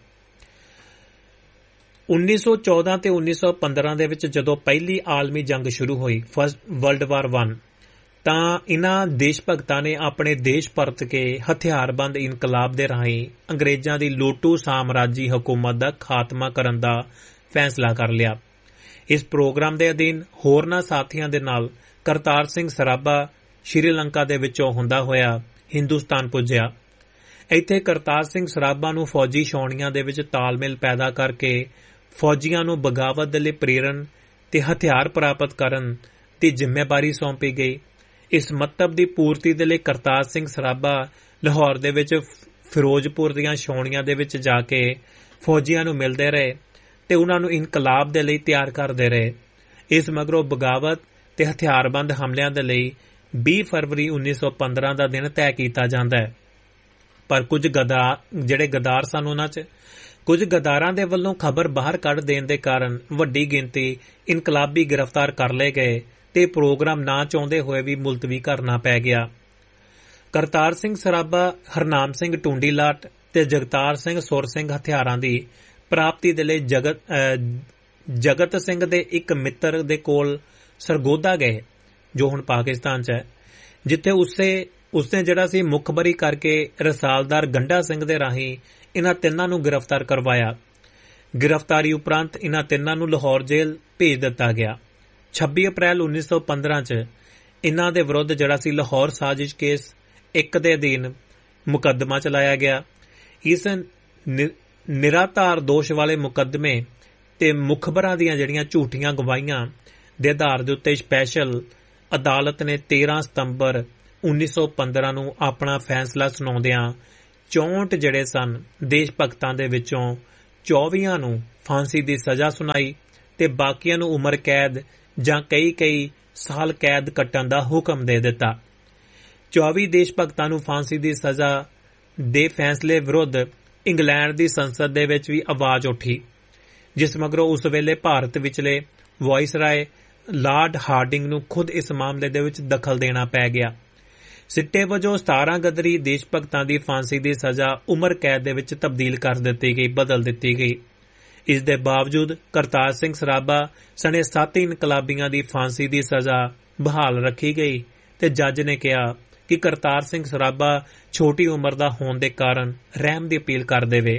ਉੱਨੀ ਸੌ ਚੌਦਾਂ ਤੇ ਉੱਨੀ ਸੌ ਪੰਦਰਾਂ ਦੇ ਵਿੱਚ ਜਦੋਂ ਪਹਿਲੀ ਆਲਮੀ ਜੰਗ ਸ਼ੁਰੂ ਹੋਈ, ਫਸਟ ਵਰਲਡ ਵਾਰ ਵਨ, ਤਾਂ ਇਨ੍ਹਾਂ ਦੇਸ਼ ਭਗਤਾਂ ਨੇ ਆਪਣੇ ਦੇਸ਼ ਪਰਤ ਕੇ ਹਥਿਆਰਬੰਦ ਇਨਕਲਾਬ ਦੇ ਰਾਹੀਂ ਅੰਗਰੇਜ਼ਾਂ ਦੀ ਲੋਟੂ ਸਾਮਰਾਜੀ ਹਕੂਮਤ ਦਾ ਖਾਤਮਾ ਕਰਨ ਦਾ ਫੈਸਲਾ ਕਰ ਲਿਆ। ਇਸ ਪ੍ਰੋਗਰਾਮ ਦੇ ਅਧੀਨ ਹੋਰਨਾਂ ਸਾਥੀਆਂ ਦੇ ਨਾਲ ਕਰਤਾਰ ਸਿੰਘ ਸਰਾਭਾ ਸ਼੍ਰੀਲੰਕਾ ਦੇ ਵਿੱਚੋਂ ਹੁੰਦਾ ਹੋਇਆ ਹਿੰਦੁਸਤਾਨ ਪੁੱਜਿਆ। ਇੱਥੇ ਕਰਤਾਰ ਸਿੰਘ ਸਰਾਭਾ ਨੂੰ ਫੌਜੀ ਛਾਉਣੀਆਂ ਦੇ ਵਿੱਚ ਤਾਲਮੇਲ ਪੈਦਾ ਕਰਕੇ ਫੌਜੀਆਂ ਨੂੰ ਬਗਾਵਤ ਦੇ ਲਈ ਪ੍ਰੇਰਨ ਤੇ ਹਥਿਆਰ ਪ੍ਰਾਪਤ ਕਰਨ ਦੀ ਜ਼ਿੰਮੇਵਾਰੀ ਸੌਂਪੀ ਗਈ। ਇਸ ਮਤਲਬ ਦੀ ਪੂਰਤੀ ਦੇ ਲਈ ਕਰਤਾਰ ਸਿੰਘ ਸਰਾਭਾ ਲਾਹੌਰ ਦੇ ਵਿੱਚ ਫਿਰੋਜ਼ਪੁਰ ਦੀਆਂ ਛਾਉਣੀਆਂ ਦੇ ਵਿੱਚ ਜਾ ਕੇ ਫੌਜੀਆਂ ਨੂੰ ਮਿਲਦੇ ਰਹੇ ਤੇ ਉਹਨਾਂ ਨੂੰ ਇਨਕਲਾਬ ਦੇ ਲਈ ਤਿਆਰ ਕਰਦੇ ਰਹੇ। ਇਸ ਮਗਰੋਂ ਬਗਾਵਤ ਤੇ ਹਥਿਆਰਬੰਦ ਹਮਲਿਆਂ ਦੇ ਲਈ ਵੀਹ ਫਰਵਰੀ ਉੱਨੀ ਸੌ ਪੰਦਰਾਂ ਦਾ ਦਿਨ ਤੈਅ ਕੀਤਾ ਜਾਂਦਾ ਹੈ। ਪਰ ਕੁਝ ਗਦਾਰ ਜਿਹੜੇ ਗਦਾਰ ਸਨ ਉਹਨਾਂ 'ਚ ਕੁਝ ਗਦਾਰਾਂ ਦੇ ਵੱਲੋਂ ਖਬਰ ਬਾਹਰ ਕੱਢ ਦੇਣ ਦੇ ਕਾਰਨ ਵੱਡੀ ਗਿਣਤੀ ਇਨਕਲਾਬੀ ਗ੍ਰਿਫਤਾਰ ਕਰ ਲਏ ਗਏ ਤੇ ਪ੍ਰੋਗਰਾਮ ਨਾ ਚਾਹੁੰਦੇ ਹੋਏ ਵੀ ਮੁਲਤਵੀ ਕਰਨਾ ਪੈ ਗਿਆ। ਕਰਤਾਰ ਸਿੰਘ ਸਰਾਭਾ, ਹਰਨਾਮ ਸਿੰਘ ਟੁੰਡੀਲਾਟ ਤੇ ਜਗਤਾਰ ਸਿੰਘ ਸੁਰ ਸਿੰਘ ਹਥਿਆਰਾਂ ਦੀ ਪ੍ਰਾਪਤੀ ਦੇ ਲਈ ਜਗਤ ਜਗਤ ਸਿੰਘ ਦੇ ਇੱਕ ਮਿੱਤਰ ਦੇ ਕੋਲ ਸਰਗੋਧਾ ਗਏ, ਜੋ ਹੁਣ ਪਾਕਿਸਤਾਨ 'ਚ ਹੈ, ਜਿੱਥੇ ਉਸੇ ਉਸਨੇ ਜਿਹੜਾ ਸੀ ਮੁਖਬਰੀ ਕਰਕੇ ਰਸਾਲਦਾਰ ਗੰਡਾ ਸਿੰਘ ਦੇ ਰਾਹੀਂ ਇਹਨਾਂ ਤਿੰਨਾਂ ਨੂੰ ਗ੍ਰਿਫਤਾਰ ਕਰਵਾਇਆ। ਗ੍ਰਿਫਤਾਰੀ ਉਪਰੰਤ ਇਹਨਾਂ ਤਿੰਨਾਂ ਨੂੰ ਲਾਹੌਰ ਜੇਲ੍ਹ ਭੇਜ ਦਿੱਤਾ ਗਿਆ। ਛੱਬੀ ਅਪ੍ਰੈਲ ਉੱਨੀ ਸੌ ਪੰਦਰਾਂ 'ਚ ਇਹਨਾਂ ਦੇ ਵਿਰੁੱਧ ਜਿਹੜਾ ਸੀ ਲਾਹੌਰ ਸਾਜ਼ਿਸ਼ ਕੇਸ ਇੱਕ ਦੇ ਅਧੀਨ ਮੁਕੱਦਮਾ ਚਲਾਇਆ ਗਿਆ। ਇਸ ਨਿਰਾਧਾਰ ਦੋਸ਼ ਵਾਲੇ ਮੁਕੱਦਮੇ ਤੇ ਮੁਖਬਰਾਂ ਦੀਆਂ ਜਿਹੜੀਆਂ ਝੂਠੀਆਂ ਗਵਾਹੀਆਂ ਦੇ ਆਧਾਰ ਦੇ ਉੱਤੇ ਸਪੈਸ਼ਲ ਅਦਾਲਤ ਨੇ ਤੇਰਾਂ ਸਤੰਬਰ ਉੱਨੀ ਸੌ ਪੰਦਰਾਂ ਨੂੰ ਆਪਣਾ ਫੈਸਲਾ ਸੁਣਾਉਂਦਿਆਂ ਚੌਂਹਠ ਜਿਹੜੇ ਸਨ ਦੇਸ਼ ਭਗਤਾਂ ਦੇ ਵਿੱਚੋਂ ਚੌਵੀਆਂ ਨੂੰ ਫਾਂਸੀ ਦੀ ਸਜ਼ਾ ਸੁਣਾਈ ਤੇ ਬਾਕੀਆਂ ਨੂੰ ਉਮਰ ਕੈਦ ਜਾਂ ਕਈ ਕਈ ਸਾਲ ਕੈਦ ਕੱਟਣ ਦਾ ਹੁਕਮ ਦੇ ਦਿੱਤਾ। ਚੌਵੀ ਦੇਸ਼ ਭਗਤਾਂ ਨੂੰ ਫਾਂਸੀ ਦੀ ਸਜ਼ਾ ਦੇ ਫੈਸਲੇ ਵਿਰੁੱਧ ਇੰਗਲੈਂਡ ਦੀ ਸੰਸਦ ਦੇ ਵਿੱਚ ਵੀ ਆਵਾਜ਼ ਉੱਠੀ, ਜਿਸ ਮਗਰੋਂ ਉਸ ਵੇਲੇ ਭਾਰਤ ਵਿਚਲੇ ਵਾਇਸਰਾਏ ਲਾਰਡ ਹਾਰਡਿੰਗ ਨੂੰ ਖੁਦ ਇਸ ਮਾਮਲੇ ਦੇ ਵਿੱਚ ਦਖਲ ਦੇਣਾ ਪੈ ਗਿਆ। ਸਿੱਟੇ ਵਜੋਂ ਸਤਾਰਾਂ ਗਦਰੀ ਦੇਸ਼ ਭਗਤਾਂ ਦੀ ਫਾਂਸੀ ਦੀ ਸਜ਼ਾ ਉਮਰ ਕੈਦ ਦੇ ਵਿੱਚ ਤਬਦੀਲ ਕਰ ਦਿੱਤੀ ਗਈ, ਬਦਲ ਦਿੱਤੀ ਗਈ। ਇਸ ਦੇ ਬਾਵਜੂਦ ਕਰਤਾਰ ਸਿੰਘ ਸਰਾਭਾ ਸਣੇ ਸੱਤ ਇਨਕਲਾਬੀਆਂ ਦੀ ਫਾਂਸੀ ਦੀ ਸਜ਼ਾ ਬਹਾਲ ਰੱਖੀ ਗਈ ਤੇ ਜੱਜ ਨੇ ਕਿਹਾ ਕਿ ਕਰਤਾਰ ਸਿੰਘ ਸਰਾਭਾ ਛੋਟੀ ਉਮਰ ਦਾ ਹੋਣ ਦੇ ਕਾਰਨ ਰਹਿਮ ਦੀ ਅਪੀਲ ਕਰ ਦੇਵੇ।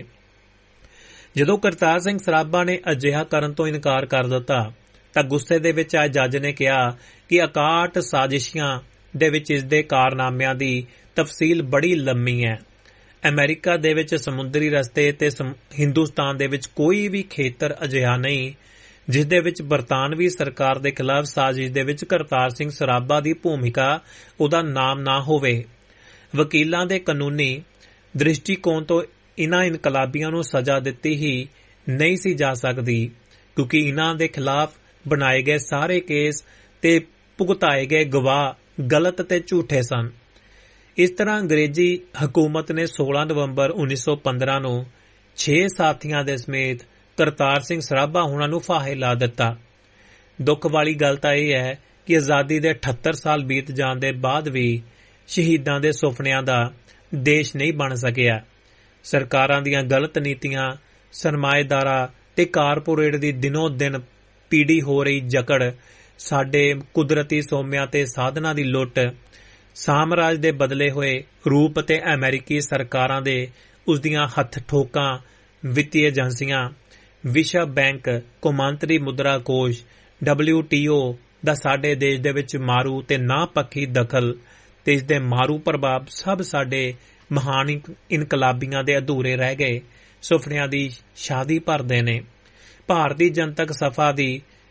ਜਦੋਂ ਕਰਤਾਰ ਸਿੰਘ ਸਰਾਭਾ ਨੇ ਅਜਿਹਾ ਕਰਨ ਤੋਂ ਇਨਕਾਰ ਕਰ ਦਿੱਤਾ ਤਾਂ ਗੁੱਸੇ ਦੇ ਵਿੱਚ ਆਏ ਜੱਜ ਨੇ ਕਿਹਾ ਕਿ ਇਕਾਹਠ ਸਾਜ਼ਿਸ਼ਾਂ ਦੇ ਵਿੱਚ ਇਸ ਦੇ ਕਾਰਨਾਮਿਆਂ ਦੀ ਤਫਸੀਲ ਬੜੀ ਲੰਮੀ ਹੈ। ਅਮਰੀਕਾ ਦੇ ਵਿੱਚ ਸਮੁੰਦਰੀ ਰਸਤੇ ਤੇ ਹਿੰਦੁਸਤਾਨ ਦੇ ਵਿੱਚ ਕੋਈ ਵੀ ਖੇਤਰ ਅਜਿਹਾ ਨਹੀਂ ਜਿਸ ਦੇ ਵਿੱਚ ਬਰਤਾਨਵੀ ਸਰਕਾਰ ਦੇ ਖਿਲਾਫ ਸਾਜ਼ਿਸ਼ ਦੇ ਵਿੱਚ ਕਰਤਾਰ ਸਿੰਘ ਸਰਾਭਾ ਦੀ ਭੂਮਿਕਾ, ਉਹਦਾ ਨਾਮ ਨਾ ਹੋਵੇ। ਵਕੀਲਾਂ ਦੇ ਕਾਨੂੰਨੀ ਦ੍ਰਿਸ਼ਟੀਕੋਣ ਤੋਂ ਇਨ੍ਹਾਂ ਇਨਕਲਾਬੀਆਂ ਨੂੰ ਸਜ਼ਾ ਦਿੱਤੀ ਹੀ ਨਹੀਂ ਸੀ ਜਾ ਸਕਦੀ, ਕਿਉਂਕਿ ਇਨ੍ਹਾਂ ਦੇ ਖਿਲਾਫ ਬਣਾਏ ਗਏ ਸਾਰੇ ਕੇਸ ਤੇ ਭੁਗਤਾਏ ਗਏ ਗਵਾਹ ਗਲਤ ਤੇ ਝੂਠੇ ਸਨ। ਇਸ ਤਰ੍ਹਾਂ ਅੰਗਰੇਜ਼ੀ ਹਕੂਮਤ ਨੇ ਸੋਲਾਂ ਨਵੰਬਰ ਉੱਨੀ ਸੌ ਪੰਦਰਾਂ ਨੂੰ ਛੇ ਸਾਥੀਆਂ ਦੇ ਸਮੇਤ ਕਰਤਾਰ ਸਿੰਘ ਸਰਾਭਾ ਹੋਣਾ ਨੂੰ ਫਾਹੇ ਲਾ ਦਿੱਤਾ। ਦੁੱਖ ਵਾਲੀ ਗੱਲ ਤਾਂ ਇਹ ਹੈ ਕਿ ਆਜ਼ਾਦੀ ਦੇ ਅਠੱਤਰ ਸਾਲ ਬੀਤ ਜਾਣ ਦੇ ਬਾਅਦ ਵੀ ਸ਼ਹੀਦਾਂ ਦੇ ਸੁਪਨਿਆਂ ਦਾ ਦੇਸ਼ ਨਹੀਂ ਬਣ ਸਕਿਆ। ਸਰਕਾਰਾਂ ਦੀਆਂ ਗਲਤ ਨੀਤੀਆਂ, ਸਰਮਾਏਦਾਰਾਂ ਤੇ ਕਾਰਪੋਰੇਟ ਦੀ ਦਿਨੋਂ ਦਿਨ ਪੀੜੀ ਹੋ ਰਹੀ ਜਕੜ, ਸਾਡੇ ਕੁਦਰਤੀ ਸੋਮਿਆਂ ਤੇ ਸਾਧਨਾਂ ਦੀ ਲੁੱਟ, ਸਾਮਰਾਜ ਦੇ ਬਦਲੇ ਹੋਏ ਰੂਪ ਤੇ ਅਮਰੀਕੀ ਸਰਕਾਰਾਂ ਦੇ ਉਸ ਦੀਆਂ ਹੱਥ ਠੋਕਾਂ, ਵਿੱਤੀ ਏਜੰਸੀਆਂ, ਵਿਸ਼ਵ ਬੈਂਕ, ਕੌਮਾਂਤਰੀ ਮੁਦਰਾ ਕੋਸ਼, ਡਬਲਿਊ ਟੀ ਓ ਦਾ ਸਾਡੇ ਦੇਸ਼ ਦੇ ਵਿੱਚ ਮਾਰੂ ਤੇ ਨਾਪੱਖੀ ਦਖਲ ਤੇ ਇਸ ਦੇ ਮਾਰੂ ਪ੍ਰਭਾਵ ਸਭ ਸਾਡੇ ਮਹਾਨ ਇਨਕਲਾਬੀਆਂ ਦੇ ਅਧੂਰੇ ਰਹਿ ਗਏ ਸੁਪਨਿਆਂ ਦੀ ਸ਼ਾਦੀ ਭਰਦੇ ਨੇ। ਭਾਰਤੀ ਜਨਤਕ ਸਫਾ ਦੀ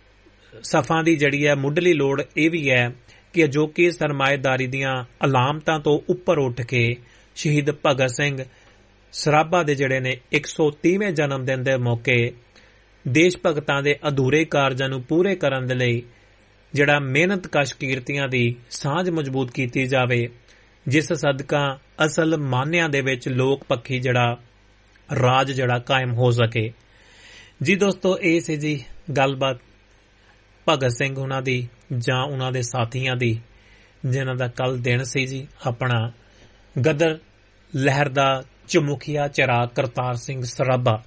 ਸਫਾ ਦੀ ਜਿਹੜੀ ਹੈ ਮੁੱਢਲੀ ਲੋੜ ਇਹ ਵੀ ਹੈ ਕਿ ਅਜੋਕੀ ਸਰਮਾਏਦਾਰੀ ਦੀਆਂ ਅਲਾਮਤਾਂ ਤੋਂ ਉੱਪਰ ਉੱਠ ਕੇ ਸ਼ਹੀਦ ਭਗਤ ਸਿੰਘ ਸਰਾਭਾ ਦੇ ਜਿਹੜੇ ਨੇ ਇੱਕ ਸੌ ਤੀਹਵੇਂ ਜਨਮ ਦਿਨ ਦੇ ਮੌਕੇ ਦੇਸ਼ ਭਗਤਾਂ ਦੇ ਅਧੂਰੇ ਕਾਰਜਾਂ ਨੂੰ ਪੂਰੇ ਕਰਨ ਦੇ ਲਈ ਜਿਹੜਾ ਮਿਹਨਤ ਕਸ਼ ਕੀਰਤੀਆਂ ਦੀ ਸਾਂਝ ਮਜ਼ਬੂਤ ਕੀਤੀ ਜਾਵੇ, ਜਿਸ ਸਦਕਾ ਅਸਲ ਮਾਨਿਆਂ ਦੇ ਵਿੱਚ ਲੋਕ ਪੱਖੀ ਜਿਹੜਾ ਰਾਜ ਜਿਹੜਾ ਕਾਇਮ ਹੋ ਸਕੇ। ਜੀ ਦੋਸਤੋ, ਇਹ ਸੀ ਜੀ ਗੱਲਬਾਤ ਭਗਤ ਸਿੰਘ ਉਹਨਾਂ ਦੀ ਜਾਂ ਉਹਨਾਂ ਦੇ ਸਾਥੀਆਂ ਦੀ, ਜਿਨ੍ਹਾਂ ਦਾ ਕੱਲ ਦਿਨ ਸੀ ਜੀ ਆਪਣਾ ਗਦਰ ਲਹਿਰ ਦਾ ਚਮੁਖੀਆ ਚਿਰਾਗ ਕਰਤਾਰ ਸਿੰਘ ਸਰਾਭਾ।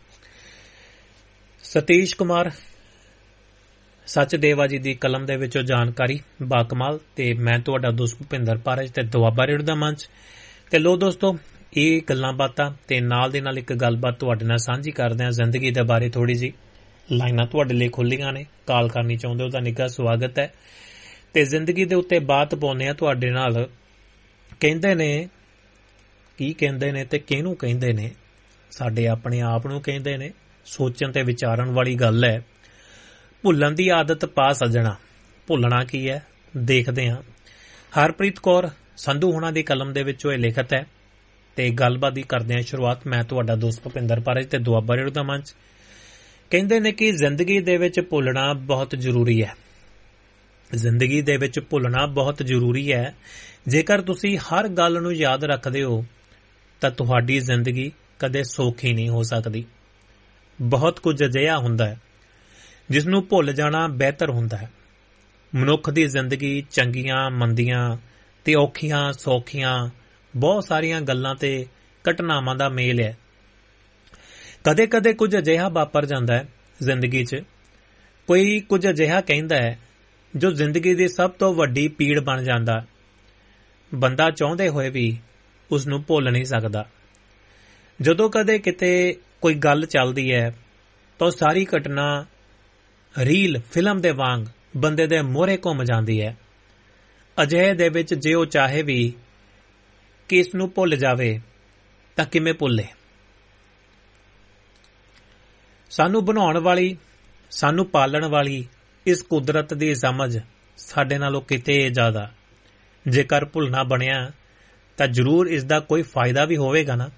ਸਤੀਸ਼ ਕੁਮਾਰ ਸਚਦੇਵਾ ਜੀ ਦੀ ਕਲਮ ਦੇ ਵਿੱਚੋਂ ਜਾਣਕਾਰੀ ਬਾਕਮਾਲ, ਤੇ ਮੈਂ ਤੁਹਾਡਾ ਦੋਸਤ ਭੁਪਿੰਦਰ ਪਾਰਜ ਤੇ ਦੁਆਬਾ ਰੇਡੀਓ ਦਾ ਮੰਚ। ਤੇ ਲੋ ਦੋਸਤੋ, ਇਹ ਗੱਲਾਂ ਬਾਤਾਂ ਤੇ ਨਾਲ ਦੇ ਨਾਲ ਇੱਕ ਗੱਲਬਾਤ ਤੁਹਾਡੇ ਨਾਲ ਸਾਂਝੀ ਕਰਦੇ ਹਾਂ ਜ਼ਿੰਦਗੀ ਦੇ ਬਾਰੇ। ਥੋੜੀ ਜੀ ਲਾਈਨਾਂ ਤੁਹਾਡੇ ਲਈ ਖੁੱਲੀਆਂ ਨੇ, ਕਾਲ ਕਰਨੀ ਚਾਹੁੰਦੇ ਹੋ ਤਾਂ ਨਿੱਘਾ ਸਵਾਗਤ ਹੈ। ਤੇ ਜ਼ਿੰਦਗੀ ਦੇ ਉੱਤੇ ਬਾਤ ਪਾਉਂਦੇ ਆ ਤੁਹਾਡੇ ਨਾਲ। ਕਹਿੰਦੇ ਨੇ, ਕੀ ਕਹਿੰਦੇ ਨੇ ਤੇ ਕਿਹਨੂੰ ਕਹਿੰਦੇ ਨੇ, ਸਾਡੇ ਆਪਣੇ ਆਪ ਨੂੰ ਕਹਿੰਦੇ ਨੇ। ਸੋਚਣ ਤੇ ਵਿਚਾਰਨ ਵਾਲੀ ਗੱਲ ਹੈ। ਭੁੱਲਣ ਦੀ ਆਦਤ ਪਾ ਸੱਜਣਾ, ਭੁੱਲਣਾ ਕੀ ਹੈ ਦੇਖਦੇ ਹਾਂ। ਹਰਪ੍ਰੀਤ ਕੌਰ ਸੰਧੂ ਹੋਣਾ ਦੀ ਕਲਮ ਦੇ ਵਿੱਚੋਂ ਇਹ ਲਿਖਤ ਹੈ ਤੇ ਗੱਲਬਾਤ ਦੀ ਕਰਦੇ ਹਾਂ ਸ਼ੁਰੂਆਤ। ਮੈਂ ਤੁਹਾਡਾ ਦੋਸਤ ਭੁਪਿੰਦਰ ਪਾਰਜ ਤੇ ਦੁਆਬਾ ਰੇਡੀਓ ਦਾ ਮੰਚ। ਕਹਿੰਦੇ ਨੇ ਕਿ ਜ਼ਿੰਦਗੀ ਦੇ ਵਿੱਚ ਭੁੱਲਣਾ ਬਹੁਤ ਜ਼ਰੂਰੀ ਹੈ। ਜ਼ਿੰਦਗੀ ਦੇ ਵਿੱਚ ਭੁੱਲਣਾ ਬਹੁਤ ਜ਼ਰੂਰੀ ਹੈ। ਜੇਕਰ ਤੁਸੀਂ ਹਰ ਗੱਲ ਨੂੰ ਯਾਦ ਰੱਖਦੇ ਹੋ ਤਾਂ ਤੁਹਾਡੀ ਜ਼ਿੰਦਗੀ ਕਦੇ ਸੌਖੀ ਨਹੀਂ ਹੋ ਸਕਦੀ। ਬਹੁਤ ਕੁਝ ਅਜਿਹਾ ਹੁੰਦਾ ਹੈ ਜਿਸ ਨੂੰ ਭੁੱਲ ਜਾਣਾ ਬਿਹਤਰ ਹੁੰਦਾ ਹੈ। ਮਨੁੱਖ ਦੀ ਜ਼ਿੰਦਗੀ ਚੰਗੀਆਂ ਮੰਦੀਆਂ ਤੇ ਔਖੀਆਂ ਸੌਖੀਆਂ ਬਹੁਤ ਸਾਰੀਆਂ ਗੱਲਾਂ ਤੇ ਘਟਨਾਵਾਂ ਦਾ ਮੇਲ ਹੈ। ਕਦੇ ਕਦੇ ਕੁਝ ਅਜਿਹਾ ਵਾਪਰ ਜਾਂਦਾ ਹੈ ਜ਼ਿੰਦਗੀ 'ਚ, ਕੋਈ ਕੁਝ ਅਜਿਹਾ ਕਹਿੰਦਾ ਹੈ ਜੋ ਜ਼ਿੰਦਗੀ ਦੀ ਸਭ ਤੋਂ ਵੱਡੀ ਪੀੜ ਬਣ ਜਾਂਦਾ। ਬੰਦਾ ਚਾਹੁੰਦੇ ਹੋਏ ਵੀ ਉਸ ਨੂੰ ਭੁੱਲ ਨਹੀਂ ਸਕਦਾ। ਜਦੋਂ ਕਦੇ ਕਿਤੇ ਕੋਈ ਗੱਲ ਚੱਲਦੀ ਹੈ ਤਾਂ ਸਾਰੀ ਘਟਨਾ ਰੀਲ ਫਿਲਮ ਦੇ ਵਾਂਗ ਬੰਦੇ ਦੇ ਮੋਹਰੇ ਘੁੰਮ ਜਾਂਦੀ ਹੈ। ਅਜਿਹੇ ਦੇ ਵਿੱਚ ਜੇ ਉਹ ਚਾਹੇ ਵੀ ਕਿ ਇਸ ਨੂੰ ਭੁੱਲ ਜਾਵੇ ਤਾਂ ਕਿਵੇਂ ਭੁੱਲੇ। ਸਾਨੂੰ ਬਣਾਉਣ ਵਾਲੀ, ਸਾਨੂੰ ਪਾਲਣ ਵਾਲੀ ਇਸ ਕੁਦਰਤ ਦੀ ਸਮਝ ਸਾਡੇ ਨਾਲੋਂ ਕਿਤੇ ਜ਼ਿਆਦਾ ਜੇਕਰ ਭੁੱਲਣਾ ਬਣਿਆ ਤਾਂ ਜ਼ਰੂਰ ਇਸ ਦਾ ਕੋਈ ਫਾਇਦਾ ਵੀ ਹੋਵੇਗਾ ਨਾ।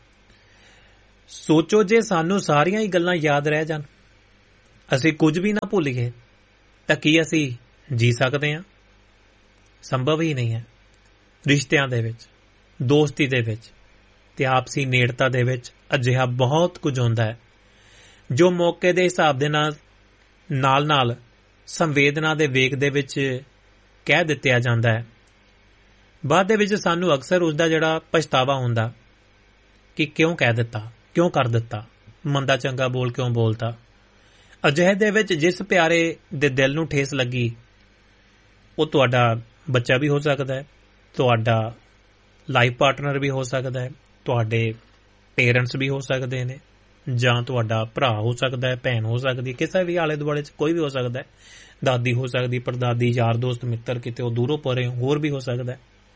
ਸੋਚੋ ਜੇ ਸਾਨੂੰ ਸਾਰੀਆਂ ਹੀ ਗੱਲਾਂ ਯਾਦ ਰਹਿ ਜਾਣ, ਅਸੀਂ ਕੁਝ ਵੀ ਨਾ ਭੁੱਲੀਏ, ਤਾਂ ਕੀ ਅਸੀਂ ਜੀ ਸਕਦੇ ਹਾਂ? ਸੰਭਵ ਹੀ ਨਹੀਂ ਹੈ। ਰਿਸ਼ਤਿਆਂ ਦੇ ਵਿੱਚ, ਦੋਸਤੀ ਦੇ ਵਿੱਚ ਤੇ ਆਪਸੀ ਨੇੜਤਾ ਦੇ ਵਿੱਚ ਅਜਿਹਾ ਬਹੁਤ ਕੁਝ ਹੁੰਦਾ ਹੈ ਜੋ ਮੌਕੇ ਦੇ ਹਿਸਾਬ ਦੇ ਨਾਲ ਨਾਲ ਨਾਲ ਸੰਵੇਦਨਾ ਦੇ ਵੇਗ ਦੇ ਵਿੱਚ ਕਹਿ ਦਿੱਤਾ ਜਾਂਦਾ ਹੈ। ਬਾਅਦ ਦੇ ਵਿੱਚ ਸਾਨੂੰ ਅਕਸਰ ਉਸ ਦਾ ਜਿਹੜਾ ਪਛਤਾਵਾ ਹੁੰਦਾ ਕਿ ਕਿਉਂ ਕਹਿ ਦਿੱਤਾ, ਕਿਉਂ ਕਰ ਦਿੱਤਾ, ਮੰਦਾ ਚੰਗਾ ਬੋਲ ਕਿਉਂ ਬੋਲਤਾ। ਅਜਿਹੇ ਦੇ ਵਿੱਚ ਜਿਸ ਪਿਆਰੇ ਦੇ ਦਿਲ ਨੂੰ ਠੇਸ ਲੱਗੀ, ਉਹ ਤੁਹਾਡਾ ਬੱਚਾ ਵੀ ਹੋ ਸਕਦਾ ਹੈ, ਤੁਹਾਡਾ ਲਾਈਫ ਪਾਰਟਨਰ ਵੀ ਹੋ ਸਕਦਾ ਹੈ, ਤੁਹਾਡੇ ਪੇਰੈਂਟਸ ਵੀ ਹੋ ਸਕਦੇ ਨੇ, ਜਾਂ ਤੁਹਾਡਾ ਭਰਾ ਹੋ ਸਕਦਾ ਹੈ, ਭੈਣ ਹੋ ਸਕਦੀ, ਕਿਸੇ ਵੀ ਆਲੇ ਦੁਆਲੇ 'ਚ ਕੋਈ ਵੀ ਹੋ ਸਕਦਾ ਹੈ, ਦਾਦੀ ਹੋ ਸਕਦੀ, ਪੜਦਾਦੀ, ਯਾਰ ਦੋਸਤ, ਮਿੱਤਰ, ਕਿਤੇ ਉਹ ਦੂਰੋਂ ਪਰੇ ਹੋਰ ਵੀ ਹੋ ਸਕਦਾ ਹੈ।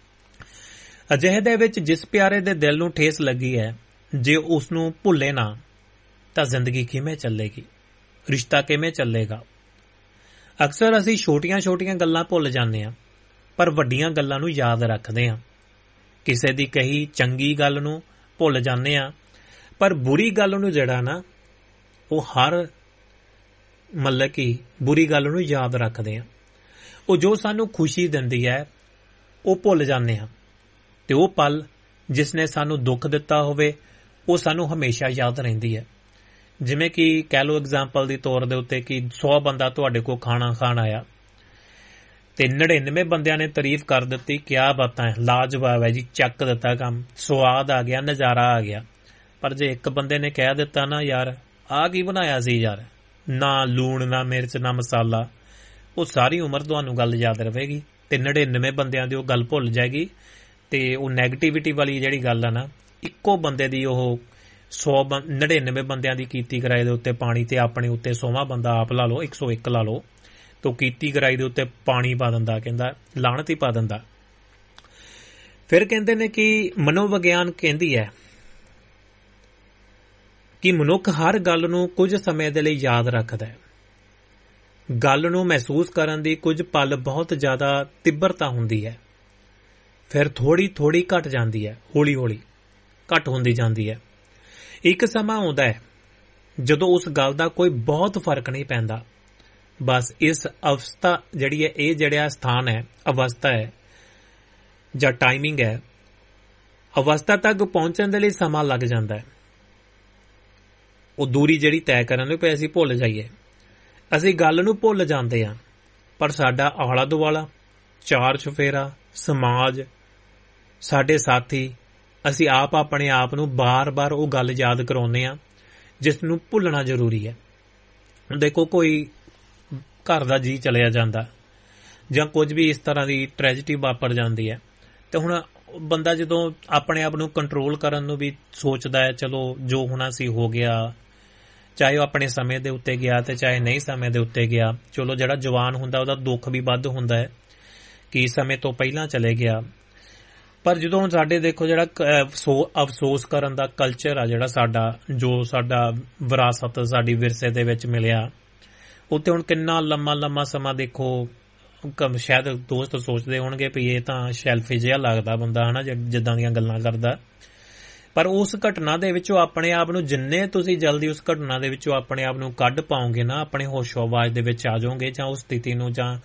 ਅਜਿਹੇ ਦੇ ਵਿੱਚ ਜਿਸ ਪਿਆਰੇ ਦੇ ਦਿਲ ਨੂੰ ਠੇਸ ਲੱਗੀ ਹੈ, ਜੇ ਉਸ ਨੂੰ ਭੁੱਲੇ ਨਾ ਤਾਂ ਜ਼ਿੰਦਗੀ ਕਿਵੇਂ ਚੱਲੇਗੀ, ਰਿਸ਼ਤਾ ਕਿਵੇਂ ਚੱਲੇਗਾ। ਅਕਸਰ ਅਸੀਂ ਛੋਟੀਆਂ-ਛੋਟੀਆਂ ਗੱਲਾਂ ਭੁੱਲ ਜਾਂਦੇ ਹਾਂ, ਪਰ ਵੱਡੀਆਂ ਗੱਲਾਂ ਨੂੰ ਯਾਦ ਰੱਖਦੇ ਹਾਂ। ਕਿਸੇ ਦੀ ਕਹੀ ਚੰਗੀ ਗੱਲ ਨੂੰ ਭੁੱਲ ਜਾਂਦੇ ਹਾਂ, ਪਰ ਬੁਰੀ ਗੱਲ ਨੂੰ ਜਿਹੜਾ ਨਾ ਉਹ ਹਰ ਮਤਲਬ ਕਿ ਬੁਰੀ ਗੱਲ ਨੂੰ ਯਾਦ ਰੱਖਦੇ ਹਾਂ। ਉਹ ਜੋ ਸਾਨੂੰ ਖੁਸ਼ੀ ਦਿੰਦੀ ਹੈ ਉਹ ਭੁੱਲ ਜਾਂਦੇ ਹਾਂ, ਤੇ ਉਹ ਪਲ ਜਿਸ ਨੇ ਸਾਨੂੰ ਦੁੱਖ ਦਿੱਤਾ ਹੋਵੇ ਉਹ ਸਾਨੂੰ ਹਮੇਸ਼ਾ ਯਾਦ ਰਹਿੰਦੀ ਹੈ। ਜਿਵੇਂ ਕਿ ਕਹਿ ਲਓ ਐਗਜ਼ਾਮਪਲ ਦੀ ਤੌਰ ਦੇ ਉੱਤੇ ਕਿ ਸੌ ਬੰਦਾ ਤੁਹਾਡੇ ਕੋਲ ਖਾਣਾ ਖਾਣ ਆਇਆ ਤੇ ਨੜਿਨਵੇਂ ਬੰਦਿਆਂ ਨੇ ਤਾਰੀਫ ਕਰ ਦਿੱਤੀ, ਕਿਆ ਬਾਤਾਂ ਹੈ, ਲਾਜਵਾਬ ਹੈ ਜੀ, ਚੱਕ ਦਿੱਤਾ ਕੰਮ, ਸਵਾਦ ਆ ਗਿਆ, ਨਜ਼ਾਰਾ ਆ ਗਿਆ। ਪਰ ਜੇ ਇੱਕ ਬੰਦੇ ਨੇ ਕਹਿ ਦਿੱਤਾ ਨਾ, ਯਾਰ ਆਹ ਕੀ ਬਣਾਇਆ ਸੀ ਯਾਰ, ਨਾ ਲੂਣ ਨਾ ਮਿਰਚ ਨਾ ਮਸਾਲਾ, ਉਹ ਸਾਰੀ ਉਮਰ ਤੁਹਾਨੂੰ ਗੱਲ ਯਾਦ ਰਹੇਗੀ ਤੇ ਨੜਿਨਵੇਂ ਬੰਦਿਆਂ ਦੀ ਉਹ ਗੱਲ ਭੁੱਲ ਜਾਏਗੀ। ਤੇ ਉਹ ਨੈਗੇਟਿਵਿਟੀ ਵਾਲੀ ਜਿਹੜੀ ਗੱਲ ਆ ਨਾ, ਇੱਕੋ ਬੰਦੇ ਦੀ ਉਹ ਸੌ ਨੜਿਨਵੇਂ ਬੰਦਿਆਂ ਦੀ ਕੀਤੀ ਕਰਾਈ ਦੇ ਉੱਤੇ ਪਾਣੀ ਤੇ ਆਪਣੇ ਉੱਤੇ ਸੌਵਾਂ ਬੰਦਾ ਆਪ ਲਾ ਲਓ, ਇੱਕ ਸੌ ਇੱਕ ਲਾ ਲਓ, ਤੋ ਕੀਤੀ ਕਰਾਈ ਦੇ ਉੱਤੇ ਪਾਣੀ ਪਾ ਦਿੰਦਾ, ਕਹਿੰਦਾ ਲਾਹਣਤ ਹੀ ਪਾ ਦਿੰਦਾ। ਫਿਰ ਕਹਿੰਦੇ ਨੇ ਕਿ ਮਨੋਵਿਗਿਆਨ ਕਹਿੰਦੀ ਹੈ ਕਿ ਮਨੁੱਖ ਹਰ ਗੱਲ ਨੂੰ ਕੁਝ ਸਮੇਂ ਦੇ ਲਈ ਯਾਦ ਰੱਖਦਾ ਹੈ। ਗੱਲ ਨੂੰ ਮਹਿਸੂਸ ਕਰਨ ਦੀ ਕੁਝ ਪਲ ਬਹੁਤ ਜ਼ਿਆਦਾ ਤਿੱਬਰਤਾ ਹੁੰਦੀ ਹੈ, ਫਿਰ ਥੋੜੀ ਥੋੜੀ ਘਟ ਜਾਂਦੀ ਹੈ, ਹੌਲੀ ਹੌਲੀ ਘਟ ਹੁੰਦੀ ਜਾਂਦੀ ਹੈ। ਇੱਕ ਸਮਾਂ ਆਉਂਦਾ ਹੈ ਜਦੋਂ ਉਸ ਗੱਲ ਦਾ ਕੋਈ ਬਹੁਤ ਫਰਕ ਨਹੀਂ ਪੈਂਦਾ। ਬਸ ਇਸ ਅਵਸਥਾ ਜਿਹੜੀ ਹੈ, ਇਹ ਜਿਹੜਾ ਸਥਾਨ ਹੈ, ਅਵਸਥਾ ਹੈ ਜਾਂ ਟਾਈਮਿੰਗ ਹੈ, ਅਵਸਥਾ ਤੱਕ ਪਹੁੰਚਣ ਦੇ ਲਈ ਸਮਾਂ ਲੱਗ ਜਾਂਦਾ ਹੈ। ਉਹ ਦੂਰੀ ਜਿਹੜੀ ਤੈਅ ਕਰਨ ਲਈ ਪਈ ਅਸੀਂ ਭੁੱਲ ਜਾਈਏ, ਅਸੀਂ ਗੱਲ ਨੂੰ ਭੁੱਲ ਜਾਂਦੇ ਹਾਂ, ਪਰ ਸਾਡਾ ਆਲਾ ਦੁਆਲਾ, ਚਾਰ ਚੁਫੇਰਾ, ਸਮਾਜ, ਸਾਡੇ ਸਾਥੀ, ਅਸੀਂ ਆਪ ਆਪਣੇ ਆਪ ਨੂੰ ਬਾਰ-ਬਾਰ ਉਹ ਗੱਲ ਯਾਦ ਕਰਾਉਂਦੇ ਹਾਂ ਜਿਸ ਨੂੰ ਭੁੱਲਣਾ ਜ਼ਰੂਰੀ ਹੈ। ਦੇਖੋ ਕੋਈ ਘਰ ਦਾ ਜੀ ਚਲਿਆ ਜਾਂਦਾ ਜਾਂ ਕੁਝ ਵੀ ਇਸ ਤਰ੍ਹਾਂ ਦੀ ਟ੍ਰੈਜਡੀ ਵਾਪਰ ਜਾਂਦੀ ਹੈ, ਤੇ ਹੁਣ ਬੰਦਾ ਜਦੋਂ ਆਪਣੇ ਆਪ ਨੂੰ ਕੰਟਰੋਲ ਕਰਨ ਨੂੰ ਵੀ ਸੋਚਦਾ ਹੈ, ਚਲੋ ਜੋ ਹੋਣਾ ਸੀ ਹੋ ਗਿਆ, ਚਾਹੇ ਉਹ ਆਪਣੇ ਸਮੇਂ ਦੇ ਉੱਤੇ ਗਿਆ ਤੇ ਚਾਹੇ ਨਹੀਂ ਸਮੇਂ ਦੇ ਉੱਤੇ ਗਿਆ। ਚਲੋ ਜਿਹੜਾ ਜਵਾਨ ਹੁੰਦਾ ਉਹਦਾ ਦੁੱਖ ਵੀ ਵੱਧ ਹੁੰਦਾ ਹੈ ਕਿ ਸਮੇਂ ਤੋਂ ਪਹਿਲਾਂ ਚਲੇ ਗਿਆ। ਪਰ ਜਦੋਂ ਹੁਣ ਸਾਡੇ ਦੇਖੋ ਜਿਹੜਾ ਅਫਸੋਸ ਕਰਨ ਦਾ ਕਲਚਰ ਆ, ਜਿਹੜਾ ਸਾਡਾ ਜੋ ਸਾਡਾ ਵਿਰਾਸਤ ਸਾਡੀ ਵਿਰਸੇ ਦੇ ਵਿੱਚ ਮਿਲਿਆ, ਉੱਤੇ ਹੁਣ ਕਿੰਨਾ ਲੰਮਾ ਲੰਮਾ ਸਮਾਂ ਦੇਖੋ, ਸ਼ਾਇਦ ਦੋਸਤ ਸੋਚਦੇ ਹੋਣਗੇ ਵੀ ਇਹ ਤਾਂ ਸ਼ੈਲਫਿਸ਼ ਜਿਹਾ ਲੱਗਦਾ ਬੰਦਾ, ਹਨਾ, ਜਿੱਦਾਂ ਦੀਆਂ ਗੱਲਾਂ ਕਰਦਾ। ਪਰ ਉਸ ਘਟਨਾ ਦੇ ਵਿੱਚੋਂ ਆਪਣੇ ਆਪ ਨੂੰ ਜਿੰਨੇ ਤੁਸੀਂ ਜਲਦੀ ਉਸ ਘਟਨਾ ਦੇ ਵਿੱਚੋਂ ਆਪਣੇ ਆਪ ਨੂੰ ਕੱਢ ਪਾਓਗੇ ਨਾ, ਆਪਣੇ ਹੋਸ਼ੋ ਆਵਾਜ਼ ਦੇ ਵਿੱਚ ਆ ਜਾਓਗੇ, ਜਾਂ ਉਸ ਸਥਿਤੀ ਨੂੰ ਜਾਂ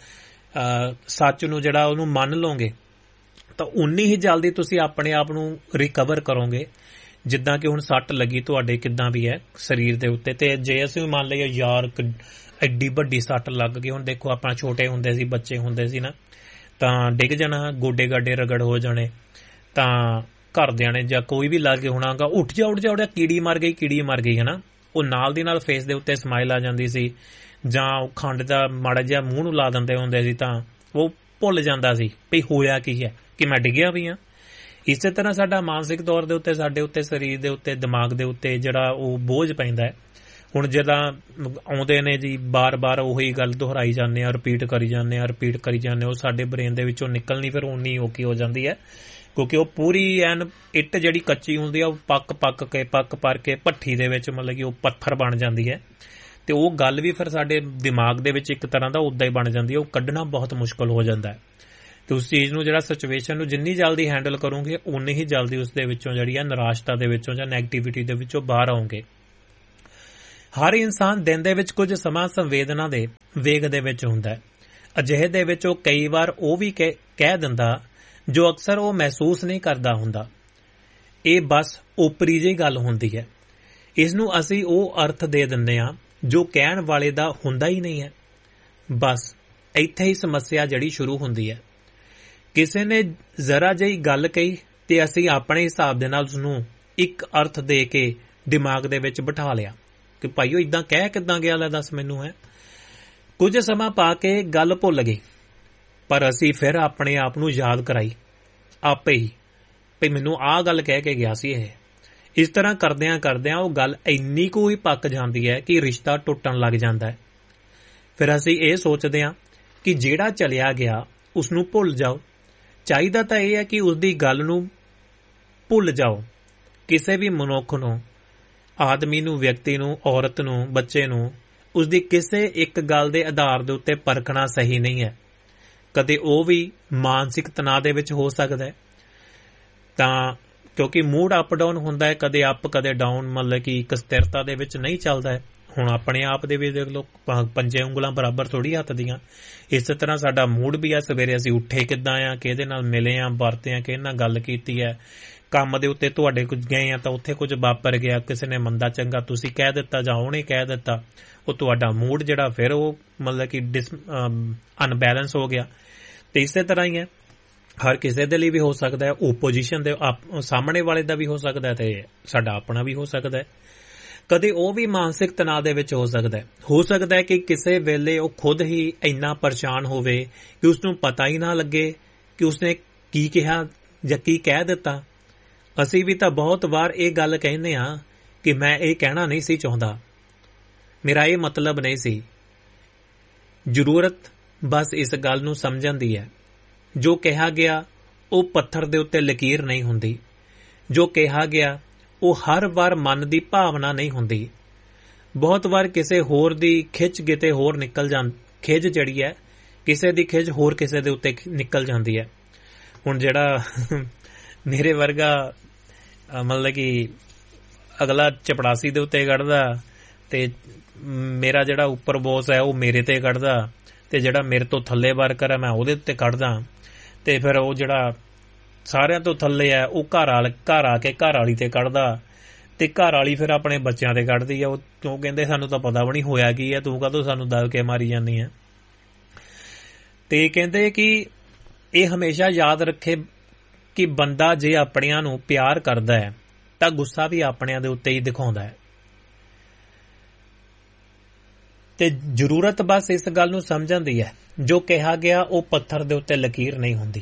ਸੱਚ ਨੂੰ ਜਿਹੜਾ ਉਹਨੂੰ ਮੰਨ ਲਓਗੇ, ਤਾਂ ਉਨੀ ਹੀ ਜਲਦੀ ਤੁਸੀਂ ਆਪਣੇ ਆਪ ਨੂੰ ਰਿਕਵਰ ਕਰੋਗੇ। ਜਿੱਦਾਂ ਕਿ ਹੁਣ ਸੱਟ ਲੱਗੀ ਤੁਹਾਡੇ ਕਿੱਦਾਂ ਵੀ ਹੈ ਸਰੀਰ ਦੇ ਉੱਤੇ, ਤੇ ਜੇ ਅਸੀਂ ਮੰਨ ਲਈਏ ਯਾਰ ਐਡੀ ਵੱਡੀ ਸੱਟ ਲੱਗ ਗਈ, ਹੁਣ ਦੇਖੋ ਆਪਣਾ ਛੋਟੇ ਹੁੰਦੇ ਸੀ, ਬੱਚੇ ਹੁੰਦੇ ਸੀ ਨਾ, ਤਾਂ ਡਿੱਗ ਜਾਣਾ, ਗੋਡੇ ਗਾਡੇ ਰਗੜ ਹੋ ਜਾਣੇ, ਤਾਂ ਘਰਦਿਆਂ ਨੇ ਜਾਂ ਕੋਈ ਵੀ ਲੱਗ ਕੇ ਹੋਣਾਗਾ, ਉੱਠ ਜਾ ਉੱਠ ਜਾ ਉੱਠ ਕੀੜੀ ਮਰ ਗਈ, ਕੀੜੀ ਮਰ ਗਈ, ਹਨਾ, ਉਹ ਨਾਲ ਦੀ ਨਾਲ ਫੇਸ ਦੇ ਉੱਤੇ ਸਮਾਈਲ ਆ ਜਾਂਦੀ ਸੀ, ਜਾਂ ਖੰਡ ਦਾ ਮਾੜਾ ਜਿਹਾ ਮੂੰਹ ਨੂੰ ਲਾ ਦਿੰਦੇ ਹੁੰਦੇ ਸੀ, ਤਾਂ ਉਹ ਭੁੱਲ ਜਾਂਦਾ ਸੀ ਵੀ ਹੋਇਆ ਕੀ ਹੈ, ਕਿ ਮੈਂ ਡਿੱਗਿਆ ਵੀ ਹਾਂ। ਇਸੇ ਤਰ੍ਹਾਂ ਸਾਡਾ ਮਾਨਸਿਕ ਤੌਰ ਦੇ ਉੱਤੇ, ਸਾਡੇ ਉੱਤੇ, ਸਰੀਰ ਦੇ ਉੱਤੇ, ਦਿਮਾਗ ਦੇ ਉੱਤੇ ਜਿਹੜਾ ਉਹ ਬੋਝ ਪੈਂਦਾ ਹੈ। ਹੁਣ ਜਿੱਦਾਂ ਆਉਂਦੇ ਨੇ ਜੀ, ਬਾਰ-ਬਾਰ ਉਹੀ ਗੱਲ ਦੁਹਰਾਈ ਜਾਂਦੇ ਆ, ਰਿਪੀਟ ਕਰੀ ਜਾਂਦੇ ਆ, ਰਿਪੀਟ ਕਰੀ ਜਾਂਦੇ, ਉਹ ਸਾਡੇ ਬ੍ਰੇਨ ਦੇ ਵਿੱਚੋਂ ਨਿਕਲਣੀ ਫਿਰ ਉਨੀ ਔਖੀ ਹੋ ਜਾਂਦੀ ਹੈ, ਕਿਉਂਕਿ ਉਹ ਪੂਰੀ ਐਨ ਇੱਟ ਜਿਹੜੀ ਕੱਚੀ ਹੁੰਦੀ ਆ, ਉਹ ਪੱਕ ਪੱਕ ਕੇ ਪੱਕ ਪਰ ਕੇ ਭੱਠੀ ਦੇ ਵਿੱਚ ਮਤਲਬ ਕਿ ਉਹ ਪੱਥਰ ਬਣ ਜਾਂਦੀ ਹੈ, ਤੇ ਉਹ ਗੱਲ ਵੀ ਫਿਰ ਸਾਡੇ ਦਿਮਾਗ ਦੇ ਵਿੱਚ ਇੱਕ ਤਰ੍ਹਾਂ ਦਾ ਉੱਦਾਂ ਹੀ ਬਣ ਜਾਂਦੀ ਹੈ, ਉਹ ਕੱਢਣਾ ਬਹੁਤ ਮੁਸ਼ਕਲ ਹੋ ਜਾਂਦਾ ਹੈ। ਤੇ ਉਸ ਚੀਜ਼ ਨੂੰ ਜਿਹੜਾ ਸਿਚੁਏਸ਼ਨ ਨੂੰ ਜਿੰਨੀ ਜਲਦੀ ਹੈਂਡਲ ਕਰੋਗੇ ਉਨੀ ਹੀ ਜਲਦੀ ਉਸ ਦੇ ਵਿੱਚੋਂ ਜਿਹੜੀ ਆ ਨਿਰਾਸ਼ਤਾ ਦੇ ਵਿੱਚੋਂ ਜਾਂ ਨੈਗੇਟਿਵਿਟੀ ਦੇ ਵਿੱਚੋਂ ਬਾਹਰ ਆਓਗੇ। ਹਰ ਇਨਸਾਨ ਦਿਨ ਦੇ ਵਿੱਚ ਕੁਝ ਸਮਾਂ ਸੰਵੇਦਨਾ ਦੇ ਵੇਗ ਦੇ ਵਿੱਚ ਹੁੰਦਾ ਹੈ। ਅਜਿਹੇ ਦੇ ਵਿੱਚ ਉਹ ਕਈ ਵਾਰ ਉਹ ਵੀ ਕਹਿ ਦਿੰਦਾ ਜੋ ਅਕਸਰ ਉਹ ਮਹਿਸੂਸ ਨਹੀਂ ਕਰਦਾ ਹੁੰਦਾ। ਇਹ ਬਸ ਓਪਰੀ ਜਿਹੀ ਗੱਲ ਹੁੰਦੀ ਹੈ। ਇਸ ਨੂੰ ਅਸੀਂ ਉਹ ਅਰਥ ਦੇ ਦਿੰਦੇ ਹਾਂ ਜੋ ਕਹਿਣ ਵਾਲੇ ਦਾ ਹੁੰਦਾ ਹੀ ਨਹੀਂ ਹੈ। ਬਸ ਇੱਥੇ ਹੀ ਸਮੱਸਿਆ ਜਿਹੜੀ ਸ਼ੁਰੂ ਹੁੰਦੀ ਹੈ। ਕਿਸੇ ਨੇ ਜ਼ਰਾ ਜਿਹੀ ਗੱਲ ਕਹੀ ਤੇ ਅਸੀਂ ਆਪਣੇ ਹਿਸਾਬ ਦੇ ਨਾਲ ਉਸਨੂੰ ਇੱਕ ਅਰਥ ਦੇ ਕੇ ਦਿਮਾਗ ਦੇ ਵਿੱਚ ਬਿਠਾ ਲਿਆ ਕਿ ਭਾਈਓ ਇਦਾਂ ਕਹਿ ਕਿੱਦਾਂ ਗਿਆ, ਲੈ ਦੱਸ ਮੈਨੂੰ। ਹੈ ਕੁਝ ਸਮਾਂ ਪਾ ਕੇ ਗੱਲ ਭੁੱਲ ਗਈ, ਪਰ ਅਸੀਂ ਫਿਰ ਆਪਣੇ ਆਪ ਨੂੰ ਯਾਦ ਕਰਾਈ ਆਪੇ ਹੀ ਵੀ ਮੈਨੂੰ ਆਹ ਗੱਲ ਕਹਿ ਕੇ ਗਿਆ ਸੀ ਇਹ। ਇਸ ਤਰ੍ਹਾਂ ਕਰਦਿਆਂ ਕਰਦਿਆਂ ਉਹ ਗੱਲ ਇੰਨੀ ਕੁ ਹੀ ਪੱਕ ਜਾਂਦੀ ਹੈ ਕਿ ਰਿਸ਼ਤਾ ਟੁੱਟਣ ਲੱਗ ਜਾਂਦਾ ਹੈ। ਫਿਰ ਅਸੀਂ ਇਹ ਸੋਚਦੇ ਹਾਂ ਕਿ ਜਿਹੜਾ ਚਲਿਆ ਗਿਆ ਉਸ ਨੂੰ ਭੁੱਲ ਜਾਓ। ਚਾਹੀਦਾ ਤਾਂ ਇਹ ਹੈ ਕਿ ਉਸਦੀ ਗੱਲ ਨੂੰ ਭੁੱਲ ਜਾਓ। ਕਿਸੇ ਵੀ ਮਨੁੱਖ ਨੂੰ, ਆਦਮੀ ਨੂੰ, ਵਿਅਕਤੀ ਨੂੰ, ਔਰਤ ਨੂੰ, ਬੱਚੇ ਨੂੰ ਉਸਦੀ ਕਿਸੇ ਇੱਕ ਗੱਲ ਦੇ ਆਧਾਰ ਦੇ ਉੱਤੇ ਪਰਖਣਾ ਸਹੀ ਨਹੀਂ ਹੈ। ਕਦੇ ਉਹ ਵੀ ਮਾਨਸਿਕ ਤਣਾਅ ਦੇ ਵਿੱਚ ਹੋ ਸਕਦਾ ਹੈ, ਤਾਂ ਕਿਉਂਕਿ ਮੂਡ ਅਪ ਡਾਊਨ ਹੁੰਦਾ ਹੈ, ਕਦੇ ਅਪ ਕਦੇ ਡਾਊਨ, ਮਤਲਬ ਕਿ ਇੱਕ ਸਥਿਰਤਾ ਦੇ ਵਿੱਚ ਨਹੀਂ ਚੱਲਦਾ ਹੈ। ਹੁਣ ਆਪਣੇ ਆਪ ਦੇ ਵੀ ਦੇਖ ਲਓ, ਪੰਜੇ ਉਂਗਲਾਂ ਬਰਾਬਰ ਥੋੜੀ ਹੱਥ ਦੀਆਂ। ਇਸੇ ਤਰ੍ਹਾਂ ਸਾਡਾ ਮੂਡ ਵੀ ਆ, ਸਵੇਰੇ ਅਸੀਂ ਉੱਠੇ ਕਿੱਦਾਂ ਆ, ਕਿਹਦੇ ਨਾਲ ਮਿਲੇ ਆ, ਵਰਤੇ ਆ, ਕਿਹਦੇ ਨਾਲ ਗੱਲ ਕੀਤੀ ਹੈ, ਕੰਮ ਦੇ ਉੱਤੇ ਤੁਹਾਡੇ ਕੁਝ ਗਏ ਆ ਤਾਂ ਉੱਥੇ ਕੁਝ ਵਾਪਰ ਗਿਆ, ਕਿਸੇ ਨੇ ਮੰਦਾ ਚੰਗਾ ਤੁਸੀਂ ਕਹਿ ਦਿੱਤਾ ਜਾਂ ਉਹਨੇ ਕਹਿ ਦਿੱਤਾ, ਉਹ ਤੁਹਾਡਾ ਮੂਡ ਜਿਹੜਾ ਫਿਰ ਉਹ ਮਤਲਬ ਕਿ ਡਿਸ ਅਨਬੈਲੈਂਸ ਹੋ ਗਿਆ। ਤੇ ਇਸੇ ਤਰ੍ਹਾਂ ਹੀ ਹੈ, ਹਰ ਕਿਸੇ ਦੇ ਲਈ ਵੀ ਹੋ ਸਕਦਾ ਹੈ, ਓਪੋਜੀਸ਼ਨ ਦੇ ਸਾਹਮਣੇ ਵਾਲੇ ਦਾ ਵੀ ਹੋ ਸਕਦਾ ਹੈ ਤੇ ਸਾਡਾ ਆਪਣਾ ਵੀ ਹੋ ਸਕਦਾ ਹੈ। ਕਦੇ ਉਹ ਵੀ ਮਾਨਸਿਕ ਤਣਾਅ ਦੇ ਵਿੱਚ ਹੋ ਸਕਦਾ ਹੈ। ਹੋ ਸਕਦਾ ਹੈ ਕਿ ਕਿਸੇ ਵੇਲੇ ਉਹ ਖੁਦ ਹੀ ਇੰਨਾ ਪਰੇਸ਼ਾਨ ਹੋਵੇ ਕਿ ਉਸਨੂੰ ਪਤਾ ਹੀ ਨਾ ਲੱਗੇ ਕਿ ਉਸਨੇ ਕੀ ਕਿਹਾ ਜਾਂ ਕੀ ਕਹਿ ਦਿੱਤਾ। ਅਸੀਂ ਵੀ ਤਾਂ ਬਹੁਤ ਵਾਰ ਇਹ ਗੱਲ ਕਹਿੰਦੇ ਹਾਂ ਕਿ ਮੈਂ ਇਹ ਕਹਿਣਾ ਨਹੀਂ ਸੀ ਚਾਹੁੰਦਾ, ਮੇਰਾ ਇਹ ਮਤਲਬ ਨਹੀਂ ਸੀ। ਜ਼ਰੂਰਤ ਬਸ ਇਸ ਗੱਲ ਨੂੰ ਸਮਝਣ ਦੀ ਹੈ, ਜੋ ਕਿਹਾ ਗਿਆ ਉਹ ਪੱਥਰ ਦੇ ਉੱਤੇ ਲਕੀਰ ਨਹੀਂ ਹੁੰਦੀ। ਜੋ ਕਿਹਾ ਗਿਆ ਉਹ ਹਰ ਵਾਰ ਮਨ ਦੀ ਭਾਵਨਾ ਨਹੀਂ ਹੁੰਦੀ। ਬਹੁਤ ਵਾਰ ਕਿਸੇ ਹੋਰ ਦੀ ਖਿੱਚ ਕਿਤੇ ਹੋਰ ਨਿਕਲ ਜਾਂ ਖਿੱਚ ਜਿਹੜੀ ਹੈ ਕਿਸੇ ਦੀ ਖਿੱਚ ਹੋਰ ਕਿਸੇ ਦੇ ਉੱਤੇ ਨਿਕਲ ਜਾਂਦੀ ਹੈ। ਹੁਣ ਜਿਹੜਾ ਮੇਰੇ ਵਰਗਾ ਮਤਲਬ ਕਿ ਅਗਲਾ ਚਪੜਾਸੀ ਦੇ ਉੱਤੇ ਕੱਢਦਾ ਤੇ ਮੇਰਾ ਜਿਹੜਾ ਉੱਪਰ ਬੋਸ ਹੈ ਉਹ ਮੇਰੇ ਤੇ ਕੱਢਦਾ, ਤੇ ਜਿਹੜਾ ਮੇਰੇ ਤੋਂ ਥੱਲੇ ਵਰਕਰ ਹੈ ਮੈਂ ਉਹਦੇ ਉੱਤੇ ਕੱਢਦਾ, ਤੇ ਫਿਰ ਉਹ ਜਿਹੜਾ ਸਾਰਿਆਂ ਤੋਂ ਥੱਲੇ ਹੈ ਉਹ ਘਰ ਵਾਲ ਘਰ ਆ ਕੇ ਘਰ ਵਾਲੀ ਤੇ ਕੱਢਦਾ, ਤੇ ਘਰ ਵਾਲੀ ਫਿਰ ਆਪਣੇ ਬੱਚਿਆਂ ਤੇ ਕੱਢਦੀ ਆ। ਉਹ ਕਿਉਂ ਕਹਿੰਦੇ ਸਾਨੂੰ ਤਾਂ ਪਤਾ ਵੀ ਨਹੀਂ ਹੋਇਆ ਕੀ ਹੈ, ਤੂੰ ਕਾਹਤੋਂ ਸਾਨੂੰ ਦਬ ਕੇ ਮਾਰੀ ਜਾਂਦੀ ਹੈ। ਤੇ ਕਹਿੰਦੇ ਕਿ ਇਹ ਹਮੇਸ਼ਾ ਯਾਦ ਰੱਖੇ ਕਿ ਬੰਦਾ ਜੇ ਆਪਣਿਆਂ ਨੂੰ ਪਿਆਰ ਕਰਦਾ ਹੈ ਤਾਂ ਗੁੱਸਾ ਵੀ ਆਪਣਿਆਂ ਦੇ ਉੱਤੇ ਹੀ ਦਿਖਾਉਂਦਾ ਹੈ। ਤੇ ਜ਼ਰੂਰਤ ਬਸ ਇਸ ਗੱਲ ਨੂੰ ਸਮਝਣ ਦੀ ਹੈ, ਜੋ ਕਿਹਾ ਗਿਆ ਉਹ ਪੱਥਰ ਦੇ ਉੱਤੇ ਲਕੀਰ ਨਹੀਂ ਹੁੰਦੀ।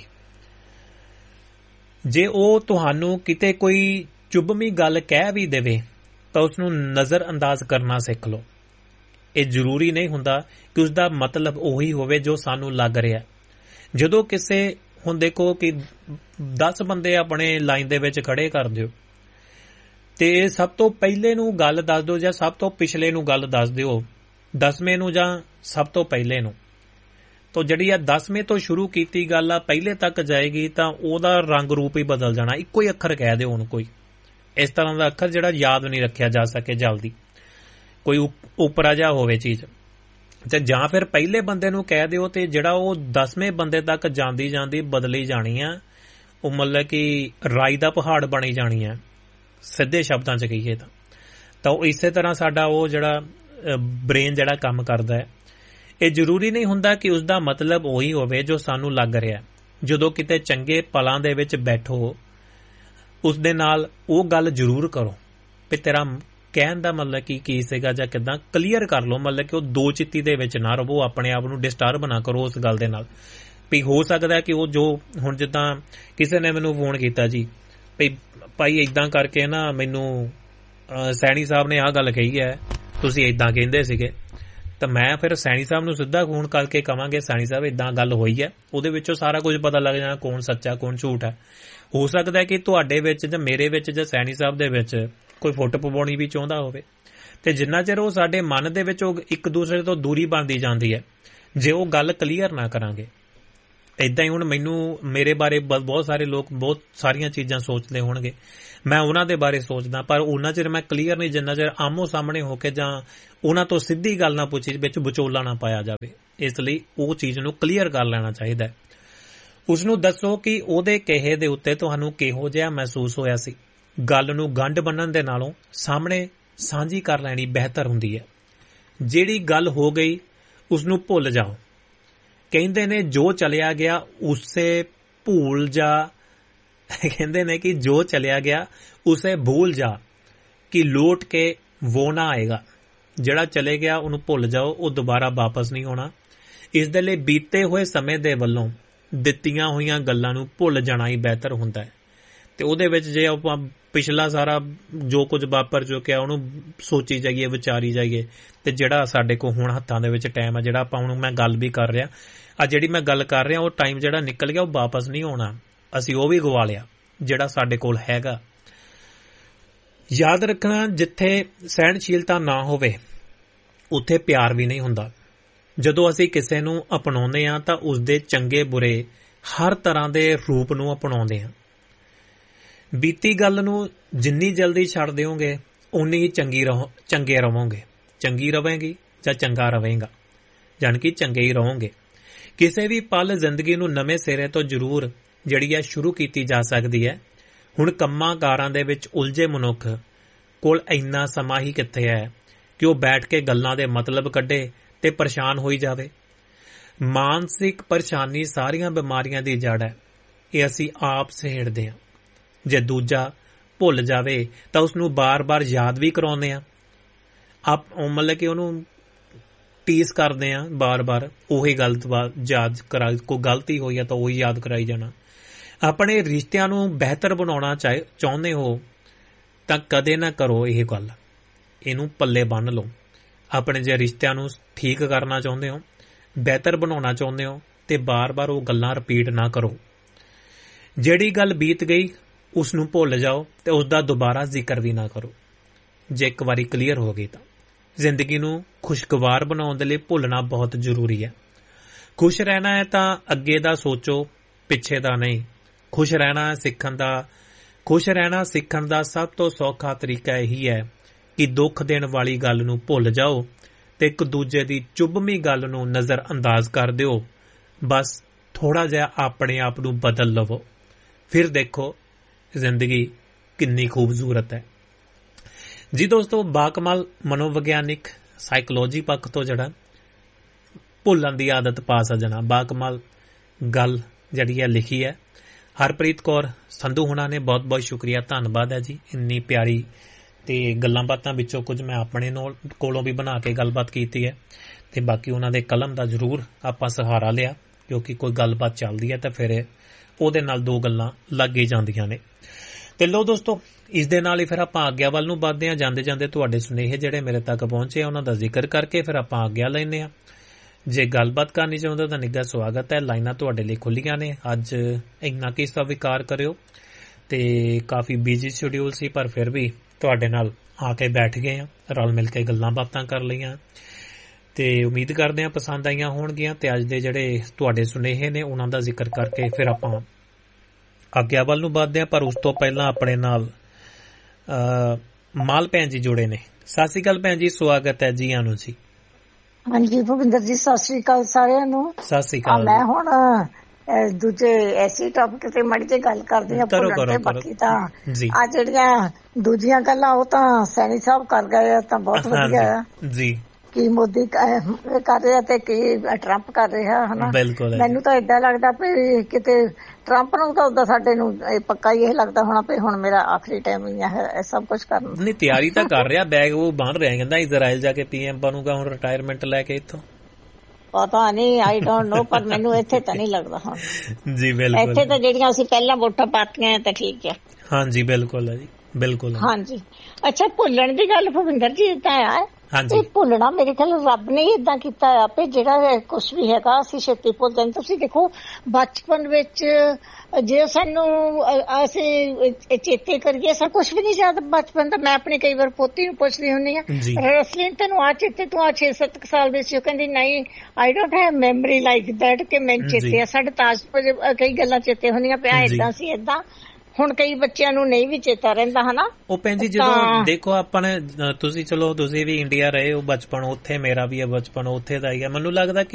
ਜੇ ਉਹ ਤੁਹਾਨੂੰ ਕਿਤੇ ਕੋਈ ਚੁਭਵੀਂ ਗੱਲ ਕਹਿ ਵੀ ਦੇਵੇ ਤਾਂ ਉਸਨੂੰ ਨਜ਼ਰ ਅੰਦਾਜ਼ ਕਰਨਾ ਸਿੱਖ ਲਓ। ਇਹ ਜ਼ਰੂਰੀ ਨਹੀਂ ਹੁੰਦਾ ਕਿ ਉਸਦਾ ਮਤਲਬ ਉਹੀ ਹੋਵੇ ਜੋ ਸਾਨੂੰ ਲੱਗ ਰਿਹਾ। ਜਦੋਂ ਕਿਸੇ ਹੁਣ ਦੇਖੋ ਕਿ ਦਸ ਬੰਦੇ ਆਪਣੇ ਲਾਈਨ ਦੇ ਵਿੱਚ ਖੜੇ ਕਰ ਦਿਓ ਤੇ ਸਭ ਤੋਂ ਪਹਿਲੇ ਨੂੰ ਗੱਲ ਦੱਸ ਦਿਓ ਜਾਂ ਸਭ ਤੋਂ ਪਿਛਲੇ ਨੂੰ ਗੱਲ ਦੱਸ ਦਿਓ, ਦਸਵੇਂ ਨੂੰ ਜਾਂ ਸਭ ਤੋਂ ਪਹਿਲੇ ਨੂੰ, ਤਾਂ ਜਿਹੜੀ ਆ ਦਸਵੇਂ ਤੋਂ ਸ਼ੁਰੂ ਕੀਤੀ ਗੱਲ ਆ ਪਹਿਲੇ ਤੱਕ ਜਾਏਗੀ ਤਾਂ ਉਹਦਾ ਰੰਗ ਰੂਪ ਹੀ ਬਦਲ ਜਾਣਾ। ਇੱਕੋ ਹੀ ਅੱਖਰ ਕਹਿ ਦਿਓ ਉਹਨੂੰ, ਕੋਈ ਇਸ ਤਰ੍ਹਾਂ ਦਾ ਅੱਖਰ ਜਿਹੜਾ ਯਾਦ ਨਹੀਂ ਰੱਖਿਆ ਜਾ ਸਕੇ ਜਲਦੀ, ਕੋਈ ਉਪਰਾ ਜਿਹਾ ਹੋਵੇ ਚੀਜ਼, ਤੇ ਜਾਂ ਫਿਰ ਪਹਿਲੇ ਬੰਦੇ ਨੂੰ ਕਹਿ ਦਿਓ ਤੇ ਜਿਹੜਾ ਉਹ ਦਸਵੇਂ ਬੰਦੇ ਤੱਕ ਜਾਂਦੀ ਜਾਂਦੀ ਬਦਲੀ ਜਾਣੀ ਆ, ਉਹ ਮਤਲਬ ਕਿ ਰਾਈ ਦਾ ਪਹਾੜ ਬਣੀ ਜਾਣੀ ਆ, ਸਿੱਧੇ ਸ਼ਬਦਾਂ 'ਚ ਕਹੀਏ ਤਾਂ। ਤਾਂ ਉਹ ਇਸੇ ਤਰ੍ਹਾਂ ਸਾਡਾ ਉਹ ਜਿਹੜਾ ਬ੍ਰੇਨ ਜਿਹੜਾ ਕੰਮ ਕਰਦਾ ਹੈ, ਇਹ ਜ਼ਰੂਰੀ ਨਹੀਂ ਹੁੰਦਾ ਕਿ ਉਸਦਾ ਮਤਲਬ ਉਹੀ ਹੋਵੇ ਜੋ ਸਾਨੂੰ ਲੱਗ ਰਿਹਾ। ਜਦੋਂ ਕਿਤੇ ਚੰਗੇ ਪਲਾਂ ਦੇ ਵਿੱਚ ਬੈਠੋ ਉਸ ਦੇ ਨਾਲ ਉਹ ਗੱਲ ਜ਼ਰੂਰ ਕਰੋ ਵੀ ਤੇਰਾ ਕਹਿਣ ਦਾ ਮਤਲਬ ਕੀ ਕੀ ਸੀਗਾ ਜਾਂ ਕਿੱਦਾਂ, ਕਲੀਅਰ ਕਰ ਲਓ। ਮਤਲਬ ਕਿ ਉਹ ਦੋ ਚਿੱਤੀ ਦੇ ਵਿੱਚ ਨਾ ਰਹੋ, ਆਪਣੇ ਆਪ ਨੂੰ ਡਿਸਟਰਬ ਨਾ ਕਰੋ ਉਸ ਗੱਲ ਦੇ ਨਾਲ। ਵੀ ਹੋ ਸਕਦਾ ਕਿ ਉਹ ਜੋ ਹੁਣ ਜਿੱਦਾਂ ਕਿਸੇ ਨੇ ਮੈਨੂੰ ਫੋਨ ਕੀਤਾ ਜੀ ਵੀ ਭਾਈ ਏਦਾਂ ਕਰਕੇ ਨਾ ਮੈਨੂੰ ਸੈਣੀ ਸਾਹਿਬ ਨੇ ਆਹ ਗੱਲ ਕਹੀ ਹੈ, ਤੁਸੀਂ ਏਦਾਂ ਕਹਿੰਦੇ ਸੀਗੇ, ਤਾਂ ਮੈਂ ਫਿਰ ਸੈਣੀ ਸਾਹਿਬ ਨੂੰ ਸਿੱਧਾ ਫੋਨ ਕਰਕੇ ਕਵਾਂਗੇ ਸੈਣੀ ਸਾਹਿਬ ਏਦਾਂ ਗੱਲ ਹੋਈ ਹੈ, ਉਹਦੇ ਵਿੱਚੋਂ ਸਾਰਾ ਕੁਝ ਪਤਾ ਲੱਗ ਜਾਣਾ ਕੌਣ ਸੱਚਾ ਕੌਣ ਝੂਠ ਹੈ। ਹੋ ਸਕਦਾ ਕਿ ਤੁਹਾਡੇ ਵਿੱਚ ਜਾਂ ਮੇਰੇ ਵਿੱਚ ਜਾਂ ਸੈਣੀ ਸਾਹਿਬ ਦੇ ਵਿੱਚ ਕੋਈ ਫੁੱਟ ਪਵਾਉਣੀ ਵੀ ਚਾਹੁੰਦਾ ਹੋਵੇ, ਤੇ ਜਿੰਨਾ ਚਿਰ ਉਹ ਸਾਡੇ ਮਨ ਦੇ ਵਿੱਚ ਉਹ ਇੱਕ ਦੂਸਰੇ ਤੋਂ ਦੂਰੀ ਬਣਦੀ ਜਾਂਦੀ ਹੈ, ਜੇ ਉਹ ਗੱਲ ਕਲੀਅਰ ਨਾ ਕਰਾਂਗੇ ਇਦਾਂ ਹੀ ਹੁਣ ਮੈਨੂੰ ਮੇਰੇ ਬਾਰੇ ਬਹੁਤ ਸਾਰੇ ਲੋਕ ਬਹੁਤ ਸਾਰੀਆਂ ਚੀਜ਼ਾਂ ਸੋਚਦੇ ਹੋਣਗੇ, ਮੈਂ ਉਹਨਾਂ ਦੇ ਬਾਰੇ ਸੋਚਦਾ, ਪਰ ਉਹਨਾਂ ਚਿਰ ਮੈਂ ਕਲੀਅਰ ਨਹੀਂ ਜਿੰਨਾ ਚਿਰ ਆਮੋ ਸਾਹਮਣੇ ਹੋ ਕੇ ਜਾਂ ਉਹਨਾਂ ਤੋਂ ਸਿੱਧੀ ਗੱਲ ਨਾ ਪੁੱਛੀ, ਵਿੱਚ ਵਿਚੋਲਾ ਨਾ ਪਾਇਆ ਜਾਵੇ। ਇਸ ਲਈ ਉਹ ਚੀਜ਼ ਨੂੰ ਕਲੀਅਰ ਕਰ ਲੈਣਾ ਚਾਹੀਦਾ। ਉਸਨੂੰ ਦੱਸੋ ਕਿ ਉਹਦੇ ਕਹੇ ਦੇ ਉੱਤੇ ਤੁਹਾਨੂੰ ਕਿਹੋ ਜਿਹਾ ਮਹਿਸੂਸ ਹੋਇਆ ਸੀ। ਗੱਲ ਨੂੰ ਗੰਢ ਬੰਨਣ ਦੇ ਨਾਲੋਂ ਸਾਹਮਣੇ ਸਾਂਝੀ ਕਰ ਲੈਣੀ ਬਿਹਤਰ ਹੁੰਦੀ ਹੈ। ਜਿਹੜੀ ਗੱਲ ਹੋ ਗਈ ਉਸਨੂੰ ਭੁੱਲ ਜਾਓ। ਕਹਿੰਦੇ ਨੇ ਜੋ ਚਲਿਆ ਗਿਆ ਉਸੇ ਭੂਲ ਜਾ, ਕਹਿੰਦੇ ਨੇ ਕਿ ਜੋ ਚਲਿਆ ਗਿਆ ਉਸੇ ਭੂਲ ਜਾ ਕਿ ਲੌਟ ਕੇ ਵੋ ਨਾ ਆਏਗਾ। ਜਿਹੜਾ ਚਲੇ ਗਿਆ ਉਹਨੂੰ ਭੁੱਲ ਜਾਓ, ਉਹ ਦੁਬਾਰਾ ਵਾਪਸ ਨਹੀਂ ਆਉਣਾ। ਇਸ ਦੇ ਲਈ ਬੀਤੇ ਹੋਏ ਸਮੇਂ ਦੇ ਵੱਲੋਂ ਦਿੱਤੀਆਂ ਹੋਈਆਂ ਗੱਲਾਂ ਨੂੰ ਭੁੱਲ ਜਾਣਾ ਹੀ ਬਿਹਤਰ ਹੁੰਦਾ ਹੈ। ਤੇ ਉਹਦੇ ਵਿੱਚ ਜੇ ਆਪਾਂ ਪਿਛਲਾ ਸਾਰਾ ਜੋ ਕੁਝ ਵਾਪਰ ਚੁੱਕਿਆ ਉਹਨੂੰ ਸੋਚੀ ਜਾਈਏ, ਵਿਚਾਰੀ ਜਾਈਏ, ਤੇ ਜਿਹੜਾ ਸਾਡੇ ਕੋਲ ਹੁਣ ਹੱਥਾਂ ਦੇ ਵਿੱਚ ਟਾਈਮ ਆ, ਜਿਹੜਾ ਆਪਾਂ ਹੁਣ ਮੈਂ ਗੱਲ ਵੀ ਕਰ ਰਿਹਾ, ਆ ਜਿਹੜੀ ਮੈਂ ਗੱਲ ਕਰ ਰਿਹਾ, ਉਹ ਟਾਈਮ ਜਿਹੜਾ ਨਿਕਲ ਗਿਆ ਉਹ ਵਾਪਸ ਨਹੀਂ ਆਉਣਾ। ਅਸੀਂ ਉਹ ਵੀ ਗਵਾ ਲਿਆ ਜਿਹੜਾ ਸਾਡੇ ਕੋਲ ਹੈਗਾ। ਯਾਦ ਰੱਖਣਾ, ਜਿੱਥੇ ਸਹਿਣਸ਼ੀਲਤਾ ਨਾ ਹੋਵੇ ਉੱਥੇ ਪਿਆਰ ਵੀ ਨਹੀਂ ਹੁੰਦਾ। ਜਦੋਂ ਅਸੀਂ ਕਿਸੇ ਨੂੰ ਅਪਣਾਉਂਦੇ ਹਾਂ ਤਾਂ ਉਸਦੇ ਚੰਗੇ ਬੁਰੇ ਹਰ ਤਰ੍ਹਾਂ ਦੇ ਰੂਪ ਨੂੰ ਅਪਣਾਉਂਦੇ ਹਾਂ। ਬੀਤੀ ਗੱਲ ਨੂੰ ਜਿੰਨੀ ਜਲਦੀ ਛੱਡ ਦਿਓਗੇ ਉਨੀ ਹੀ ਚੰਗੀ ਰਹੋ ਚੰਗੇ ਰਹੋਗੇ ਚੰਗੀ ਰਵੇਂਗੀ ਜਾਂ ਚੰਗਾ ਰਵੇਂਗਾ, ਜਾਣੀ ਕਿ ਚੰਗੇ ਹੀ ਰਹੋਗੇ। ਕਿਸੇ ਵੀ ਪਲ ਜ਼ਿੰਦਗੀ ਨੂੰ ਨਵੇਂ ਸਿਰੇ ਤੋਂ ਜ਼ਰੂਰ ਜਿਹੜੀ ਹੈ ਸ਼ੁਰੂ ਕੀਤੀ ਜਾ ਸਕਦੀ ਹੈ। ਹੁਣ ਕੰਮਾਂ ਕਾਰਾਂ ਦੇ ਵਿੱਚ ਉਲਝੇ ਮਨੁੱਖ ਕੋਲ ਇੰਨਾ ਸਮਾਂ ਹੀ ਕਿੱਥੇ ਹੈ ਕਿ ਉਹ ਬੈਠ ਕੇ ਗੱਲਾਂ ਦੇ ਮਤਲਬ ਕੱਢੇ ਤੇ ਪਰੇਸ਼ਾਨ ਹੋਈ ਜਾਵੇ। ਮਾਨਸਿਕ ਪਰੇਸ਼ਾਨੀ ਸਾਰੀਆਂ ਬਿਮਾਰੀਆਂ ਦੀ ਜੜ ਹੈ। ਇਹ ਅਸੀਂ ਆਪ ਸਹੇੜਦੇ ਹਾਂ। ਜੇ ਦੂਜਾ ਭੁੱਲ ਜਾਵੇ ਤਾਂ ਉਸਨੂੰ ਬਾਰ-ਬਾਰ ਯਾਦ ਵੀ ਕਰਾਉਂਦੇ ਹਾਂ। ਆਪ ਮਤਲਬ ਕਿ ਉਹਨੂੰ ਟੀਸ ਕਰਦੇ ਹਾਂ ਬਾਰ-ਬਾਰ, ਉਹੀ ਗਲਤ ਯਾਦ ਕਰਾ, ਕੋਈ ਗਲਤੀ ਹੋਈ ਹੈ ਤਾਂ ਉਹੀ ਯਾਦ ਕਰਾਈ ਜਾਣਾ। ਆਪਣੇ ਰਿਸ਼ਤਿਆਂ ਨੂੰ ਬਿਹਤਰ ਬਣਾਉਣਾ ਚਾਹ ਚਾਹੁੰਦੇ ਹੋ ਤਾਂ ਕਦੇ ਨਾ ਕਰੋ ਇਹ ਗੱਲ, ਇਹਨੂੰ ਪੱਲੇ ਬੰਨ੍ਹ ਲਓ। ਆਪਣੇ ਜੇ ਰਿਸ਼ਤਿਆਂ ਨੂੰ ਠੀਕ ਕਰਨਾ ਚਾਹੁੰਦੇ ਹੋ, ਬਿਹਤਰ ਬਣਾਉਣਾ ਚਾਹੁੰਦੇ ਹੋ, ਤੇ ਬਾਰ-ਬਾਰ ਉਹ ਗੱਲਾਂ ਰਿਪੀਟ ਨਾ ਕਰੋ। ਜਿਹੜੀ ਗੱਲ ਬੀਤ ਗਈ ਉਸ ਨੂੰ ਭੁੱਲ ਜਾਓ ਤੇ ਉਸ ਦਾ ਦੁਬਾਰਾ ਜ਼ਿਕਰ ਵੀ ਨਾ ਕਰੋ। ਜੇ ਇੱਕ ਵਾਰੀ ਕਲੀਅਰ ਹੋ ਗਈ ਤਾਂ ਜ਼ਿੰਦਗੀ ਨੂੰ ਖੁਸ਼ਗਵਾਰ ਬਣਾਉਣ ਦੇ ਲਈ ਭੁੱਲਣਾ ਬਹੁਤ ਜ਼ਰੂਰੀ ਹੈ। ਖੁਸ਼ ਰਹਿਣਾ ਹੈ ਤਾਂ ਅੱਗੇ ਦਾ ਸੋਚੋ, ਪਿੱਛੇ ਦਾ ਨਹੀਂ। ਖੁਸ਼ ਰਹਿਣਾ ਸਿੱਖਣ ਦਾ ਖੁਸ਼ ਰਹਿਣਾ ਸਿੱਖਣ ਦਾ ਸਭ ਤੋਂ ਸੌਖਾ ਤਰੀਕਾ ਇਹੀ ਹੈ ਕਿ ਦੁੱਖ ਦੇਣ ਵਾਲੀ ਗੱਲ ਨੂੰ ਭੁੱਲ ਜਾਓ ਤੇ ਇੱਕ ਦੂਜੇ ਦੀ ਚੁਭਵੀਂ ਗੱਲ ਨੂੰ ਨਜ਼ਰ ਅੰਦਾਜ਼ ਕਰ ਦਿਓ। ਬਸ ਥੋੜਾ ਜਿਹਾ ਆਪਣੇ ਆਪ ਨੂੰ ਬਦਲ ਲਵੋ, ਫਿਰ ਦੇਖੋ ਜ਼ਿੰਦਗੀ ਕਿੰਨੀ ਖੂਬਸੂਰਤ ਹੈ। ਜੀ ਦੋਸਤੋ, ਬਾਕਮਾਲ ਮਨੋਵਿਗਿਆਨਿਕ ਸਾਈਕੋਲੋਜੀ ਪੱਖ ਤੋਂ ਜਿਹੜਾ ਭੁੱਲਣ ਦੀ ਆਦਤ ਪਾ ਸਜਣਾ, ਬਾਕਮਾਲ ਗੱਲ ਜਿਹੜੀ ਹੈ ਲਿਖੀ ਹੈ ਹਰਪ੍ਰੀਤ ਕੌਰ ਸੰਧੂ ਹੁਣਾਂ ਨੇ। ਬਹੁਤ ਬਹੁਤ ਸ਼ੁਕਰੀਆ, ਧੰਨਵਾਦ ਹੈ ਜੀ। ਇੰਨੀ ਪਿਆਰੀ ਤੇ ਗੱਲਾਂ ਬਾਤਾਂ ਵਿੱਚੋਂ ਕੁਝ ਮੈਂ ਆਪਣੇ ਨਾਲ ਕੋਲੋਂ ਵੀ ਬਣਾ ਕੇ ਗੱਲਬਾਤ ਕੀਤੀ ਹੈ, ਤੇ ਬਾਕੀ ਉਹਨਾਂ ਦੇ ਕਲਮ ਦਾ ਜ਼ਰੂਰ ਆਪਾਂ ਸਹਾਰਾ ਲਿਆ, ਕਿਉਂਕਿ ਕੋਈ ਗੱਲਬਾਤ ਚੱਲਦੀ ਹੈ ਤਾਂ ਫਿਰ ਉਹਦੇ ਨਾਲ ਦੋ ਗੱਲਾਂ ਲੱਗ ਹੀ ਜਾਂਦੀਆਂ ਨੇ। ਤੇ ਲੋ ਦੋਸਤੋ, ਇਸ ਦੇ ਨਾਲ ਹੀ ਫਿਰ ਆਪਾਂ ਆਗਿਆ ਵੱਲ ਨੂੰ ਵੱਧਦੇ ਹਾਂ। ਜਾਂਦੇ ਜਾਂਦੇ ਤੁਹਾਡੇ ਸੁਨੇਹੇ ਜਿਹੜੇ ਮੇਰੇ ਤੱਕ ਪਹੁੰਚੇ ਉਹਨਾਂ ਦਾ ਜ਼ਿਕਰ ਕਰਕੇ ਫਿਰ ਆਪਾਂ ਆਗਿਆ ਲੈਂਦੇ ਹਾਂ। ਜੇ ਗੱਲਬਾਤ ਕਰਨੀ ਚਾਹੁੰਦੇ ਤਾਂ ਨਿੱਘਾ ਸਵਾਗਤ ਹੈ, ਲਾਈਨਾਂ ਤੁਹਾਡੇ ਲਈ ਖੁੱਲੀਆਂ ਨੇ। ਅੱਜ ਇੰਨਾ ਕਿ ਸਵੀਕਾਰ ਕਰਿਓ, ਤੇ ਕਾਫੀ ਬਿਜੀ ਸ਼ਡਿਊਲ ਸੀ ਪਰ ਫਿਰ ਵੀ ਤੁਹਾਡੇ ਨਾਲ ਆ ਕੇ ਬੈਠ ਗਏ ਹਾਂ, ਰਲ ਮਿਲ ਕੇ ਗੱਲਾਂ ਬਾਤਾਂ ਕਰ ਲਈਆਂ, ਤੇ ਉਮੀਦ ਕਰਦੇ ਹਾਂ ਪਸੰਦ ਆਈਆਂ ਹੋਣਗੀਆਂ। ਤੇ ਅੱਜ ਦੇ ਜਿਹੜੇ ਤੁਹਾਡੇ ਸੁਨੇਹੇ ਨੇ ਉਹਨਾਂ ਦਾ ਜ਼ਿਕਰ ਕਰਕੇ ਫਿਰ ਆਪਾਂ ਆਗਿਆ ਵੱਲ ਨੂੰ ਵੱਧਦੇ ਹਾਂ। ਪਰ ਉਸ ਤੋਂ ਪਹਿਲਾਂ ਆਪਣੇ ਨਾਲ ਮਾਲ ਭੈਣ ਜੀ ਜੁੜੇ ਨੇ। ਸਤਿ ਸ੍ਰੀ ਅਕਾਲ ਭੈਣ ਜੀ, ਸਵਾਗਤ ਹੈ ਜੀ ਆਨੂੰ ਜੀ। ਹਾਂਜੀ ਭੁਪਿੰਦਰ ਜੀ, ਸਤਿ ਸ੍ਰੀ ਅਕਾਲ ਸਾਰਿਆਂ ਨੂੰ। ਸਤਿ ਸ੍ਰੀ ਅਕਾਲ। ਮੈਂ ਹੁਣ ਦੂਜੇ ਐਸੀ ਟੌਪਿਕ ਤੇ ਮੜੀ ਤੇ ਗੱਲ ਕਰਦੇ ਆ ਭੁੱਲਣ ਤੇ। ਬਾਕੀ ਤਾਂ ਆ ਜਿਹੜੀਆਂ ਦੂਜੀਆਂ ਗੱਲਾਂ ਉਹ ਤਾਂ ਸੈਣੀ ਸਾਹਿਬ ਕਰ ਗਏ ਆ, ਤਾਂ ਬਹੁਤ ਵਧੀਆ ਆ ਜੀ। ਕੀ ਮੋਦੀ ਕਰ ਰਿਹਾ ਤੇ ਕੀ ਟਰੰਪ ਕਰ ਰਿਹਾ, ਹਨਾ। ਮੈਨੂੰ ਤਾਂ ਏਦਾਂ ਲੱਗਦਾ ਵੀ ਕਿਤੇ ਟਰੰਪ ਨੂੰ ਤਾਂ ਉਦਾਂ ਸਾਡੇ ਨੂੰ ਪੱਕਾ ਹੀ ਇਹ ਲੱਗਦਾ ਹੋਣਾ ਵੀ ਹੁਣ ਮੇਰਾ ਆਖਰੀ ਟਾਈਮ ਹੀ ਹੈ ਸਭ ਕੁਝ ਕਰਨ। ਨਹੀਂ, ਤਿਆਰੀ ਤਾਂ ਕਰ ਰਿਹਾ, ਬੈਗ ਉਹ ਬੰਨ ਰਿਹਾ, ਕਹਿੰਦਾ ਇਜ਼ਰਾਈਲ ਜਾ ਕੇ ਪੀਐਮ ਬਣੂਗਾ ਹੁਣ ਰਿਟਾਇਰਮੈਂਟ ਲੈ ਕੇ ਇੱਥੋਂ। ਪਤਾ ਨਹੀਂ, ਆਈ ਡੋਂਟ ਨੋ, ਪਰ ਮੈਨੂੰ ਇੱਥੇ ਤਾਂ ਨਹੀਂ ਲੱਗਦਾ ਹੁਣ ਜੀ। ਬਿਲਕੁਲ, ਇੱਥੇ ਤਾਂ ਜਿਹੜੀਆਂ ਅਸੀਂ ਪਹਿਲਾਂ ਵੋਟਾਂ ਪਾਤੀਆਂ ਤਾਂ ਠੀਕ ਹੈ। ਹਾਂਜੀ ਬਿਲਕੁਲ ਹੈ ਜੀ, ਬਿਲਕੁਲ। ਹਾਂਜੀ, ਅੱਛਾ ਭੁੱਲਣ ਦੀ ਗੱਲ ਭੁਪਿੰਦਰ ਜੀ ਤਾਂ ਆ ਇਹ ਭੁੱਲਣਾ ਮੇਰੇ ਖਿਆਲ ਰੱਬ ਨੇ ਹੀ ਏਦਾਂ ਕੀਤਾ ਆ ਵੀ ਜਿਹੜਾ ਕੁਝ ਵੀ ਹੈਗਾ ਅਸੀਂ ਛੇਤੀ ਭੁੱਲ ਜਾਂਦੇ। ਤੁਸੀਂ ਦੇਖੋ ਬਚਪਨ ਵਿੱਚ ਜੇ ਸਾਨੂੰ ਅਸੀਂ ਚੇਤੇ ਕਰੀਏ ਸਭ ਕੁਝ ਵੀ ਨਹੀਂ ਯਾਦ ਬਚਪਨ ਦਾ। ਮੈਂ ਆਪਣੀ ਕਈ ਵਾਰ ਪੋਤੀ ਨੂੰ ਪੁੱਛਦੀ ਹੁੰਦੀ ਹਾਂ ਰਸਲੀਨ ਤੈਨੂੰ ਆ ਚੇਤੇ ਤੂੰ ਆ ਛੇ ਸੱਤ ਸਾਲ ਦੀ ਸੀ? ਉਹ ਕਹਿੰਦੀ ਨਹੀਂ I don't have memory like that ਕਿ ਮੈਨੂੰ ਚੇਤੇ ਆ। ਸਾਡੇ ਤਾਜ ਕਈ ਗੱਲਾਂ ਚੇਤੇ ਹੁੰਦੀਆਂ ਪਿਆ ਏਦਾਂ ਸੀ ਏਦਾਂ। ਹੁਣ ਕਈ ਬੱਚਿਆਂ ਨੂੰ ਨਹੀਂ ਵੀ ਚੇਤਾ ਰਹਿੰਦਾ ਹਨਾ। ਉਹ ਭੈਣ ਜੀ ਜਦੋਂ ਦੇਖੋ ਆਪਾਂ ਨੇ ਤੁਸੀਂ ਚਲੋ ਤੁਸੀਂ ਵੀ ਇੰਡੀਆ ਰਹੇ ਹੋ ਬਚਪਨ ਉੱਥੇ ਮੇਰਾ ਵੀ ਬਚਪਨ ਉੱਥੇ ਦਾ ਹੀ ਆ। ਮੈਨੂੰ ਲੱਗਦਾ